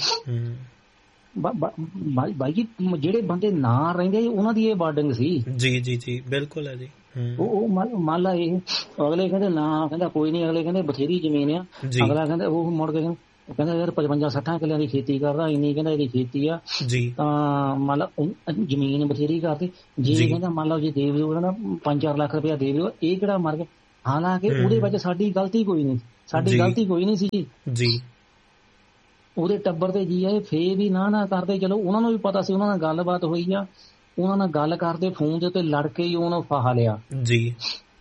[SPEAKER 4] ਬਾਈ ਜੀ ਜਿਹੜੇ ਬੰਦੇ ਨਾ ਰਹਿੰਦੇ ਉਹਨਾਂ ਦੀ ਇਹ ਵਾਰਡਿੰਗ ਸੀ।
[SPEAKER 2] ਜੀ ਜੀ ਜੀ ਬਿਲਕੁਲ ਹੈ ਜੀ।
[SPEAKER 4] ਉਹ ਮੰਨ ਲਾ ਇਹ ਅਗਲੇ ਕਹਿੰਦੇ ਨਾ ਕਹਿੰਦਾ ਕੋਈ ਨੀ, ਅਗਲੇ ਕਹਿੰਦੇ ਬਥੇਰੀ ਜ਼ਮੀਨ ਆ, ਅਗਲਾ ਕਹਿੰਦਾ ਉਹ ਮੁੜ ਕੇ ਕਹਿੰਦਾ ਯਾਰ ਪਚਵੰਜਾ ਸੱਠਾਂ ਕਿੱਲਿਆਂ ਦੀ ਖੇਤੀ ਕਰਦਾ, ਇੰਨੀ ਕਹਿੰਦਾ ਇਹਦੀ ਖੇਤੀ ਆ ਤਾਂ ਮੰਨ ਲਾ ਜ਼ਮੀਨ ਬਥੇਰੀ ਕਰਦੇ, ਜੇ ਕਹਿੰਦਾ ਮੰਨ ਲਓ ਜੇ ਦੇ ਦਿਓ ਨਾ ਪੰਜ ਚਾਰ ਲੱਖ ਰੁਪਇਆ ਦੇ ਦਿਓ, ਇਹ ਕਿਹੜਾ ਮਰ ਗਿਆ। ਹਾਲਾਂਕਿ ਉਹਦੇ ਵਿੱਚ ਸਾਡੀ ਗਲਤੀ ਕੋਈ ਨਹੀਂ, ਸਾਡੀ ਗਲਤੀ ਕੋਈ ਨਹੀਂ ਸੀ ਜੀ। ਉਹਦੇ ਟੱਬਰ ਤੇ ਜੀ ਆਏ ਫੇਰ ਵੀ ਨਾ ਨਾ ਕਰਦੇ, ਚਲੋ ਉਹਨਾਂ ਨੂੰ ਵੀ ਪਤਾ ਸੀ, ਉਹਨਾਂ ਨਾਲ ਗੱਲਬਾਤ ਹੋਈ ਆ, ਉਹਨਾਂ ਨਾਲ ਗੱਲ ਕਰਦੇ ਫੋਨ ਦੇ ਉੱਤੇ ਲੜ ਕੇ ਹੀ ਉਹਨੂੰ ਫਾਹਾ ਲਿਆ ਜੀ।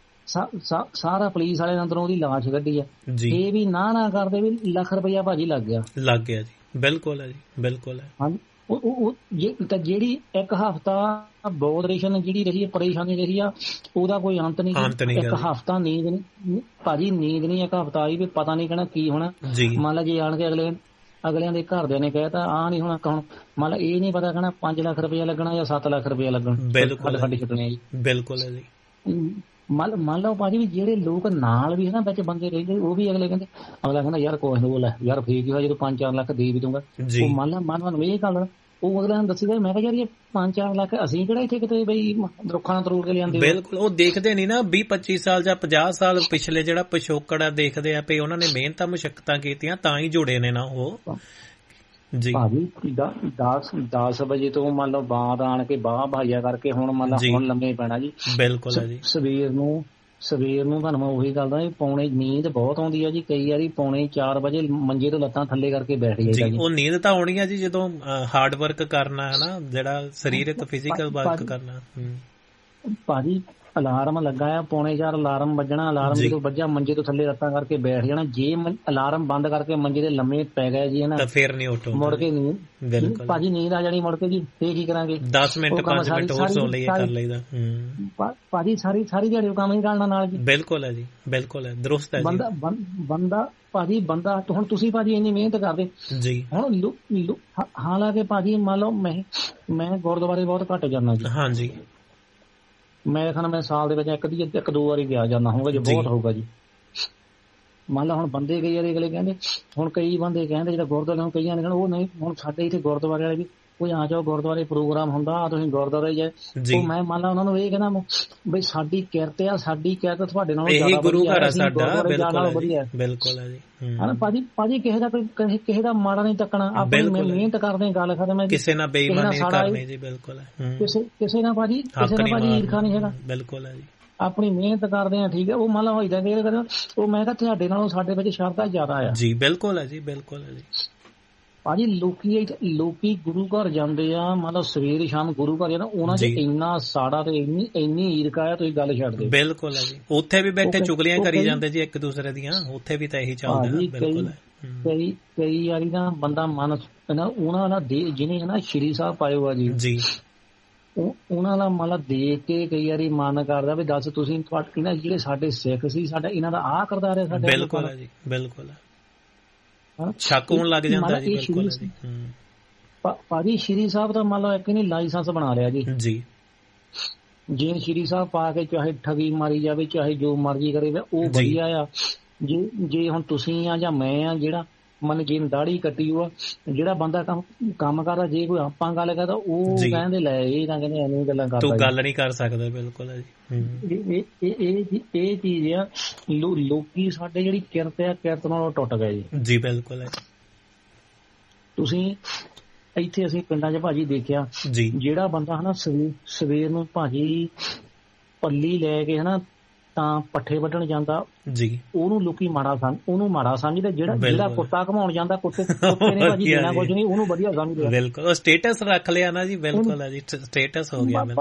[SPEAKER 4] ਸਾਰਾ ਪੁਲਿਸ ਵਾਲੇ ਨੇ ਅੰਦਰੋਂ ਉਹਦੀ ਲਾਸ਼ ਕੱਢੀ ਆ, ਇਹ ਵੀ ਨਾ ਨਾ ਕਰਦੇ ਵੀ ਲੱਖ ਰੁਪਇਆ ਭਾਜੀ ਲੱਗ ਗਿਆ
[SPEAKER 2] ਲੱਗ ਗਿਆ ਜੀ। ਬਿਲਕੁਲ ਹੈ ਜੀ ਬਿਲਕੁਲ ਹੈ।
[SPEAKER 4] ਹਾਂਜੀ ਉਹ ਜਿਹੜੀ ਇੱਕ ਹਫ਼ਤਾ ਬੋਦਰੇਸ਼ਨ ਜਿਹੜੀ ਰਹੀ ਹੈ, ਪਰੇਸ਼ਾਨੀ ਰਹੀ ਆ, ਉਹਦਾ ਕੋਈ ਅੰਤ ਨਹੀਂ। ਇੱਕ ਹਫ਼ਤਾ ਨੀਂਦ ਨਹੀਂ ਭਾਜੀ, ਨੀਂਦ ਨਹੀਂ ਇੱਕ ਹਫ਼ਤਾ ਆਈ ਵੀ ਪਤਾ ਨਹੀਂ ਕਹਿਣਾ ਕੀ ਹੋਣਾ। ਮੰਨ ਲਾ ਜੇ ਆਣ ਕੇ ਅਗਲੇ ਅਗਲਿਆਂ ਦੇ ਘਰਦਿਆਂ ਨੇ ਕਹਿਤਾ ਆਹ ਨਹੀਂ ਹੋਣਾ, ਕੌਣ ਮੰਨ ਲਾ ਇਹ ਨੀ ਪਤਾ ਕਹਿਣਾ ਪੰਜ ਲੱਖ ਰੁਪਇਆ ਲੱਗਣਾ ਜਾਂ ਸੱਤ ਲੱਖ ਰੁਪਇਆ ਲੱਗਣਾ, ਸਾਡੀ ਛੁੱਟਣੀ ਜੀ। ਬਿਲਕੁਲ ਹੈ ਜੀ। ਮੰਨ ਮੰਨ ਲਓ ਭਾਜੀ ਵੀ ਜਿਹੜੇ ਲੋਕ ਨਾਲ ਵੀ ਹੈ ਨਾ ਵਿੱਚ ਬੰਦੇ ਰਹਿੰਦੇ, ਉਹ ਵੀ ਅਗਲੇ ਕਹਿੰਦੇ ਅਗਲਾ ਕਹਿੰਦਾ ਯਾਰ ਕੁਛ ਬੋਲ ਯਾਰ ਫੇਰ ਕੀ ਹੋਇਆ ਜਦੋਂ ਪੰਜ ਚਾਰ ਲੱਖ ਦੇ ਵੀ ਦੂੰਗਾ। ਉਹ ਮੰਨ ਲਾ ਮਨ ਮਨ ਇਹ ਗੱਲ ਉਹ ਅਗਲੇ ਨੂੰ ਦੱਸੀਦਾ, ਮੈਂ ਕਿਹਾ ਯਾਰ ਇਹ ਪੰਜ ਚਾਰ ਲੱਖ ਅਸੀਂ ਕਿਹੜਾ ਇੱਥੇ ਕਿਤੇ ਬਈ ਰੁੱਖਾਂ ਨਾਲ ਤਰੋੜ ਕੇ ਲਿਆਂਦੇ।
[SPEAKER 2] ਬਿਲਕੁਲ ਉਹ ਦੇਖਦੇ ਨੀ ਨਾ ਵੀਹ ਪੱਚੀ ਸਾਲ ਜਾਂ ਪੰਜਾਹ ਸਾਲ ਪਿਛਲੇ ਜਿਹੜਾ ਪਿਛੋਕੜ ਆ ਦੇਖਦੇ ਆ ਵੀ ਉਹਨਾਂ ਨੇ ਮਿਹਨਤਾਂ ਮੁਸ਼ੱਕਤਾਂ ਕੀਤੀਆਂ ਤਾਂ ਹੀ ਜੁੜੇ ਨੇ ਨਾ ਉਹ ਜੀ। ਭਾਜੀ ਦਸ ਦਸ ਵਜੇ ਤੋਂ ਮੰਨ ਲਓ ਬਾਅਦ ਆਣ ਕੇ ਬਾਹ ਭਾਈਆ ਕਰਕੇ ਹੁਣ ਮੰਨ ਲਓ ਹੁਣ ਲੰਮੇ ਪੈਣਾ ਜੀ। ਬਿਲਕੁਲ ਹੈ ਜੀ। ਸਵੇਰ ਨੂੰ ਸਵੇਰ ਨੂੰ ਤੁਹਾਨੂੰ ਮੈਂ ਉਹੀ ਗੱਲ ਦਾ ਪੌਣੇ ਨੀਂਦ ਬਹੁਤ ਆਉਂਦੀ ਆ ਜੀ, ਕਈ ਵਾਰੀ ਪੌਣੇ ਚਾਰ ਵਜੇ ਮੰਜੇ ਤੋਂ ਲੱਤਾਂ ਥੱਲੇ ਕਰਕੇ ਬੈਠ ਜਾਈਦਾ ਜੀ। ਉਹ ਨੀਂਦ ਤਾਂ ਆਉਣੀ ਆ ਜੀ ਜਦੋਂ ਹਾਰਡ ਵਰਕ ਕਰਨਾ ਹੈ ਨਾ, ਜਿਹੜਾ ਸਰੀਰਕ ਫਿਜ਼ੀਕਲ ਵਰਕ ਕਰਨਾ। ਭਾਜੀ ਅਲਾਰਮ ਲੱਗਾ ਆ ਪੌਣੇ ਚਾਰ, ਅਲਾਰਮ ਵੱਜਣਾ, ਅਲਾਰਮ ਜਦੋਂ ਵੱਜਾ ਮੰਜੇ ਤੋਂ ਥੱਲੇ ਲੱਤਾਂ ਕਰਕੇ ਬੈਠ ਜਾਣਾ। ਜੇ ਅਲਾਰਮ ਬੰਦ ਕਰਕੇ ਮੰਜੇ ਦੇ ਲੰਮੇ ਪੈ ਗਏ ਜੀ ਨਾ ਫਿਰ ਨਹੀਂ ਉੱਠੋ ਮੁੜ ਕੇ ਨੀਂਦ ਭਾਜੀ ਨੀਂਦ ਆ ਜਾਣੀ ਮੁੜ ਕੇ ਜੀ। ਫੇਰ ਕੀ ਕਰਾਂਗੇ ਦਸ ਮਿੰਟ ਪੰਜ ਮਿੰਟ ਹੋਰ ਸੌ ਲਈਏ ਕਰ ਲਈਦਾ ਭਾਜੀ, ਸਾਰੀ ਸਾਰੀ ਦਿਹਾੜੀ ਉਹ ਕੰਮ ਹੀ ਕਰਨਾ ਨਾਲ ਜੀ। ਬਿਲਕੁਲ ਹੈ ਜੀ ਬਿਲਕੁਲ ਹੈ, ਦਰੁਸਤ ਹੈ ਬੰਦਾ ਬੰਦਾ ਭਾਜੀ ਬੰਦਾ ਹੁਣ ਤੁਸੀਂ ਭਾਜੀ ਇੰਨੀ ਮਿਹਨਤ ਕਰਦੇ ਜੀ। ਹੁਣ ਹਾਲਾਂਕਿ ਭਾਜੀ ਮੰਨ ਲਓ ਮੈਂ ਮੈਂ ਗੁਰਦੁਆਰੇ ਬਹੁਤ ਘੱਟ ਜਾਂਦਾ ਜੀ। ਹਾਂਜੀ ਮੈਂ ਕਹਿੰਦਾ ਮੈਂ ਸਾਲ ਦੇ ਵਿੱਚ ਇੱਕ ਦੀ ਇੱਕ ਦੋ ਵਾਰੀ ਗਿਆ ਜਾਂਦਾ ਹੋਊਗਾ, ਜੇ ਬਹੁਤ ਹੋਊਗਾ ਜੀ। ਮੰਨ ਲਾ ਹੁਣ ਬੰਦੇ ਕਈ ਵਾਰੀ ਅਗਲੇ ਕਹਿੰਦੇ, ਹੁਣ ਕਈ ਬੰਦੇ ਕਹਿੰਦੇ ਜਿਹੜਾ ਗੁਰਦੁਆਰੇ ਨੂੰ ਕਈਆਂ ਨੇ ਕਹਿਣਾ ਉਹ ਨਹੀਂ, ਹੁਣ ਸਾਡੇ ਇੱਥੇ ਗੁਰਦੁਆਰੇ ਵਾਲੇ ਵੀ ਕੋਈ ਆ ਜਾਓ ਗੁਰਦੁਆਰੇ ਪ੍ਰੋਗਰਾਮ ਹੁੰਦਾ ਤੁਸੀਂ ਗੁਰਦੁਆਰੇ ਜਾਏ, ਉਹ ਮੈਂ ਮੰਨ ਲਾ ਉਹਨਾਂ ਨੂੰ ਇਹ ਕਹਿੰਦਾ ਬਈ ਸਾਡੀ ਕਿਰਤ ਆ, ਸਾਡੀ ਕਿਰਤ ਤੁਹਾਡੇ ਨਾਲੋਂ ਜ਼ਿਆਦਾ ਗੁਰੂ ਘਰ ਆ ਸਾਡਾ। ਬਿਲਕੁਲ ਹੈ ਜੀ। ਹਾਂ ਭਾਜੀ ਭਾਜੀ ਕਿਸੇ ਦਾ ਕੋਈ ਕਿਸੇ ਦਾ ਮਾੜਾ ਨਹੀਂ ਤੱਕਣਾ, ਆਪਾਂ ਮਿਹਨਤ ਕਰਦੇ ਗੱਲ ਖਤਮ ਹੈ ਜੀ। ਕਿਸੇ ਨਾਲ ਬੇਈਮਾਨੀ ਕਰਨੀ ਜੀ। ਬਿਲਕੁਲ ਹੈ। ਕਿਸੇ ਕਿਸੇ ਨਾਲ ਭਾਜੀ ਕਿਸੇ ਨਾਲ ਭਾਜੀ ਈਰਖਾ ਨਹੀਂ ਹੈਗਾ। ਬਿਲਕੁਲ ਹੈ ਜੀ। ਆਪਣੀ ਮਿਹਨਤ ਕਰਦੇ ਆ ਠੀਕ ਹੈ। ਉਹ ਮੰਨ ਲਾ ਹੋਈਦਾ ਕਿ ਉਹ ਮੈਂ ਕਿਹਾ ਤੁਹਾਡੇ ਨਾਲੋਂ ਸਾਡੇ ਵਿੱਚ ਸ਼ਰਧਾ ਜ਼ਿਆਦਾ ਆ ਜੀ। ਬਿਲਕੁਲ ਹੈ ਜੀ ਬਿਲਕੁਲ ਹੈ ਜੀ। ਭਾਜੀ ਲੋਕੀ ਲੋਕੀ ਗੁਰੂ ਘਰ ਜਾਂਦੇ ਆ, ਮਤਲਬ ਸਵੇਰ ਸ਼ਾਮ ਗੁਰੂ ਘਰ ਜਾਣਾ, ਉਹਨਾਂ ਚ ਇੰਨਾ ਸਾੜਾ ਤੇ ਇੰਨੀ ਇੰਨੀ ਈਰਖਾ ਆ ਤੁਸੀਂ ਗੱਲ ਛੱਡ ਦਿਓ। ਬਿਲਕੁਲ ਹੈ ਜੀ। ਉੱਥੇ ਵੀ ਬੈਠੇ ਚੁਗਲੀਆਂ ਕਰੀ ਜਾਂਦੇ ਜੀ ਇੱਕ ਦੂਸਰੇ ਦੀਆਂ, ਉੱਥੇ ਵੀ ਤਾਂ ਇਹੀ ਚੱਲਦਾ। ਬਿਲਕੁਲ ਕਈ ਕਈ ਵਾਰੀ ਨਾ ਬੰਦਾ ਮਨ ਉਹਨਾਂ ਦਾ ਜਿਹਨੇ ਨਾ ਸ਼੍ਰੀ ਸਾਹਿਬ ਪਾਏ ਹੋਆ ਜੀ ਜੀ ਉਹਨਾਂ ਦਾ ਮਤਲਬ ਦੇਖ ਕੇ ਕਈ ਵਾਰੀ ਮਨ ਕਰਦਾ ਵੀ ਦੱਸ ਤੁਸੀਂ ਇਹਨਾਂ ਜਿਹੜੇ ਸਾਡੇ ਸਿੱਖ ਸੀ ਸਾਡਾ ਇਹਨਾਂ ਦਾ ਆਹ ਕਰਦਾ ਰਿਹਾ ਸਾਡੇ। ਬਿਲਕੁਲ ਹੈ ਜੀ ਬਿਲਕੁਲ ਸ਼ੱਕ ਹੋਣ ਲੱਗ ਜਾਂਦਾ ਜੀ। ਬਿਲਕੁਲ ਜੀ। ਭਾਜੀ ਸ਼੍ਰੀ ਸਾਹਿਬ ਦਾ ਮੰਨ ਲਓ ਇੱਕ ਨਹੀਂ ਲਾਇਸੈਂਸ ਬਣਾ ਲਿਆ ਜੀ ਜੀ। ਜੇ ਸ਼੍ਰੀ ਸਾਹਿਬ ਪਾ ਕੇ ਚਾਹੇ ਠਗੀ ਮਾਰੀ ਜਾਵੇ ਚਾਹੇ ਜੋ ਮਰਜ਼ੀ ਕਰੇ ਉਹ ਵਧੀਆ ਆ। ਜੇ ਜੇ ਹੁਣ ਤੁਸੀਂ ਆ ਜਾਂ ਮੈਂ ਆ ਜਿਹੜਾ ਮਨ ਜੇ ਦਾੜੀ ਕੱਟੀ ਉਹ ਜਿਹੜਾ ਬੰਦਾ ਕੰਮ ਕੰਮ ਕਰਦਾ, ਜੇ ਕੋਈ ਆਪਾਂ ਗੱਲ ਕਰਦਾ ਉਹ ਕਹਿੰਦੇ ਲੈ ਇਹ ਤਾਂ ਕਹਿੰਦੇ ਐਵੇਂ ਗੱਲਾਂ ਕਰਦਾ ਤੂੰ ਗੱਲ ਨਹੀਂ ਕਰ ਸਕਦਾ। ਬਿਲਕੁਲ ਹੈ ਜੀ। ਇਹ ਇਹ ਚੀਜ਼ ਆ ਲੋਕੀ ਸਾਡੇ ਜਿਹੜੀ ਕਿਰਤ ਆ ਕਿਰਤ ਨਾਲੋਂ ਟੁੱਟ ਗਏ ਜੀ ਜੀ। ਬਿਲਕੁਲ ਹੈ। ਤੁਸੀਂ ਇੱਥੇ ਅਸੀਂ ਪਿੰਡਾਂ 'ਚ ਭਾਜੀ ਦੇਖਿਆ ਜੀ ਜਿਹੜਾ ਬੰਦਾ ਹਨਾ ਸਵੇਰ ਸਵੇਰ ਨੂੰ ਭਾਜੀ ਪੱਲੀ ਲੈ ਕੇ ਹਨਾ ਤਾਂ ਪੱਠੇ ਵੱਢਣ ਜਾਂਦਾ ਜੀ, ਉਹਨੂੰ ਲੋਕੀ ਮਾੜਾ ਸਮਝ ਉਹਨੂੰ ਮਾੜਾ ਸਮਝਦੇ। ਜਿਹੜਾ ਜਿਹੜਾ ਕੁੱਤਾ ਘਮਾਉਣ ਜਾਂਦਾ ਕੁੱਤੇ ਕੁੱਤੇ ਨੇ ਭਾਜੀ ਦੇਣਾ ਕੁਝ ਨਹੀਂ, ਉਹਨੂੰ ਵਧੀਆ ਸਮਝਦੇ। ਬਿਲਕੁਲ ਉਹ ਸਟੇਟਸ ਰੱਖ ਲਿਆ ਨਾ ਜੀ। ਬਿਲਕੁਲ ਹੈ ਜੀ ਸਟੇਟਸ ਹੋ ਗਿਆ। ਬਿਲਕੁਲ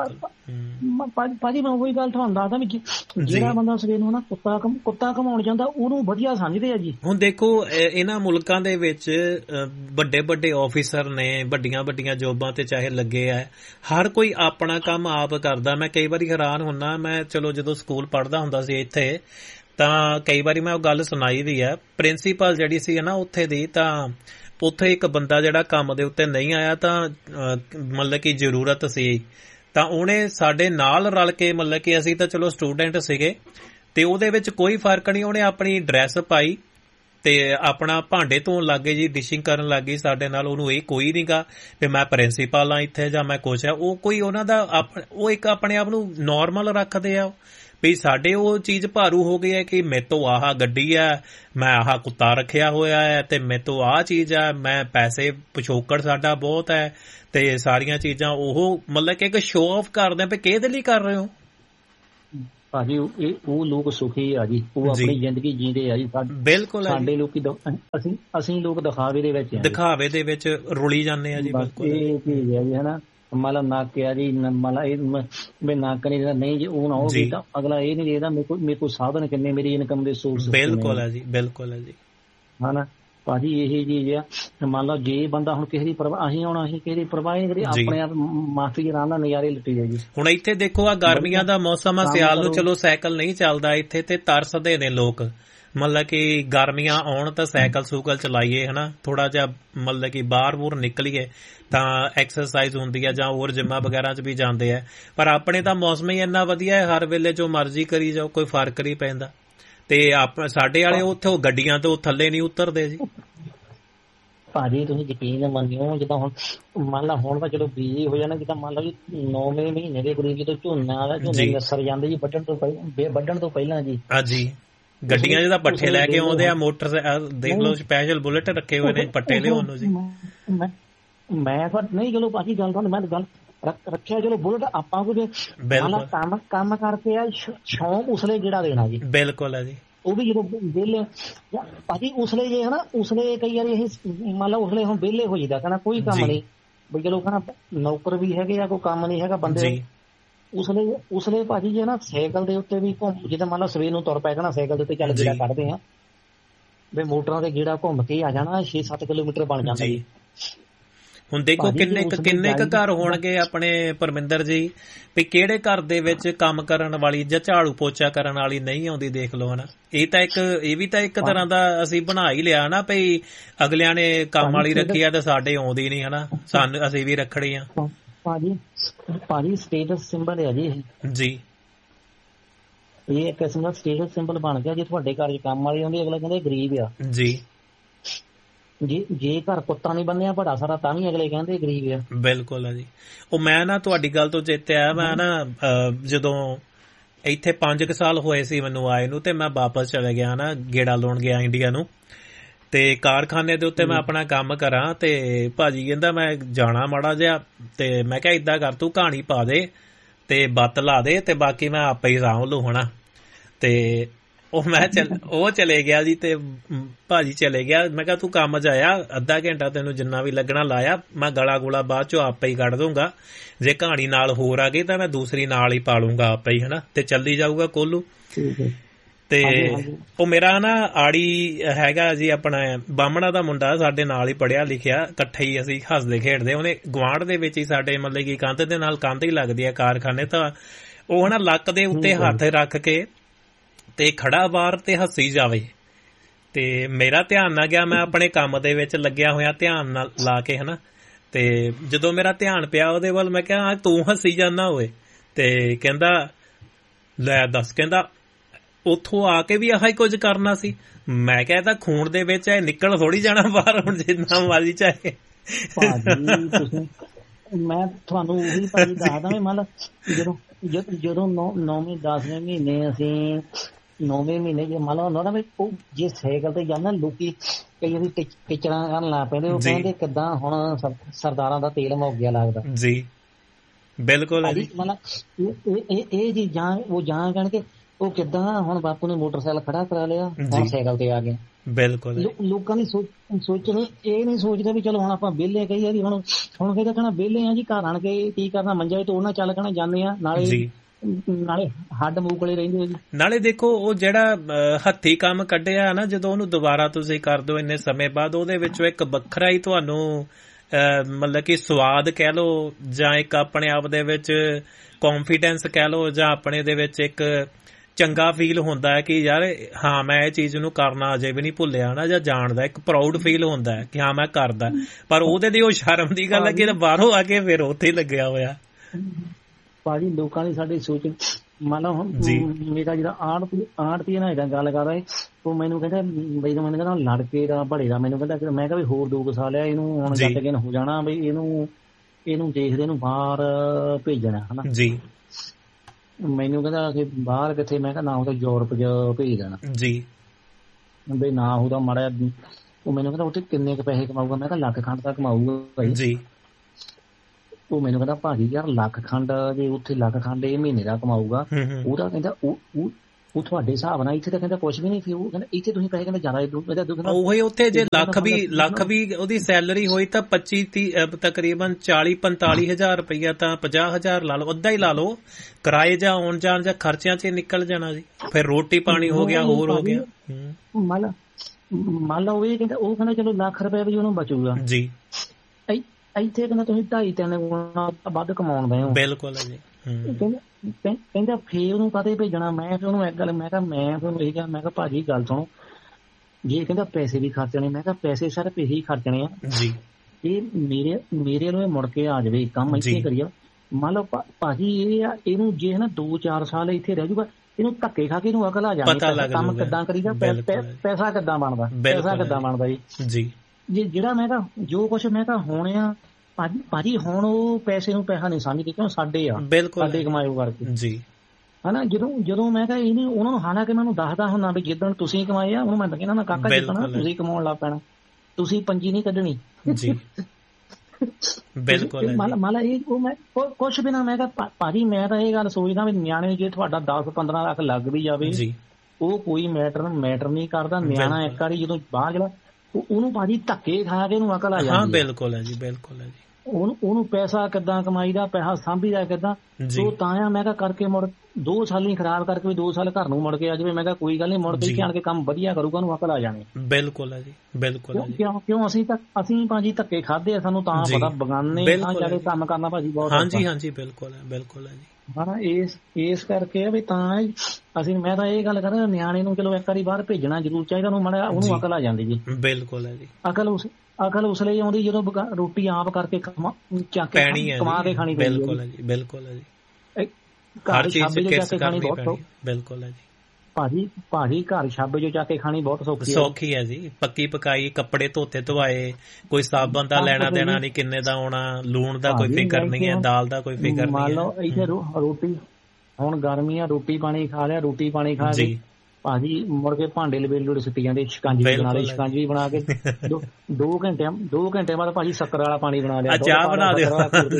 [SPEAKER 4] ਭਾਜੀ ਮੈਂ ਉਹੀ ਗੱਲ ਤੁਹਾਨੂੰ ਦੱਸਦਾ ਵੀ ਜਿਹੜਾ ਬੰਦਾ ਸਵੇਰ ਨੂੰ ਨਾ ਕੁੱਤਾ ਕੁੱਤਾ ਕਮਾਉਣ ਜਾਂਦਾ ਉਹਨੂੰ ਵਧੀਆ ਸਮਝਦੇ ਆ ਜੀ।
[SPEAKER 2] ਹੁਣ ਦੇਖੋ ਇਹਨਾਂ ਮੁਲਕਾਂ ਦੇ ਵਿੱਚ ਵੱਡੇ ਵੱਡੇ ਆਫਿਸਰ ਨੇ, ਵੱਡੀਆਂ ਵੱਡੀਆਂ ਜੋਬਾਂ ਤੇ ਚਾਹੇ ਲੱਗੇ ਆ, ਹਰ ਕੋਈ ਆਪਣਾ ਕੰਮ ਆਪ ਕਰਦਾ। ਮੈਂ ਕਈ ਵਾਰੀ ਹੈਰਾਨ ਹੁੰਨਾ, ਮੈਂ ਚਲੋ ਜਦੋਂ ਸਕੂਲ ਪੜ੍ਹਦਾ ਹੁੰਦਾ ਸੀ ਇੱਥੇ ਤਾਂ ਕਈ ਵਾਰੀ ਮੈਂ ਉਹ ਗੱਲ ਸੁਣਾਈ ਵੀ ਹੈ, ਪ੍ਰਿੰਸੀਪਲ ਜਿਹੜੀ ਸੀ ਨਾ ਉੱਥੇ ਦੀ, ਤਾਂ ਉੱਥੇ ਇੱਕ ਬੰਦਾ ਜਿਹੜਾ ਕੰਮ ਦੇ ਉੱਤੇ ਨਹੀਂ ਆਇਆ ਤਾਂ ਮਤਲਬ ਕਿ ਜ਼ਰੂਰਤ ਸੀ ਤਾਂ ਉਹਨੇ ਸਾਡੇ ਨਾਲ ਰਲ ਕੇ, ਮਤਲਬ ਕਿ ਅਸੀਂ ਤਾਂ ਚਲੋ ਸਟੂਡੈਂਟ ਸੀਗੇ ਤੇ ਉਹਦੇ ਵਿੱਚ ਕੋਈ ਫਰਕ ਨਹੀਂ, ਉਹਨੇ ਆਪਣੀ ਡਰੈਸ ਪਾਈ ਤੇ ਆਪਣਾ ਭਾਂਡੇ ਧੋਣ ਲੱਗ ਗਏ ਜੀ, ਡਿਸ਼ਿੰਗ ਕਰਨ ਲੱਗ ਗਈ ਸਾਡੇ ਨਾਲ। ਉਹਨੂੰ ਇਹ ਕੋਈ ਨੀ ਗਾ ਵੀ ਮੈਂ ਪ੍ਰਿੰਸੀਪਲ ਆ ਇੱਥੇ ਜਾਂ ਮੈਂ ਕੁਛ ਆ, ਉਹ ਕੋਈ ਉਹਨਾਂ ਦਾ ਉਹ ਇੱਕ ਆਪਣੇ ਆਪ ਨੂੰ ਨੋਰਮਲ ਰੱਖਦੇ ਆ ਵੀ ਸਾਡੇ ਉਹ ਚੀਜ਼ ਭਾਰੂ ਹੋ ਗਈ ਹੈ ਕਿ ਮੇਰੇ ਤੋਂ ਆਹ ਗੱਡੀ ਹੈ, ਮੈਂ ਆਹ ਕੁੱਤਾ ਰੱਖਿਆ ਹੋਇਆ ਹੈ ਤੇ ਮੇਰੇ ਤੋਂ ਆਹ ਚੀਜ਼ ਹੈ, ਮੈਂ ਪੈਸੇ ਪਿਛੋਕੜ ਸਾਡਾ ਬਹੁਤ ਹੈ ਤੇ ਸਾਰੀਆਂ ਚੀਜ਼ਾਂ ਉਹ ਮਤਲਬ ਕਿ ਇੱਕ ਸ਼ੋਅ ਆਫ ਕਰਦੇ ਪਏ। ਕਿਹਦੇ ਲਈ ਕਰ ਰਹੇ ਹੋ
[SPEAKER 4] ਭਾਜੀ? ਇਹ ਉਹ ਲੋਕ ਸੁਖੀ ਆ ਜੀ, ਉਹ ਆਪਣੀ ਜ਼ਿੰਦਗੀ ਜੀਂਦੇ ਆ ਜੀ।
[SPEAKER 2] ਬਿਲਕੁਲ
[SPEAKER 4] ਸਾਡੇ ਲੋਕੀ ਅਸੀਂ ਅਸੀਂ ਲੋਕ ਦਿਖਾਵੇ ਦੇ ਵਿੱਚ
[SPEAKER 2] ਦਿਖਾਵੇ ਦੇ ਵਿੱਚ ਰੁਲੀ ਜਾਂਦੇ ਆ ਜੀ। ਬਿਲਕੁਲ ਇਹ
[SPEAKER 4] ਚੀਜ਼ ਹੈ ਜੀ, ਹਨਾ। ਮਤਲਬ ਨੱਕ ਆ ਜੀ, ਮਤਲਬ ਇਹ ਵੀ ਨੱਕ ਨਹੀਂ ਨਹੀਂ ਜੀ ਉਹ ਨਾ ਹੋਵੇ ਤਾਂ ਅਗਲਾ ਇਹ ਨੀ ਦੇਖਦਾ ਮੇਰੇ ਕੋਲ ਮੇਰੇ ਕੋਲ ਸਾਧਨ ਕਿੰਨੇ, ਮੇਰੀ ਇਨਕਮ ਦੇ ਸੋਰਸ।
[SPEAKER 2] ਬਿਲਕੁਲ ਹੈ ਜੀ, ਬਿਲਕੁਲ ਹੈ ਜੀ,
[SPEAKER 4] ਹਨਾ ਭਾਜੀ। ਇਹ ਚੀਜ਼ ਆ, ਮੰਨ ਲਓ ਜੇ ਬੰਦਾ ਹੁਣ ਕਿਸੇ ਦੀ ਪਰਵਾਹ, ਅਸੀਂ ਹੁਣ ਅਸੀਂ ਕਿਸੇ ਦੀ ਪਰਵਾਹ ਨਹੀਂ ਕਰੀ, ਆਪਣੇ ਆਪ ਮਾਫੀ ਆਰਾਮ ਨਾਲ ਨਜ਼ਾਰੇ ਲੁੱਟੀ ਜਾਈਏ।
[SPEAKER 2] ਹੁਣ ਇੱਥੇ ਦੇਖੋ ਆ ਗਰਮੀਆਂ ਦਾ ਮੌਸਮ ਆ, ਸਿਆਲ ਨੂੰ ਚਲੋ ਸਾਈਕਲ ਨਹੀਂ ਚੱਲਦਾ ਇੱਥੇ ਤੇ ਤਰਸਦੇ ਨੇ ਲੋਕ, ਮਤਲਬ ਕਿ ਗਰਮੀਆਂ ਆਉਣ ਤਾਂ ਸਾਈਕਲ ਸੂਕਲ ਚਲਾਈਏ, ਹਨਾ, ਥੋੜਾ ਜਿਹਾ ਮਤਲਬ ਕਿ ਬਾਹਰ ਬੂਰ ਨਿਕਲੀਏ ਤਾਂ ਐਕਸਰਸਾਈਜ਼ ਹੁੰਦੀ ਹੈ, ਜਾਂ ਹੋਰ ਜਿੰਮਾਂ ਵਗੈਰਾ ਚ ਵੀ ਜਾਂਦੇ ਆ। ਪਰ ਆਪਣੇ ਤਾਂ ਮੌਸਮ ਹੀ ਇੰਨਾ ਵਧੀਆ ਹੈ, ਹਰ ਵੇਲੇ ਜੋ ਮਰਜ਼ੀ ਕਰੀ ਜਾਓ, ਕੋਈ ਫਰਕ ਨਹੀਂ ਪੈਂਦਾ। ਤੇ ਆਪ ਸਾਡੇ ਵਾਲੇ ਉੱਥੇ ਗੱਡੀਆਂ ਤੋਂ ਥੱਲੇ ਨਹੀਂ ਉਤਰਦੇ ਜੀ।
[SPEAKER 4] ਭਾਜੀ ਤੁਸੀਂ ਯਕੀਨ ਮੰਨਿਓ, ਜਿੱਦਾਂ ਹੁਣ ਮੰਨ ਲਾ ਹੁਣ ਤਾਂ ਚਲੋ ਬੀਜੀ ਹੋ ਜਾਣਾ, ਜਿੱਦਾਂ ਮੰਨ ਲਓ ਜੀ ਨੌਵੇਂ ਮਹੀਨੇ ਦੇ ਕਰੀਬ ਜਦੋਂ ਝੋਨਾ ਦਾ ਝੋਨੇ ਨਸਰ ਜਾਂਦੇ ਜੀ ਵੱਢਣ ਤੋਂ ਪਹਿਲਾਂ ਵੱਢਣ ਤੋਂ ਪਹਿਲਾਂ ਜੀ।
[SPEAKER 2] ਹਾਂਜੀ, ਗੱਡੀਆਂ ਜਿਹਦਾ ਪੱਠੇ ਲੈ ਕੇ ਆਉਂਦੇ ਆ, ਮੋਟਰ ਦੇਖ ਲਓ ਸਪੈਸ਼ਲ ਬੁਲਟ ਰੱਖੇ ਹੋਏ ਨੇ ਪੱਠੇ ਲਿਆਉਣ ਨੂੰ ਜੀ।
[SPEAKER 4] ਮੈਂ ਤਾਂ ਨਹੀਂ, ਚਲੋ ਬਾਕੀ ਗੱਲ ਤੁਹਾਨੂੰ ਮੈਂ ਗੱਲ ਰੱਖਿਆ, ਚਲੋ ਬੁਲਟ ਆਪਾਂ ਕੋਈ ਕੰਮ ਕੰਮ ਕਰਕੇ ਆ ਸ਼ੌਂਕ ਉਸਲੇ ਜਿਹੜਾ ਦੇਣਾ ਜੀ।
[SPEAKER 2] ਬਿਲਕੁਲ ਹੈ ਜੀ,
[SPEAKER 4] ਉਹ ਵੀ ਜਦੋਂ ਵਿਹਲੇ ਭਾਜੀ ਉਸਲੇ ਜੇ ਹਨਾ, ਉਸਲੇ ਕਈ ਵਾਰੀ ਅਸੀਂ ਮੰਨ ਲਓ ਉਸਲੇ ਹੁਣ ਵਿਹਲੇ ਹੋ ਜਾਈਦਾ, ਕਹਿੰਦਾ ਕੋਈ ਕੰਮ ਨਹੀਂ ਬਈ, ਚਲੋ ਕਹਿੰਦਾ ਨੌਕਰ ਵੀ ਹੈਗੇ ਆ, ਕੋਈ ਕੰਮ ਨਹੀਂ ਹੈਗਾ ਬੰਦੇ। ਉਸਲੇ ਉਸਲੇ ਭਾਜੀ ਜੇ ਨਾ ਸਾਈਕਲ ਦੇ ਉੱਤੇ ਵੀ ਘੁੰਮ, ਜਿੱਦਾਂ ਮੰਨ ਲਓ ਸਵੇਰ ਨੂੰ ਤੁਰ ਪੈ ਜਾਣਾ ਸਾਈਕਲ ਦੇ ਉੱਤੇ, ਚੱਲ ਗੇੜਾ ਕੱਢਦੇ ਆ ਵੀ ਮੋਟਰਾਂ ਤੇ ਗੇੜਾ ਘੁੰਮ ਕੇ ਆ ਜਾਣਾ, ਛੇ ਸੱਤ ਕਿਲੋਮੀਟਰ ਬਣ ਜਾਂਦਾ ਜੀ।
[SPEAKER 2] ਹੁਣ ਦੇਖੋ ਕਿੰਨੇ ਕਿੰਨੇ ਕੁ ਘਰ ਹੋਣਗੇ ਆਪਣੇ ਪਰਮਿੰਦਰ ਜੀ ਵੀ ਕਿਹੜੇ ਘਰ ਦੇ ਵਿੱਚ ਕੰਮ ਕਰਨ ਵਾਲੀ ਜਾਂ ਝਾੜੂ ਪੋਚਾ ਕਰਨ ਵਾਲੀ ਨਹੀਂ ਆਉਂਦੀ, ਦੇਖ ਲਓ ਹਨਾ। ਇਹ ਤਾਂ ਇੱਕ ਇਹ ਵੀ ਤਾਂ ਇੱਕ ਤਰ੍ਹਾਂ ਦਾ ਅਸੀਂ ਬਣਾ ਹੀ ਲਿਆ ਨਾ ਵੀ ਅਗਲਿਆਂ ਨੇ ਕੰਮ ਵਾਲੀ ਰੱਖੀ ਆ ਤੇ ਸਾਡੇ ਆਉਂਦੀ ਨਹੀਂ, ਹਨਾ, ਸਾਨੂੰ ਅਸੀਂ ਵੀ ਰੱਖਣੀ ਆ।
[SPEAKER 4] ਭਾਜੀ ਭਾਜੀ ਸਟੇਟਸ ਸਿੰਬਲ ਹੈ ਜੀ ਇਹ ਜੀ, ਇਹ ਇੱਕ ਕਿਸਮ ਦਾ ਸਟੇਟਸ ਸਿੰਬਲ ਬਣ ਗਿਆ। ਜੇ ਤੁਹਾਡੇ ਘਰ ਚ ਕੰਮ ਵਾਲੀ ਆਉਂਦੀ, ਅਗਲਾ ਕਹਿੰਦੇ ਗਰੀਬ ਆ ਜੀ। ਜੇ ਜੇ ਘਰ ਕੁੱਤਾ ਨਹੀਂ ਬੰਨਿਆ ਬੜਾ ਸਾਰਾ, ਤਾਂ ਵੀ ਅਗਲੇ ਕਹਿੰਦੇ ਗਰੀਬ ਆ।
[SPEAKER 2] ਬਿਲਕੁਲ ਆ ਜੀ। ਉਹ ਮੈਂ ਨਾ ਤੁਹਾਡੀ ਗੱਲ ਤੋਂ ਚੇਤੇ ਆਇਆ, ਮੈਂ ਨਾ ਜਦੋਂ ਇੱਥੇ ਪੰਜ ਕੁ ਸਾਲ ਹੋਏ ਸੀ ਮੈਨੂੰ ਆਏ ਨੂੰ, ਤੇ ਮੈਂ ਵਾਪਸ ਚਲੇ ਗਿਆ ਨਾ, ਗੇੜਾ ਲਾਉਣ ਗਿਆ ਇੰਡੀਆ ਨੂੰ, ਤੇ ਕਾਰਖਾਨੇ ਦੇ ਉੱਤੇ ਮੈਂ ਆਪਣਾ ਕੰਮ ਕਰਾਂ ਤੇ ਭਾਜੀ ਕਹਿੰਦਾ ਮੈਂ ਜਾਣਾ ਮਾੜਾ ਜਿਹਾ, ਤੇ ਮੈਂ ਕਿਹਾ ਏਦਾਂ ਕਰ ਤੂੰ ਕਹਾਣੀ ਪਾ ਦੇ ਤੇ ਬੱਤ ਲਾ ਦੇ ਤੇ ਬਾਕੀ ਮੈਂ ਆਪੇ ਹੀ ਸਾਂਭ ਲੂ ਹੋਣਾ। ਤੇ ਉਹ ਮੈਂ ਚਲ ਉਹ ਚਲੇ ਗਿਆ ਜੀ, ਤੇ ਭਾਜੀ ਚਲੇ ਗਿਆ। ਮੈਂ ਕਿਹਾ ਤੂੰ ਕੰਮ ਜਾਇਆ, ਅੱਧਾ ਘੰਟਾ ਤੈਨੂੰ ਜਿੰਨਾ ਵੀ ਲੱਗਣਾ ਲਾਇਆ, ਮੈਂ ਗਲਾ ਗੁਲਾ ਬਾਅਦ ਚੋਂ ਆਪੇ ਹੀ ਕੱਢ ਦੂੰਗਾ, ਜੇ ਕਹਾਣੀ ਨਾਲ ਹੋਰ ਆ ਗਈ ਤਾਂ ਮੈਂ ਦੂਸਰੀ ਨਾਲ ਹੀ ਪਾ ਲੂੰਗਾ ਆਪੇ ਹੀ, ਹਨਾ, ਤੇ ਚੱਲੀ ਜਾਊਗਾ ਕੋਲੂ। ਤੇ ਉਹ ਮੇਰਾ ਨਾ ਆੜੀ ਹੈਗਾ ਜੀ, ਆਪਣਾ ਬਾਹਮਣਾ ਦਾ ਮੁੰਡਾ, ਸਾਡੇ ਨਾਲ ਹੀ ਪੜ੍ਹਿਆ ਲਿਖਿਆ, ਇਕੱਠੇ ਹੀ ਅਸੀਂ ਹੱਸਦੇ ਖੇਡਦੇ। ਉਹਨੇ ਗੁਆਂਢ ਦੇ ਵਿੱਚ ਹੀ ਸਾਡੇ ਮਤਲਬ ਕਿ ਕੰਧ ਦੇ ਨਾਲ ਕੰਧ ਹੀ ਲੱਗਦੀ ਆ ਕਾਰਖਾਨੇ, ਤਾਂ ਉਹ ਹਨਾ ਲੱਕ ਦੇ ਉੱਤੇ ਹੱਥ ਰੱਖ ਕੇ ਤੇ ਖੜਾ ਬਾਹਰ ਤੇ ਹੱਸੀ ਜਾਵੇ। ਤੇ ਮੇਰਾ ਧਿਆਨ ਨਾ ਗਿਆ, ਮੈਂ ਆਪਣੇ ਕੰਮ ਦੇ ਵਿੱਚ ਲੱਗਿਆ ਹੋਇਆ ਧਿਆਨ ਨਾਲ ਲਾ ਕੇ, ਹਨਾ, ਤੇ ਜਦੋਂ ਮੇਰਾ ਧਿਆਨ ਪਿਆ ਉਹਦੇ ਵੱਲ, ਮੈਂ ਕਿਹਾ ਤੂੰ ਹੱਸੀ ਜਾਂਦਾ ਹੋਏ, ਤੇ ਕਹਿੰਦਾ ਲੈ ਦੱਸ, ਕਹਿੰਦਾ ਉੱਥੋਂ ਆ ਕੇ ਵੀ ਆਹ ਹੀ ਕੁਝ ਕਰਨਾ ਸੀ। ਮੈਂ ਕਿਹਾ ਤਾਂ ਖੂਨ ਦੇ ਵਿੱਚ ਹੈ, ਨਿਕਲ ਥੋੜੀ ਜਾਣਾ ਬਾਹਰ, ਹੁਣ ਜਿੰਨਾ ਮਰਜ਼ੀ ਚਾਹੇ।
[SPEAKER 4] ਮੈਂ ਤੁਹਾਨੂੰ ਉਹੀ ਭਾਜੀ ਦੱਸਦਾ ਵੀ ਮਤਲਬ ਜਦੋਂ ਜਦੋਂ ਨੌਵੇਂ ਦਸਵੇਂ ਮਹੀਨੇ ਅਸੀਂ ਨੌਵੇਂ ਮਹੀਨੇ ਜੇ ਮੰਨ ਲਓ ਹੁੰਦਾ ਨਾ ਵੀ ਉਹ ਜੇ ਸਾਈਕਲ ਤੇ ਜਾਂਦਾ, ਲੋਕੀ ਕਈ ਵਾਰੀ ਟਿਚਰਾਂ ਕਰਨ ਲੱਗ ਪੈਂਦੇ, ਉਹ ਕਹਿੰਦੇ ਕਿੱਦਾਂ ਹੁਣ ਸਰਦਾਰਾਂ ਦਾ ਤੇਲ ਮੁੱਕ ਗਿਆ ਲੱਗਦਾ ਜੀ। ਬਿਲਕੁਲ ਮਤਲਬ ਇਹ ਇਹ ਚੀਜ਼ਾਂ ਉਹ ਜਾਂ ਕਹਿਣਗੇ ਉਹ ਕਿੱਦਾਂ ਹੁਣ ਬਾਪੂ ਨੇ ਮੋਟਰਸਾਈਕਲ ਖੜਾ ਕਰਾ ਲਿਆ, ਹੁਣ ਸਾਈਕਲ ਤੇ ਆ ਗਏ।
[SPEAKER 2] ਬਿਲਕੁਲ
[SPEAKER 4] ਲੋਕਾਂ ਦੀ ਸੋਚਣੀ ਇਹ ਨਹੀਂ ਸੋਚਦੇ ਵੀ ਚਲੋ ਹੁਣ ਆਪਾਂ ਵਿਹਲੇ ਕਈ ਵਾਰੀ ਹੁਣ ਹੁਣ ਕਹਿੰਦਾ ਕਹਿਣਾ ਵਿਹਲੇ ਆ ਜੀ, ਘਰ ਆਣ ਕੇ ਕੀ ਕਰਨਾ, ਮੰਜਾ ਤੋਂ ਉਹਨਾਂ ਚੱਲ ਕਹਿਣਾ ਜਾਂਦੇ ਆ, ਨਾਲੇ ਨਾਲੇ ਹੱਡ ਮੂਕਲੇ ਰਹਿੰਦੇ ਜੀ।
[SPEAKER 2] ਨਾਲੇ ਦੇਖੋ ਉਹ ਜਿਹੜਾ ਹੱਥੀ ਕੰਮ ਕੱਢਿਆ ਨਾ, ਜਦੋਂ ਉਹਨੂੰ ਦੁਬਾਰਾ ਤੁਸੀਂ ਕਰ ਦਿਓ ਇੰਨੇ ਸਮੇਂ ਬਾਅਦ, ਉਹਦੇ ਵਿੱਚੋਂ ਇੱਕ ਵੱਖਰਾ ਹੀ ਤੁਹਾਨੂੰ ਮਤਲਬ ਕਿ ਸਵਾਦ ਕਹਿ ਲਓ, ਜਾਂ ਇੱਕ ਆਪਣੇ ਆਪ ਦੇ ਵਿੱਚ ਕੌਨਫੀਡੈਂਸ ਕਹਿ ਲਓ, ਜਾਂ ਆਪਣੇ ਦੇ ਵਿੱਚ ਇੱਕ ਚੰਗਾ ਫੀਲ ਹੁੰਦਾ ਹੈ ਕਿ ਯਾਰ ਹਾਂ ਮੈਂ ਇਹ ਚੀਜ਼ ਨੂੰ ਕਰਨਾ ਅਜੇ ਵੀ ਨਹੀਂ ਭੁੱਲਿਆ ਨਾ, ਜਾਂ ਜਾਣਦਾ, ਇੱਕ ਪ੍ਰਾਊਡ ਫੀਲ ਹੁੰਦਾ ਹੈ ਕਿ ਹਾਂ ਮੈਂ ਕਰਦਾ। ਪਰ ਉਹਦੇ ਦੀ ਉਹ ਸ਼ਰਮ ਦੀ ਗੱਲ ਹੈ ਕਿ ਬਾਹਰੋਂ ਆ ਕੇ ਫਿਰ ਉੱਥੇ ਲੱਗਿਆ ਹੋਇਆ।
[SPEAKER 4] ਭਾਜੀ ਲੋਕਾਂ ਦੀ ਸਾਡੀ ਸੋਚ ਮੰਨ ਲਓ, ਹੁਣ ਮੇਰਾ ਜਿਹੜਾ ਆੜਤ ਆੜਤੀ ਨਾ ਇਹਦਾ ਗੱਲ ਕਰ ਰਿਹਾ, ਉਹ ਮੈਨੂੰ ਕਹਿੰਦਾ ਬਈ ਮੈਨੂੰ ਕਹਿੰਦਾ ਲੜਕੇ ਦਾ ਬੜੇ ਦਾ, ਮੈਨੂੰ ਕਹਿੰਦਾ ਮੈਂ ਕਿਹਾ ਵੀ ਹੋਰ ਦੋ ਕੁ ਸਾਲ ਆ ਇਹਨੂੰ ਹੁਣ ਜੱਟ ਕੇ ਹੋ ਜਾਣਾ, ਬਈ ਇਹਨੂੰ ਇਹਨੂੰ ਦੇਖਦੇ ਇਹਨੂੰ ਬਾਹਰ ਭੇਜਣਾ ਹਨਾ ਜੀ। ਮੈਨੂੰ ਕਹਿੰਦਾ ਕਿ ਬਾਹਰ ਕਿੱਥੇ, ਮੈਂ ਕਿਹਾ ਨਾ ਉਹ ਤਾਂ ਯੂਰਪ ਚ ਭੇਜ ਦੇਣਾ ਜੀ, ਬਈ ਨਾ ਉਹਦਾ ਮਾੜਾ। ਉਹ ਮੈਨੂੰ ਕਹਿੰਦਾ ਉੱਥੇ ਕਿੰਨੇ ਕੁ ਪੈਸੇ ਕਮਾਊਗਾ, ਮੈਂ ਕਿਹਾ ਲੱਖ ਖੰਡ ਤਾਂ ਕਮਾਊਗਾ ਜੀ। ਉਹ ਮੈਨੂੰ ਕਹਿੰਦਾ ਭਾਜੀ ਯਾਰ ਲੱਖ ਖੰਡ ਜੇ ਉੱਥੇ ਲੱਖ ਖੰਡ ਇਹ ਮਹੀਨੇ ਦਾ ਕਮਾਊਗਾ, ਉਹਦਾ ਕਹਿੰਦਾ ਉਹ ਉਹ ਤੁਹਾਡੇ ਹਿਸਾਬ ਨਾਲ ਇੱਥੇ ਤਾਂ ਕਹਿੰਦਾ ਕੁਛ ਵੀ ਨਹੀਂ, ਫਿਰ ਉਹ ਕਹਿੰਦਾ ਇੱਥੇ ਤੁਸੀਂ ਪੈਸੇ ਕਹਿੰਦਾ ਜ਼ਿਆਦਾ
[SPEAKER 2] ਉਹੀ ਉੱਥੇ ਜੇ ਲੱਖ ਵੀ ਲੱਖ ਵੀ ਉਹਦੀ ਸੈਲਰੀ ਹੋਈ ਤਾਂ ਪੱਚੀ ਤੀਹ ਤਕਰੀਬਨ ਚਾਲੀ ਪੰਤਾਲੀ ਹਜ਼ਾਰ ਰੁਪਈਆ ਤਾਂ ਪੰਜਾਹ ਹਜ਼ਾਰ ਲਾ ਲਓ, ਅੱਧਾ ਹੀ ਲਾ ਲਓ ਕਿਰਾਏ ਜਾਂ ਆਉਣ ਜਾਣ ਜਾਂ ਖਰਚਿਆਂ ਚ ਨਿਕਲ ਜਾਣਾ ਜੀ। ਫਿਰ ਰੋਟੀ ਪਾਣੀ ਹੋ ਗਿਆ, ਹੋਰ ਹੋ ਗਿਆ।
[SPEAKER 4] ਮੰਨ ਮੰਨ ਲਓ ਇਹ ਕਹਿੰਦਾ ਉਹ ਕਹਿੰਦਾ ਚਲੋ ਲੱਖ ਰੁਪਏ ਵੀ ਉਹਨੂੰ ਬਚੂਗਾ ਜੀ, ਇੱਥੇ ਕਹਿੰਦਾ ਤੁਸੀਂ ਢਾਈ ਤਿੰਨ ਗੁਣਾ ਵੱਧ ਕਮਾਉਣ ਹੋ।
[SPEAKER 2] ਬਿਲਕੁਲ ਜੀ।
[SPEAKER 4] ਕਹਿੰਦਾ ਫੇਰ ਉਹਨੂੰ ਕਦੇ ਭੇਜਣਾ। ਮੈਂ ਫਿਰ ਉਹਨੂੰ ਇੱਕ ਗੱਲ ਮੈਂ ਕਿਹਾ ਮੈਂ ਤੁਹਾਨੂੰ ਇਹ ਕਿਹਾ, ਮੈਂ ਕਿਹਾ ਭਾਜੀ ਗੱਲ ਸੁਣੋ, ਜੇ ਕਹਿੰਦਾ ਪੈਸੇ ਵੀ ਖਰਚਣੇ, ਮੈਂ ਕਿਹਾ ਪੈਸੇ ਸਿਰਫ ਇਹੀ ਖਰਚਣੇ ਆ ਜੀ, ਇਹ ਮੇਰੇ ਮੇਰੇ ਨੂੰ ਮੁੜ ਕੇ ਆ ਜਾਵੇ ਕੰਮ ਇੱਥੇ ਕਰੀਏ। ਮੰਨ ਲਓ ਭਾਜੀ ਇਹ ਆ, ਇਹਨੂੰ ਜੇ ਨਾ ਦੋ ਚਾਰ ਸਾਲ ਇੱਥੇ ਰਹਿ ਜਾਊਗਾ, ਇਹਨੂੰ ਧੱਕੇ ਖਾ ਕੇ ਇਹਨੂੰ ਅਕਲ ਆ ਜਾਣੀ ਕੰਮ ਕਿੱਦਾਂ ਕਰੀਦਾ, ਪੈਸਾ ਕਿੱਦਾਂ ਬਣਦਾ, ਪੈਸਾ ਕਿੱਦਾਂ ਬਣਦਾ ਜੀ। ਜੇ ਜਿਹੜਾ ਮੈਂ ਕਿਹਾ ਜੋ ਕੁਛ ਮੈਂ ਕਿਹਾ ਹੋਣੇ ਆ ਭਾਜੀ, ਹੁਣ ਉਹ ਪੈਸੇ ਨੂੰ ਪੈਸਾ ਨਹੀਂ ਸਮਝਦੇ, ਕਿਉਂ ਸਾਡੇ ਆ ਸਾਡੇ ਕਮਾਏ ਕਰਕੇ ਜੀ ਹਨਾ। ਜਦੋਂ ਜਦੋਂ ਮੈਂ ਕਿਹਾ ਇਹਨੇ ਉਹਨਾਂ ਨੂੰ, ਹਾਲਾਂਕਿ ਮੈਨੂੰ ਦੱਸਦਾ ਹੁੰਦਾ ਵੀ ਜਿੱਦਣ ਤੁਸੀਂ ਕਮਾਏ ਆ ਉਹਨੂੰ ਮੈਂ ਕਹਿੰਦਾ ਨਾ ਕਾਕਾ ਜਿੱਦਣ ਤੁਸੀਂ ਕਮਾਉਣ ਲੱਗ ਪੈਣਾ, ਤੁਸੀਂ ਪੰਜੀ ਨਹੀਂ ਕੱਢਣੀ ਜੀ। ਬਿਲਕੁਲ ਮੰਨ ਲਾ ਇਹ ਉਹ ਮੈਂ ਕੁਛ ਵੀ ਨਾ, ਮੈਂ ਕਿਹਾ ਭਾਜੀ ਮੈਂ ਤਾਂ ਇਹ ਗੱਲ ਸੋਚਦਾ ਵੀ ਨਿਆਣੇ ਜੇ ਤੁਹਾਡਾ ਦਸ ਪੰਦਰਾਂ ਲੱਖ ਲੱਗ ਵੀ ਜਾਵੇ ਉਹ ਕੋਈ ਮੈਟਰ ਮੈਟਰ ਨਹੀਂ ਕਰਦਾ। ਨਿਆਣਾ ਇੱਕ ਵਾਰੀ ਜਦੋਂ ਬਾਹਰ ਜਿਹੜਾ ਉਹਨੂੰ ਭਾਜੀ ਧੱਕੇ ਖਾ ਕੇ ਉਹਨੂੰ ਅਕਲ ਆ ਜਾਂਦੀ।
[SPEAKER 2] ਹਾਂ ਬਿਲਕੁਲ ਹੈ ਜੀ, ਬਿਲਕੁਲ ਹੈ ਜੀ।
[SPEAKER 4] ਉਹਨੂੰ ਉਹਨੂੰ ਪੈਸਾ ਕਿੱਦਾਂ ਕਮਾਈਦਾ, ਪੈਸਾ ਸਾਂਭੀਦਾ ਕਿੱਦਾਂ, ਉਹ ਤਾਂ ਆ ਮੈਂ ਕਿਹਾ ਕਰਕੇ ਮੁੜ ਦੋ ਸਾਲ ਹੀ ਖਰਾਬ ਕਰਕੇ ਵੀ ਦੋ ਸਾਲ ਘਰ ਨੂੰ ਮੁੜ ਕੇ ਆ ਜਾਵੇ। ਮੈਂ ਕਿਹਾ ਕੋਈ ਗੱਲ ਨਹੀਂ, ਮੁੜ ਕੇ ਆਣ ਕੇ ਕੰਮ ਵਧੀਆ ਕਰੂਗਾ, ਉਹਨੂੰ ਅਕਲ ਆ ਜਾਣੀ।
[SPEAKER 2] ਬਿਲਕੁਲ ਹੈ ਜੀ, ਬਿਲਕੁਲ।
[SPEAKER 4] ਕਿਉਂ ਕਿਉਂ ਅਸੀਂ ਤਾਂ ਅਸੀਂ ਭਾਜੀ ਧੱਕੇ ਖਾਦੇ ਆ, ਸਾਨੂੰ ਤਾਂ ਪਤਾ ਬਗਾਨੇ ਤਾਂ ਜਾ ਕੇ ਕੰਮ ਕਰਨਾ ਭਾਜੀ ਬਹੁਤ।
[SPEAKER 2] ਹਾਂਜੀ ਹਾਂਜੀ ਬਿਲਕੁਲ ਹੈ, ਬਿਲਕੁਲ ਹੈ ਜੀ।
[SPEAKER 4] ਹਨਾ ਇਸ ਇਸ ਕਰਕੇ ਵੀ ਤਾਂ ਅਸੀਂ ਮੈਂ ਤਾਂ ਇਹ ਗੱਲ ਕਰ ਨਿਆਣੇ ਨੂੰ ਚਲੋ ਇੱਕ ਵਾਰੀ ਬਾਹਰ ਭੇਜਣਾ ਜ਼ਰੂਰ ਚਾਹੀਦਾ, ਉਹਨੂੰ ਮਾੜਾ ਉਹਨੂੰ ਅਕਲ ਆ ਜਾਂਦੀ ਜੀ।
[SPEAKER 2] ਬਿਲਕੁਲ ਹੈ ਜੀ।
[SPEAKER 4] ਅਕਲ ਉਸ ਅਕਲ ਉਸ ਲਈ ਆਉਂਦੀ ਜਦੋਂ ਰੋਟੀ ਆਪ ਕਰਕੇ ਕਮਾ ਚੱਕ ਕੇ ਕਮਾ ਕੇ ਖਾਣੀ ਪੈਂਦੀ।
[SPEAKER 2] ਬਿਲਕੁਲ ਹੈ ਜੀ, ਬਿਲਕੁਲ ਹੈ ਜੀ। ਹਰ ਚੀਜ਼ ਕਿਰਤ ਕਰਨੀ ਪੈਣੀ। ਬਿਲਕੁਲ ਹੈ ਜੀ
[SPEAKER 4] ਭਾਜੀ। ਭਾਜੀ ਘਰ ਛਾਬੇ ਜੋ ਚੱਕ ਕੇ ਖਾਣੀ ਬਹੁਤ ਸੌਖੀ
[SPEAKER 2] ਸੌਖੀ ਹੈ ਜੀ। ਪੱਕੀ ਪਕਾਈ, ਕੱਪੜੇ ਧੋਤੇ ਧਵਾਏ, ਕੋਈ ਸਾਬਣ ਦਾ ਲੈਣਾ ਦੇਣਾ ਨਹੀਂ, ਕਿੰਨੇ ਦਾ ਆਉਣਾ, ਲੂਣ ਦਾ ਕੋਈ ਫਿਕਰ ਨਹੀਂ ਹੈ, ਦਾਲ ਦਾ ਕੋਈ ਫਿਕਰ ਨਹੀਂ ਹੈ।
[SPEAKER 4] ਮੰਨ ਲਓ ਇੱਥੇ ਰੋਟੀ ਹੁਣ ਗਰਮੀ ਆ, ਰੋਟੀ ਪਾਣੀ ਖਾ ਲਿਆ, ਰੋਟੀ ਪਾਣੀ ਖਾ ਕੇ ਭਾਜੀ ਮੁੜ ਕੇ ਭਾਂਡੇ ਲਵੇਲ ਲੁੜ ਸੁੱਟੀ ਜਾਂਦੇ, ਸ਼ਿਕੰਜੀ ਬਣਾ ਲਈ, ਸ਼ਿਕੰਜੀ ਬਣਾ ਕੇ ਦੋ ਘੰਟੇ ਦੋ ਘੰਟੇ ਬਾਅਦ ਭਾਜੀ ਸ਼ੱਕਰ ਵਾਲਾ ਪਾਣੀ ਬਣਾ ਲਿਆ,
[SPEAKER 2] ਚਾਹ ਬਣਾ ਦਿਓ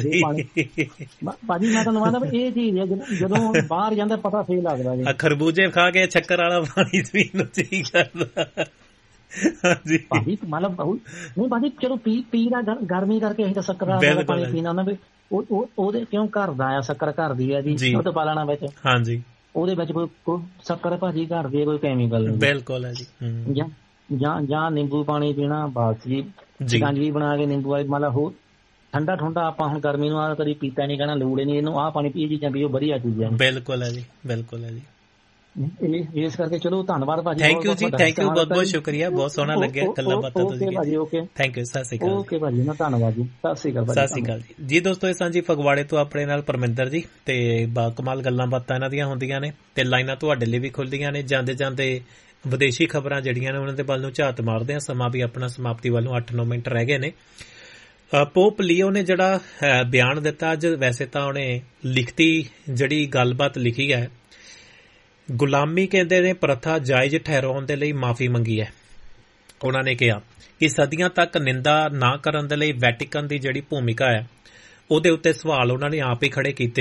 [SPEAKER 4] ਭਾਜੀ। ਮੈਂ ਤੁਹਾਨੂੰ ਕਹਿੰਦਾ ਇਹ ਚੀਜ਼ ਹੈ ਜਦੋਂ ਬਾਹਰ ਜਾਂਦਾ ਪਤਾ ਫੇਰ ਲੱਗਦਾ ਜੀ।
[SPEAKER 2] ਖਰਬੂਜੇ ਖਾ ਕੇ ਸ਼ੱਕਰ ਵਾਲਾ ਪਾਣੀ ਪੀਣ ਨੂੰ ਜੀ ਕਰਦਾ
[SPEAKER 4] ਭਾਜੀ। ਮਤਲਬ ਨਹੀਂ ਭਾਜੀ ਚਲੋ ਪੀ ਪੀ ਦਾ ਗਰਮੀ ਕਰਕੇ ਅਸੀਂ ਤਾਂ ਸ਼ੱਕਰ ਵਾਲਾ ਪਾਣੀ ਪੀਣਾ ਹੁੰਦਾ ਵੀ ਉਹਦੇ ਕਿਉਂ ਘਰ ਦਾ ਆ, ਸ਼ੱਕਰ ਘਰ ਦੀ ਆ ਜੀ, ਦੁੱਧ ਪਾ ਲੈਣਾ ਵਿੱਚ। ਹਾਂਜੀ ਉਹਦੇ ਵਿੱਚ ਕੋਈ ਸ਼ੱਕਰ ਭਾਜੀ ਘਰ ਦੀ ਕੋਈ ਕੈਮੀਕਲ ਨਹੀਂ।
[SPEAKER 2] ਬਿਲਕੁਲ ਹੈ ਜੀ।
[SPEAKER 4] ਜਾਂ ਜਾਂ ਜਾਂ ਨਿੰਬੂ ਪਾਣੀ ਪੀਣਾ ਬਸ ਜੀ, ਸ਼ਿਕੰਜਵੀ ਬਣਾ ਕੇ ਨਿੰਬੂ ਵਾਲੀ ਮਤਲਬ ਹੋਰ ਠੰਡਾ ਠੰਡਾ। ਆਪਾਂ ਹੁਣ ਗਰਮੀ ਨੂੰ ਆ ਕਦੀ ਪੀਤਾ ਨਹੀਂ, ਕਹਿਣਾ ਲੋੜ ਨਹੀਂ ਇਹਨੂੰ, ਆਹ ਪਾਣੀ ਪੀ ਚੀਜ਼ਾਂ ਪੀਓ ਵਧੀਆ ਚੀਜ਼ਾਂ।
[SPEAKER 2] ਬਿਲਕੁਲ ਹੈ ਜੀ, ਬਿਲਕੁਲ ਹੈ ਜੀ।
[SPEAKER 4] ਇਸ ਕਰਕੇ ਚਲੋ ਧੰਨਵਾਦ ਭਾਜੀ।
[SPEAKER 2] ਥੈਂਕ ਯੂ ਜੀ, ਥੈਂਕ ਯੂ, ਬਹੁਤ ਬਹੁਤ ਸ਼ੁਕਰੀਆ, ਬਹੁਤ ਸੋਹਣਾ ਲੱਗਿਆ ਗੱਲਾਂ ਬਾਤਾਂ ਤੁਸੀਂ। ਥੈਂਕ ਯੂ, ਸਤਿ ਸ਼੍ਰੀ ਅਕਾਲ।
[SPEAKER 4] ਓਕੇ ਭਾਜੀ, ਧੰਨਵਾਦ ਜੀ, ਸਤਿ ਸ਼੍ਰੀ ਅਕਾਲ।
[SPEAKER 2] ਸਤਿ ਸ਼੍ਰੀ ਅਕਾਲ ਜੀ। ਜੀ ਦੋਸਤੋ, ਇਹ ਸਾਂਝੀ ਫਗਵਾੜੇ ਤੋਂ ਆਪਣੇ ਨਾਲ ਪਰਮਿੰਦਰ ਜੀ, ਤੇ ਬਾਕਮਾਲ ਗੱਲਾਂ ਬਾਤਾਂ ਇਹਨਾਂ ਦੀਆਂ ਹੁੰਦੀਆਂ ਨੇ, ਤੇ ਲਾਈਨਾਂ ਤੁਹਾਡੇ ਲਈ ਵੀ ਖੁੱਲਦੀਆਂ ਨੇ। ਜਾਂਦੇ ਜਾਂਦੇ ਵਿਦੇਸ਼ੀ ਖਬਰਾਂ ਜਿਹੜੀਆਂ ਨੇ ਉਹਨਾਂ ਦੇ ਵੱਲ ਨੂੰ ਝਾਤ ਮਾਰਦੇ ਆ। ਸਮਾਂ ਵੀ ਆਪਣਾ ਸਮਾਪਤੀ ਵੱਲੋਂ ਅੱਠ ਨੌ ਮਿੰਟ ਰਹਿ ਗਏ ਨੇ। ਪੋਪ ਲੀਓ ਨੇ ਜਿਹੜਾ ਬਿਆਨ ਦਿੱਤਾ ਅੱਜ, ਵੈਸੇ ਤਾਂ ਉਹਨੇ ਲਿਖਤੀ ਜਿਹੜੀ ਗੱਲਬਾਤ ਲਿਖੀ ਹੈ, ਗੁਲਾਮੀ ਕਹਿੰਦੇ ਨੇ ਪ੍ਰਥਾ ਜਾਇਜ਼ ਠਹਿਰਾਉਣ ਦੇ ਲਈ ਮਾਫੀ ਮੰਗੀ ਹੈ। ਉਹਨਾਂ ਨੇ ਕਿਹਾ ਕਿ ਸਦੀਆਂ ਤੱਕ ਨਿੰਦਾ ਨਾ ਕਰਨ ਦੇ ਲਈ ਵੈਟੀਕਨ ਦੀ ਜਿਹੜੀ ਭੂਮਿਕਾ ਹੈ ਉਹਦੇ ਉੱਤੇ ਸਵਾਲ ਉਹਨਾਂ ਨੇ ਆਪ ਹੀ ਖੜੇ ਕੀਤੇ ਹੈ।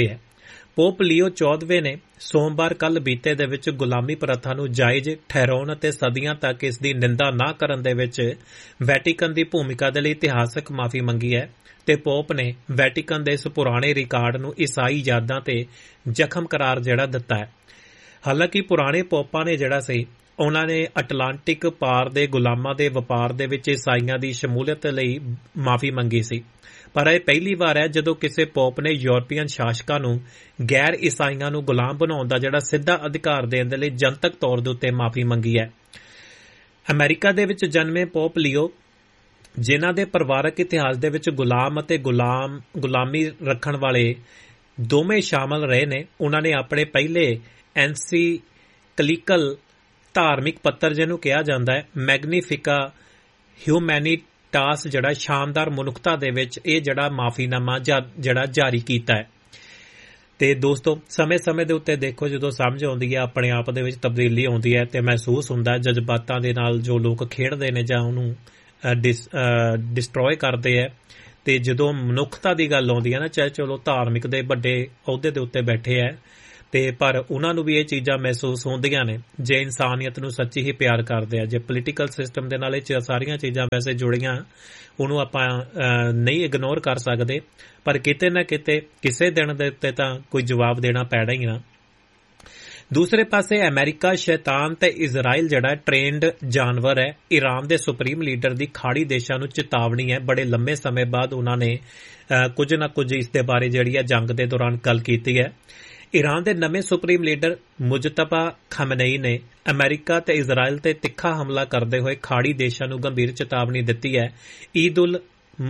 [SPEAKER 2] ਪੋਪ ਲੀਓ ਚੌਦਵੇਂ ਨੇ ਸੋਮਵਾਰ ਕੱਲ ਬੀਤੇ ਦੇ ਵਿੱਚ ਗੁਲਾਮੀ ਪ੍ਰਥਾ ਨੂੰ ਜਾਇਜ਼ ਠਹਿਰਾਉਣ ਅਤੇ ਸਦੀਆਂ ਤੱਕ ਇਸ ਦੀ ਨਿੰਦਾ ਨਾ ਕਰਨ ਦੇ ਵਿੱਚ ਵੈਟੀਕਨ ਦੀ ਭੂਮਿਕਾ ਦੇ ਲਈ ਇਤਿਹਾਸਕ ਮਾਫੀ ਮੰਗੀ ਹੈ ਤੇ ਪੋਪ ਨੇ ਵੈਟੀਕਨ ਦੇ ਇਸ ਪੁਰਾਣੇ ਰਿਕਾਰਡ ਨੂੰ ਈਸਾਈ ਯਾਦਾਂ ਤੇ ਜ਼ਖਮ ਕਰਾਰ ਜਿਹੜਾ ਦਿੱਤਾ ਹੈ। ਹਾਲਾਂਕਿ ਪੁਰਾਣੇ ਪੋਪਾਂ ਨੇ ਜਿਹੜਾ ਸੀ ਉਹਨਾਂ ਨੇ ਅਟਲਾਂਟਿਕ ਪਾਰ ਦੇ ਗੁਲਾਮਾਂ ਦੇ ਵਪਾਰ ਦੇ ਵਿੱਚ ਈਸਾਈਆਂ ਦੀ ਸ਼ਮੂਲੀਅਤ ਲਈ ਮਾਫੀ ਮੰਗੀ ਸੀ, ਪਰ ਇਹ ਪਹਿਲੀ ਵਾਰ ਹੈ ਜਦੋਂ ਕਿਸੇ ਪੋਪ ਨੇ ਯੂਰਪੀਅਨ ਸ਼ਾਸਕਾਂ ਨੂੰ ਗੈਰ ਈਸਾਈਆਂ ਨੂੰ ਗੁਲਾਮ ਬਣਾਉਣ ਦਾ ਜਿਹੜਾ ਸਿੱਧਾ ਅਧਿਕਾਰ ਦੇਣ ਦੇ ਲਈ ਜਨਤਕ ਤੌਰ ਦੇ ਉੱਤੇ ਮਾਫੀ ਮੰਗੀ ਹੈ। ਅਮਰੀਕਾ ਦੇ ਵਿੱਚ ਜਨਮੇ ਪੋਪ ਲੀਓ, ਜਿਨ੍ਹਾਂ ਦੇ ਪਰਿਵਾਰਕ ਇਤਿਹਾਸ ਦੇ ਵਿੱਚ ਗੁਲਾਮ ਅਤੇ ਗੁਲਾਮ ਗੁਲਾਮੀ ਰੱਖਣ ਵਾਲੇ ਦੋਵੇਂ ਸ਼ਾਮਲ ਰਹੇ ਨੇ, ਉਹਨਾਂ ਨੇ ਆਪਣੇ ਪਹਿਲੇ ਐਨਸੀਕਲੀਕਲ ਧਾਰਮਿਕ ਪੱਤਰ ਜਿਹਨੂੰ ਕਿਹਾ ਜਾਂਦਾ ਹੈ ਮੈਗਨੀਫਿਕਾ ਹਿਊਮੈਨੀਟਾਸ ਜਿਹੜਾ ਸ਼ਾਨਦਾਰ ਮਨੁੱਖਤਾ ਦੇ ਵਿੱਚ ਇਹ ਜਿਹੜਾ ਮਾਫੀਨਾਮਾ ਜਿਹੜਾ ਜਾਰੀ ਕੀਤਾ ਹੈ। ਤੇ ਦੋਸਤੋ ਸਮੇਂ-ਸਮੇਂ ਦੇ ਉੱਤੇ ਦੇਖੋ ਜਦੋਂ ਸਮਝ ਆਉਂਦੀ ਹੈ ਆਪਣੇ ਆਪ ਦੇ ਵਿੱਚ ਤਬਦੀਲੀ ਆਉਂਦੀ ਹੈ ਤੇ ਮਹਿਸੂਸ ਹੁੰਦਾ ਜਜ਼ਬਾਤਾਂ ਦੇ ਨਾਲ ਜੋ ਲੋਕ ਖੇਡਦੇ ਨੇ ਜਾਂ ਉਹਨੂੰ ਡਿਸਟਰੋਏ ਕਰਦੇ ਹੈ, ਤੇ ਜਦੋਂ ਮਨੁੱਖਤਾ ਦੀ ਗੱਲ ਆਉਂਦੀ ਹੈ ਨਾ, ਚਾਹੇ ਚਲੋ ਧਾਰਮਿਕ ਦੇ ਵੱਡੇ ਅਹੁਦੇ ਦੇ ਉੱਤੇ ਬੈਠੇ ਹੈ ਤੇ ਪਰ ਉਹਨਾਂ ਨੂੰ ਵੀ ਇਹ ਚੀਜ਼ਾਂ ਮਹਿਸੂਸ ਹੁੰਦੀਆਂ ਨੇ ਜੇ ਇਨਸਾਨੀਅਤ ਨੂੰ ਸੱਚੀ ਹੀ ਪਿਆਰ ਕਰਦੇ ਆ। ਜੇ ਪੋਲੀਟੀਕਲ ਸਿਸਟਮ ਦੇ ਨਾਲ ਇਹ ਸਾਰੀਆਂ ਚੀਜ਼ਾਂ ਵੈਸੇ ਜੁੜੀਆਂ, ਉਹਨੂੰ ਆਪਾਂ ਨਹੀਂ ਇਗਨੋਰ ਕਰ ਸਕਦੇ, ਪਰ ਕਿਤੇ ਨਾ ਕਿਤੇ ਕਿਸੇ ਦਿਨ ਦੇ ਉੱਤੇ ਤਾਂ ਕੋਈ ਜਵਾਬ ਦੇਣਾ ਪੈਣਾ ਹੀ ਨਾ। ਦੂਸਰੇ ਪਾਸੇ ਅਮਰੀਕਾ ਸ਼ੈਤਾਨ ਤੇ ਇਜ਼ਰਾਈਲ ਜਿਹੜਾ ਟ੍ਰੇਨਡ ਜਾਨਵਰ ਹੈ। ਈਰਾਨ ਦੇ ਸੁਪਰੀਮ ਲੀਡਰ ਦੀ ਖਾੜੀ ਦੇਸ਼ਾਂ ਨੂੰ ਚੇਤਾਵਨੀ ਹੈ। ਬੜੇ ਲੰਮੇ ਸਮੇਂ ਬਾਅਦ ਉਹਨਾਂ ਨੇ ਕੁਝ ਨਾ ਕੁਝ ਇਸ ਦੇ ਬਾਰੇ ਜਿਹੜੀ ਹੈ ਜੰਗ ਦੇ ਦੌਰਾਨ ਗੱਲ ਕੀਤੀ ਹੈ। ਈਰਾਨ ਦੇ ਨਵੇਂ ਸੁਪਰੀਮ ਲੀਡਰ ਮੁਜਤਬਾ ਖਮਨਈ ਨੇ ਅਮਰੀਕਾ ਤੇ ਇਜ਼ਰਾਈਲ ਤੇ ਤਿੱਖਾ ਹਮਲਾ ਕਰਦੇ ਹੋਏ ਖਾੜੀ ਦੇਸ਼ਾਂ ਨੂੰ ਗੰਭੀਰ ਚੇਤਾਵਨੀ ਦਿੱਤੀ ਹੈ। ਈਦ ਉਲ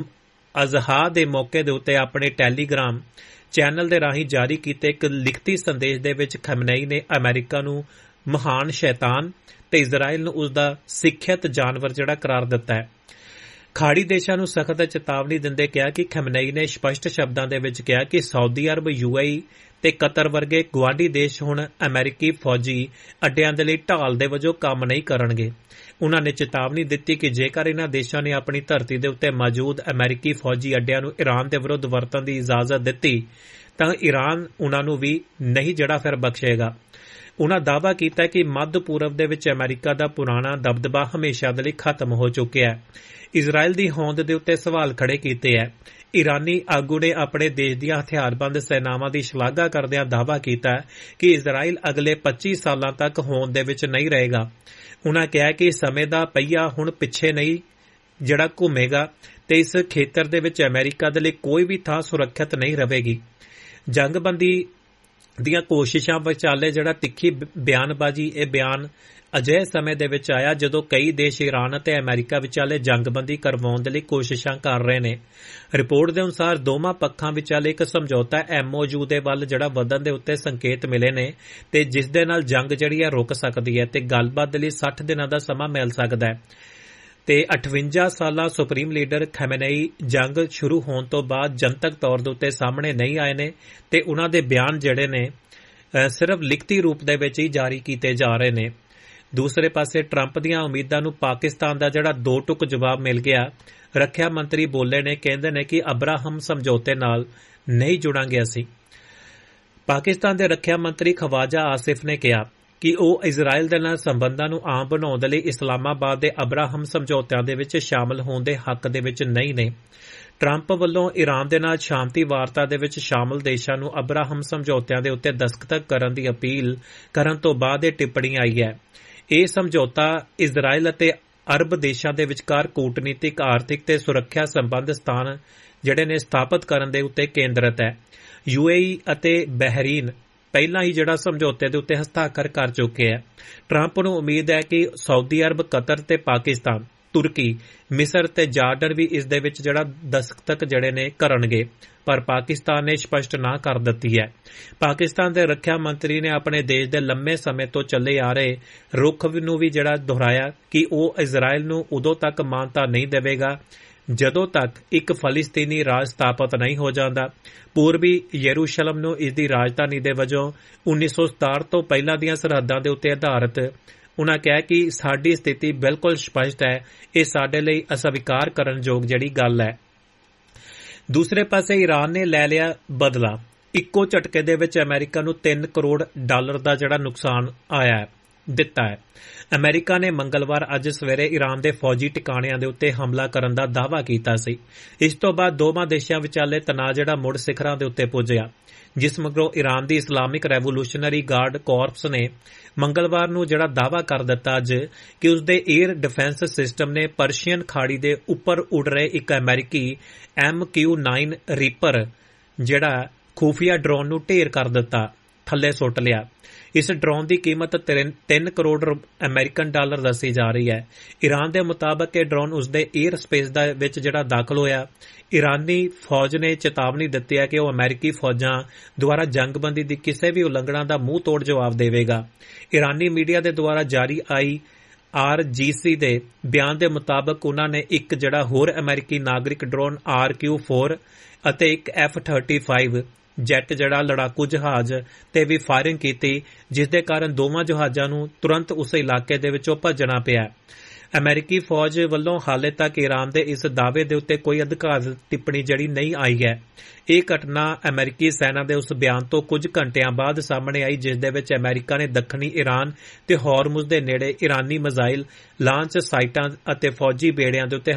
[SPEAKER 2] ਅਜ਼ਹਾ ਦੇ ਮੌਕੇ ਦੇ ਉੱਤੇ ਆਪਣੇ ਟੈਲੀਗ੍ਰਾਮ ਚੈਨਲ ਦੇ ਰਾਹੀਂ ਜਾਰੀ ਕੀਤੇ ਇੱਕ ਲਿਖਤੀ ਸੰਦੇਸ਼ ਦੇ ਵਿੱਚ ਖਮਨਈ ਨੇ ਅਮਰੀਕਾ ਨੂੰ ਮਹਾਨ ਸ਼ੈਤਾਨ ਤੇ ਇਜ਼ਰਾਈਲ ਨੂੰ ਉਸ ਦਾ ਸਿੱਖਿਅਤ ਜਾਨਵਰ ਜਿਹੜਾ ਕਰਾਰ ਦਿੱਤਾ ਹੈ। ਖਾੜੀ ਦੇਸ਼ਾਂ ਨੂੰ ਸਖਤ ਚੇਤਾਵਨੀ ਦਿੰਦੇ ਕਿਹਾ ਕਿ ਖਮਨਈ ਨੇ ਸਪਸ਼ਟ ਸ਼ਬਦਾਂ ਦੇ ਵਿੱਚ ਕਿਹਾ ਕਿ ਸਾਊਦੀ ਅਰਬ, ਯੂਏਈ ਤੇ ਕਤਰ ਵਰਗੇ ਗੁਆਂਢੀ ਦੇਸ਼ ਹੁਣ ਅਮਰੀਕੀ ਫੌਜੀ ਅੱਡਿਆਂ ਦੇ ਲਈ ਢਾਲ ਦੇ ਵਜੋਂ ਕੰਮ ਨਹੀਂ ਕਰਨਗੇ। ਉਨ੍ਹਾਂ ਨੇ ਚੇਤਾਵਨੀ ਦਿੱਤੀ ਕਿ ਜੇਕਰ ਇਨ੍ਹਾਂ ਦੇਸ਼ਾਂ ਨੇ ਆਪਣੀ ਧਰਤੀ ਦੇ ਉੱਤੇ ਮੌਜੂਦ ਅਮਰੀਕੀ ਫੌਜੀ ਅੱਡਿਆਂ ਨੂੰ ਈਰਾਨ ਦੇ ਵਿਰੁੱਧ ਵਰਤਣ ਦੀ ਇਜਾਜ਼ਤ ਦਿੱਤੀ ਤਾਂ ਈਰਾਨ ਉਨ੍ਹਾਂ ਨੂੰ ਵੀ ਨਹੀਂ ਜਿਹੜਾ ਫਿਰ ਬਖਸ਼ੇਗਾ। ਉਨ੍ਹਾਂ ਦਾਅਵਾ ਕੀਤਾ ਕਿ ਮੱਧ ਪੂਰਬ ਦੇ ਵਿੱਚ ਅਮਰੀਕਾ ਦਾ ਪੁਰਾਣਾ ਦਬਦਬਾ ਹਮੇਸ਼ਾ ਦੇ ਲਈ ਖਤਮ ਹੋ ਚੁੱਕਿਆ ਹੈ। ਇਜ਼ਰਾਈਲ ਦੀ ਹੋਂਦ ਦੇ ਉੱਤੇ ਸਵਾਲ ਖੜੇ ਕੀਤੇ ਹੈ। ਈਰਾਨੀ ਆਗੂ ਨੇ ਆਪਣੇ ਦੇਸ਼ ਦੀਆਂ ਹਥਿਆਰਬੰਦ ਸੈਨਾਵਾਂ ਦੀ ਸ਼ਲਾਘਾ ਕਰਦਿਆਂ ਦਾਅਵਾ ਕੀਤਾ ਕਿ ਇਜ਼ਰਾਈਲ ਅਗਲੇ ਪੱਚੀ ਸਾਲਾਂ ਤੱਕ ਹੋਂਦ ਦੇ ਵਿੱਚ ਨਹੀਂ ਰਹੇਗਾ। ਉਨ੍ਹਾਂ ਕਿਹਾ ਕਿ ਸਮੇਂ ਦਾ ਪਹੀਆ ਹੁਣ ਪਿੱਛੇ ਨਹੀਂ ਜਿਹੜਾ ਘੁੰਮੇਗਾ ਤੇ ਇਸ ਖੇਤਰ ਦੇ ਵਿੱਚ ਅਮਰੀਕਾ ਦੇ ਲਈ ਕੋਈ ਵੀ ਥਾਂ ਸੁਰੱਖਿਅਤ ਨਹੀਂ ਰਹੇਗੀ। ਜੰਗਬੰਦੀ ਦੀਆਂ ਕੋਸ਼ਿਸ਼ਾਂ ਵਿਚਾਲੇ ਜਿਹੜਾ ਤਿੱਖੀ ਬਿਆਨਬਾਜ਼ੀ, ਇਹ ਬਿਆਨ ਅਜਿਹੇ ਸਮੇਂ ਦੇ ਵਿੱਚ ਆਇਆ ਜਦੋਂ ਕਈ ਦੇਸ਼ ਈਰਾਨ ਅਤੇ ਅਮਰੀਕਾ ਵਿਚਾਲੇ ਜੰਗਬੰਦੀ ਕਰਵਾਉਣ ਦੇ ਲਈ ਕੋਸ਼ਿਸ਼ਾਂ ਕਰ ਰਹੇ ਨੇ। ਰਿਪੋਰਟ ਦੇ ਅਨੁਸਾਰ ਦੋਵਾਂ ਪੱਖਾਂ ਵਿਚਾਲੇ ਇੱਕ ਸਮਝੌਤਾ ਐਮਓਯੂ ਦੇ ਵੱਲ ਜਿਹੜਾ ਵਧਣ ਦੇ ਉੱਤੇ ਸੰਕੇਤ ਮਿਲੇ ਨੇ ਤੇ ਜਿਸ ਦੇ ਨਾਲ ਜੰਗ ਜਿਹੜੀ ਹੈ ਰੁਕ ਸਕਦੀ ਹੈ ਤੇ ਗੱਲਬਾਤ ਦੇ ਲਈ ਸੱਠ ਦਿਨਾਂ ਦਾ ਸਮਾਂ ਮਿਲ ਸਕਦਾ ਹੈ। ਤੇ ਅਠਵੰਜਾ ਸਾਲਾ ਸੁਪਰੀਮ ਲੀਡਰ ਖਮਨਈ ਜੰਗ ਸ਼ੁਰੂ ਹੋਣ ਤੋਂ ਬਾਅਦ ਜਨਤਕ ਤੌਰ ਦੇ ਉੱਤੇ ਸਾਹਮਣੇ ਨਹੀਂ ਆਏ ਨੇ ਤੇ ਉਹਨਾਂ ਦੇ ਬਿਆਨ ਜਿਹੜੇ ਨੇ ਸਿਰਫ ਲਿਖਤੀ ਰੂਪ ਦੇ ਵਿੱਚ ਹੀ ਜਾਰੀ ਕੀਤੇ ਜਾ ਰਹੇ ਨੇ। ਦੂਸਰੇ ਪਾਸੇ ਟਰੰਪ ਦੀਆਂ ਉਮੀਦਾਂ ਨੂੰ ਪਾਕਿਸਤਾਨ ਦਾ ਜਿਹੜਾ ਦੋ ਟੁਕ ਜਵਾਬ ਮਿਲ ਗਿਆ। ਰੱਖਿਆ ਮੰਤਰੀ ਬੋਲੇ ਨੇ, ਕਹਿੰਦੇ ਨੇ ਕਿ ਅਬਰਾਹਮ ਸਮਝੌਤੇ ਨਾਲ ਨਹੀਂ ਜੁੜਾਂਗੇ ਅਸੀਂ। ਪਾਕਿਸਤਾਨ ਦੇ ਰੱਖਿਆ ਮੰਤਰੀ ਖਵਾਜਾ ਆਸਿਫ ਨੇ ਕਿਹਾ ਕਿ ਉਹ ਇਜ਼ਰਾਈਲ ਦੇ ਨਾਲ ਸੰਬੰਧਾਂ ਨੂੰ ਆਮ ਬਣਾਉਣ ਦੇ ਲਈ ਇਸਲਾਮਾਬਾਦ ਦੇ ਅਬਰਾਹਮ ਸਮਝੌਤਿਆਂ ਦੇ ਵਿੱਚ ਸ਼ਾਮਲ ਹੋਣ ਦੇ ਹੱਕ ਦੇ ਵਿੱਚ ਨਹੀਂ ਨੇ। ਟਰੰਪ ਵੱਲੋਂ ਈਰਾਨ ਦੇ ਨਾਲ ਸ਼ਾਂਤੀ ਵਾਰਤਾ ਦੇ ਵਿੱਚ ਸ਼ਾਮਲ ਦੇਸ਼ਾਂ ਨੂੰ ਅਬਰਾਹਮ ਸਮਝੌਤਿਆਂ ਦੇ ਉੱਤੇ ਦਸਤਖਤ ਕਰਨ ਦੀ ਅਪੀਲ ਕਰਨ ਤੋਂ ਬਾਅਦ ਇਹ ਟਿੱਪਣੀ ਆਈ ਹੈ। ਇਹ ਸਮਝੌਤਾ ਇਜ਼ਰਾਈਲ ਅਤੇ ਅਰਬ ਦੇਸ਼ਾਂ ਦੇ ਵਿਚਕਾਰ ਕੂਟਨੀਤਿਕ, ਆਰਥਿਕ ਤੇ ਸੁਰੱਖਿਆ ਸੰਬੰਧ ਸਥਾਨ ਜਿਹੜੇ ਨੇ ਸਥਾਪਿਤ ਕਰਨ ਦੇ ਉੱਤੇ ਕੇਂਦਰਿਤ ਹੈ। ਯੂਏਈ ਅਤੇ ਬਹਿਰੀਨ ਪਹਿਲਾਂ ਹੀ ਜਿਹੜਾ ਸਮਝੌਤੇ ਦੇ ਉੱਤੇ ਹਸਤਾਖਰ ਕਰ ਚੁੱਕੇ ਹੈ। ਟਰੰਪ ਨੂੰ ਉਮੀਦ ਹੈ ਕਿ ਸਾਊਦੀ ਅਰਬ, ਕਤਰ ਤੇ ਪਾਕਿਸਤਾਨ, ਤੁਰਕੀ, ਮਿਸਰ ਤੇ ਜਾਰਡਨ ਵੀ ਇਸ ਦੇ ਵਿੱਚ ਜਿਹੜਾ ਦਸਤਖਤ ਜਿਹੜੇ ਨੇ ਕਰਨਗੇ, ਪਰ ਪਾਕਿਸਤਾਨ ਨੇ ਸਪਸ਼ਟ ਨਾ ਕਰ ਦਿੱਤੀ ਹੈ। ਪਾਕਿਸਤਾਨ ਦੇ ਰੱਖਿਆ ਮੰਤਰੀ ਨੇ ਆਪਣੇ ਦੇਸ਼ ਦੇ ਲੰਮੇ ਸਮੇਂ ਤੋਂ ਚੱਲੇ ਆ ਰਹੇ ਰੁਖ ਨੂੰ ਵੀ ਜਿਹੜਾ ਦੁਹਰਾਇਆ ਕਿ ਉਹ ਇਜ਼ਰਾਈਲ ਨੂੰ ਉਦੋਂ ਤੱਕ ਮਾਨਤਾ ਨਹੀਂ ਦੇਵੇਗਾ ਜਦੋਂ ਤੱਕ ਇੱਕ ਫਲਸਤੀਨੀ ਰਾਜ ਸਥਾਪਿਤ ਨਹੀਂ ਹੋ ਜਾਂਦਾ। ਪੂਰਬੀ ਯਰੂਸ਼ਲਮ ਨੂੰ ਇਸ ਦੀ ਰਾਜਧਾਨੀ ਦੇ ਵਜੋਂ ਉੱਨੀ ਸੌ ਸਤਾਹਠ ਤੋਂ ਪਹਿਲਾਂ ਦੀਆਂ ਸਰਹੱਦਾਂ ਦੇ ਉੱਤੇ ਆਧਾਰਿਤ ਉਨ੍ਹਾਂ ਕਿਹਾ ਕਿ ਸਾਡੀ ਸਥਿਤੀ ਬਿਲਕੁਲ ਸਪਸ਼ਟ ਹੈ, ਇਹ ਸਾਡੇ ਲਈ ਅਸਵੀਕਾਰ ਕਰਨ ਯੋਗ ਜਿਹੜੀ ਗੱਲ ਹੈ। ਦੂਸਰੇ ਪਾਸੇ ਈਰਾਨ ਨੇ ਲੈ ਲਿਆ ਬਦਲਾ। ਇੱਕੋ ਝਟਕੇ ਦੇ ਵਿੱਚ ਅਮਰੀਕਾ ਨੂੰ ਤਿੰਨ ਕਰੋੜ ਡਾਲਰ ਦਾ ਜਿਹੜਾ ਨੁਕਸਾਨ ਆਇਆ ਦਿੱਤਾ ਹੈ। ਅਮਰੀਕਾ ਨੇ ਮੰਗਲਵਾਰ ਅੱਜ ਸਵੇਰੇ ਈਰਾਨ ਦੇ ਫੌਜੀ ਟਿਕਾਣਿਆਂ ਦੇ ਉੱਤੇ ਹਮਲਾ ਕਰਨ ਦਾ ਦਾਅਵਾ ਕੀਤਾ ਸੀ। ਇਸ ਤੋਂ ਬਾਅਦ ਦੋਵਾਂ ਦੇਸ਼ਾਂ ਵਿਚਾਲੇ ਤਣਾਅ ਜਿਹੜਾ ਮੁੜ ਸਿਖਰਾਂ ਦੇ ਉੱਤੇ ਪੁੱਜਿਆ, ਜਿਸ ਮਗਰੋਂ ਈਰਾਨ ਦੀ ਇਸਲਾਮਿਕ ਰੈਵੋਲੂਸ਼ਨਰੀ ਗਾਰਡ ਕੋਰਪਸ ਨੇ ਮੰਗਲਵਾਰ ਨੂੰ ਜਿਹੜਾ ਦਾਅਵਾ ਕਰ ਦਿੱਤਾ ਅੱਜ ਕਿ ਉਸਦੇ 에ਅਰ ਡਿਫੈਂਸ ਸਿਸਟਮ ਨੇ ਪਰਸ਼ੀਅਨ ਖਾੜੀ ਦੇ ਉੱਪਰ ਉੱਡ ਰਹੇ ਇੱਕ ਅਮਰੀਕੀ ਐਮ ਕਿਊ ਨਾਈਨ ਰੀਪਰ ਜਿਹੜਾ ਖੂਫੀਆ ਡਰੋਨ ਨੂੰ ਢੇਰ ਕਰ ਦਿੱਤਾ, ਥੱਲੇ ਸੁੱਟ ਲਿਆ। ਇਸ ਡਰੋਨ ਦੀ ਕੀਮਤ ਤਿੰਨ ਕਰੋੜ ਅਮਰੀਕਨ ਡਾਲਰ ਦੱਸੀ ਜਾ ਰਹੀ ਹੈ। ਈਰਾਨ ਦੇ ਮੁਤਾਬਕ ਇਹ ਡਰੋਨ ਉਸਦੇ 에ਅਰ ਸਪੇਸ ਦੇ ਵਿੱਚ ਜਿਹੜਾ ਦਾਖਲ ਹੋਇਆ। ਈਰਾਨੀ ਫੌਜ ਨੇ ਚੇਤਾਵਨੀ ਦਿੱਤੀ ਹੈ ਕਿ ਉਹ ਅਮਰੀਕੀ ਫੌਜਾਂ ਦੁਆਰਾ ਜੰਗਬੰਦੀ ਦੀ ਕਿਸੇ ਵੀ ਉਲੰਘਣਾ ਦਾ ਮੂੰਹ ਤੋੜ ਜਵਾਬ ਦੇਵੇਗਾ। ਈਰਾਨੀ ਮੀਡੀਆ ਦੇ ਦੁਆਰਾ ਜਾਰੀ ਆਈ ਆਰ ਜੀ ਸੀ ਦੇ ਬਿਆਨ ਦੇ ਮੁਤਾਬਕ ਉਨ੍ਹਾਂ ਨੇ ਇੱਕ ਜਿਹੜਾ ਹੋਰ ਅਮਰੀਕੀ ਨਾਗਰਿਕ ਡਰੋਨ ਆਰ ਕਿਊ ਫੋਰ ਅਤੇ ਇੱਕ ਐਫ ਥਰਟੀ ਫਾਈਵ ਜੈਟ ਜਿਹੜਾ ਲੜਾਕੂ ਜਹਾਜ਼ ਤੇ ਵੀ ਫਾਇਰਿੰਗ ਕੀਤੀ, ਜਿਸ ਦੇ ਕਾਰਨ ਦੋਵਾਂ ਜਹਾਜ਼ਾਂ ਨੂੰ ਤੁਰੰਤ ਉਸ ਇਲਾਕੇ ਦੇ ਵਿੱਚੋਂ ਭੱਜਣਾ ਪਿਆ। ਅਮਰੀਕੀ ਫੌਜ ਵੱਲੋਂ ਹਾਲੇ ਤੱਕ ਈਰਾਨ ਦੇ ਇਸ ਦਾਅਵੇ ਦੇ ਉੱਤੇ ਕੋਈ ਅਧਿਕਾਰਤ ਟਿੱਪਣੀ ਜਿਹੜੀ ਨਹੀਂ ਆਈ ਹੈ। ਇਹ ਘਟਨਾ ਅਮਰੀਕੀ ਸੈਨਾ ਦੇ ਉਸ ਬਿਆਨ ਤੋਂ ਕੁਝ ਘੰਟਿਆਂ ਬਾਅਦ ਸਾਹਮਣੇ ਆਈ, ਜਿਸ ਦੇ ਵਿੱਚ ਅਮਰੀਕਾ ਨੇ ਦੱਖਣੀ ਈਰਾਨ ਤੇ ਹੌਰਮੁਜ਼ ਦੇ ਨੇੜੇ ਈਰਾਨੀ ਮਿਜ਼ਾਈਲ ਲਾਂਚ ਸਾਈਟਾਂ ਅਤੇ ਫੌਜੀ ਬੇੜਿਆਂ ਦੇ ਉੱਤੇ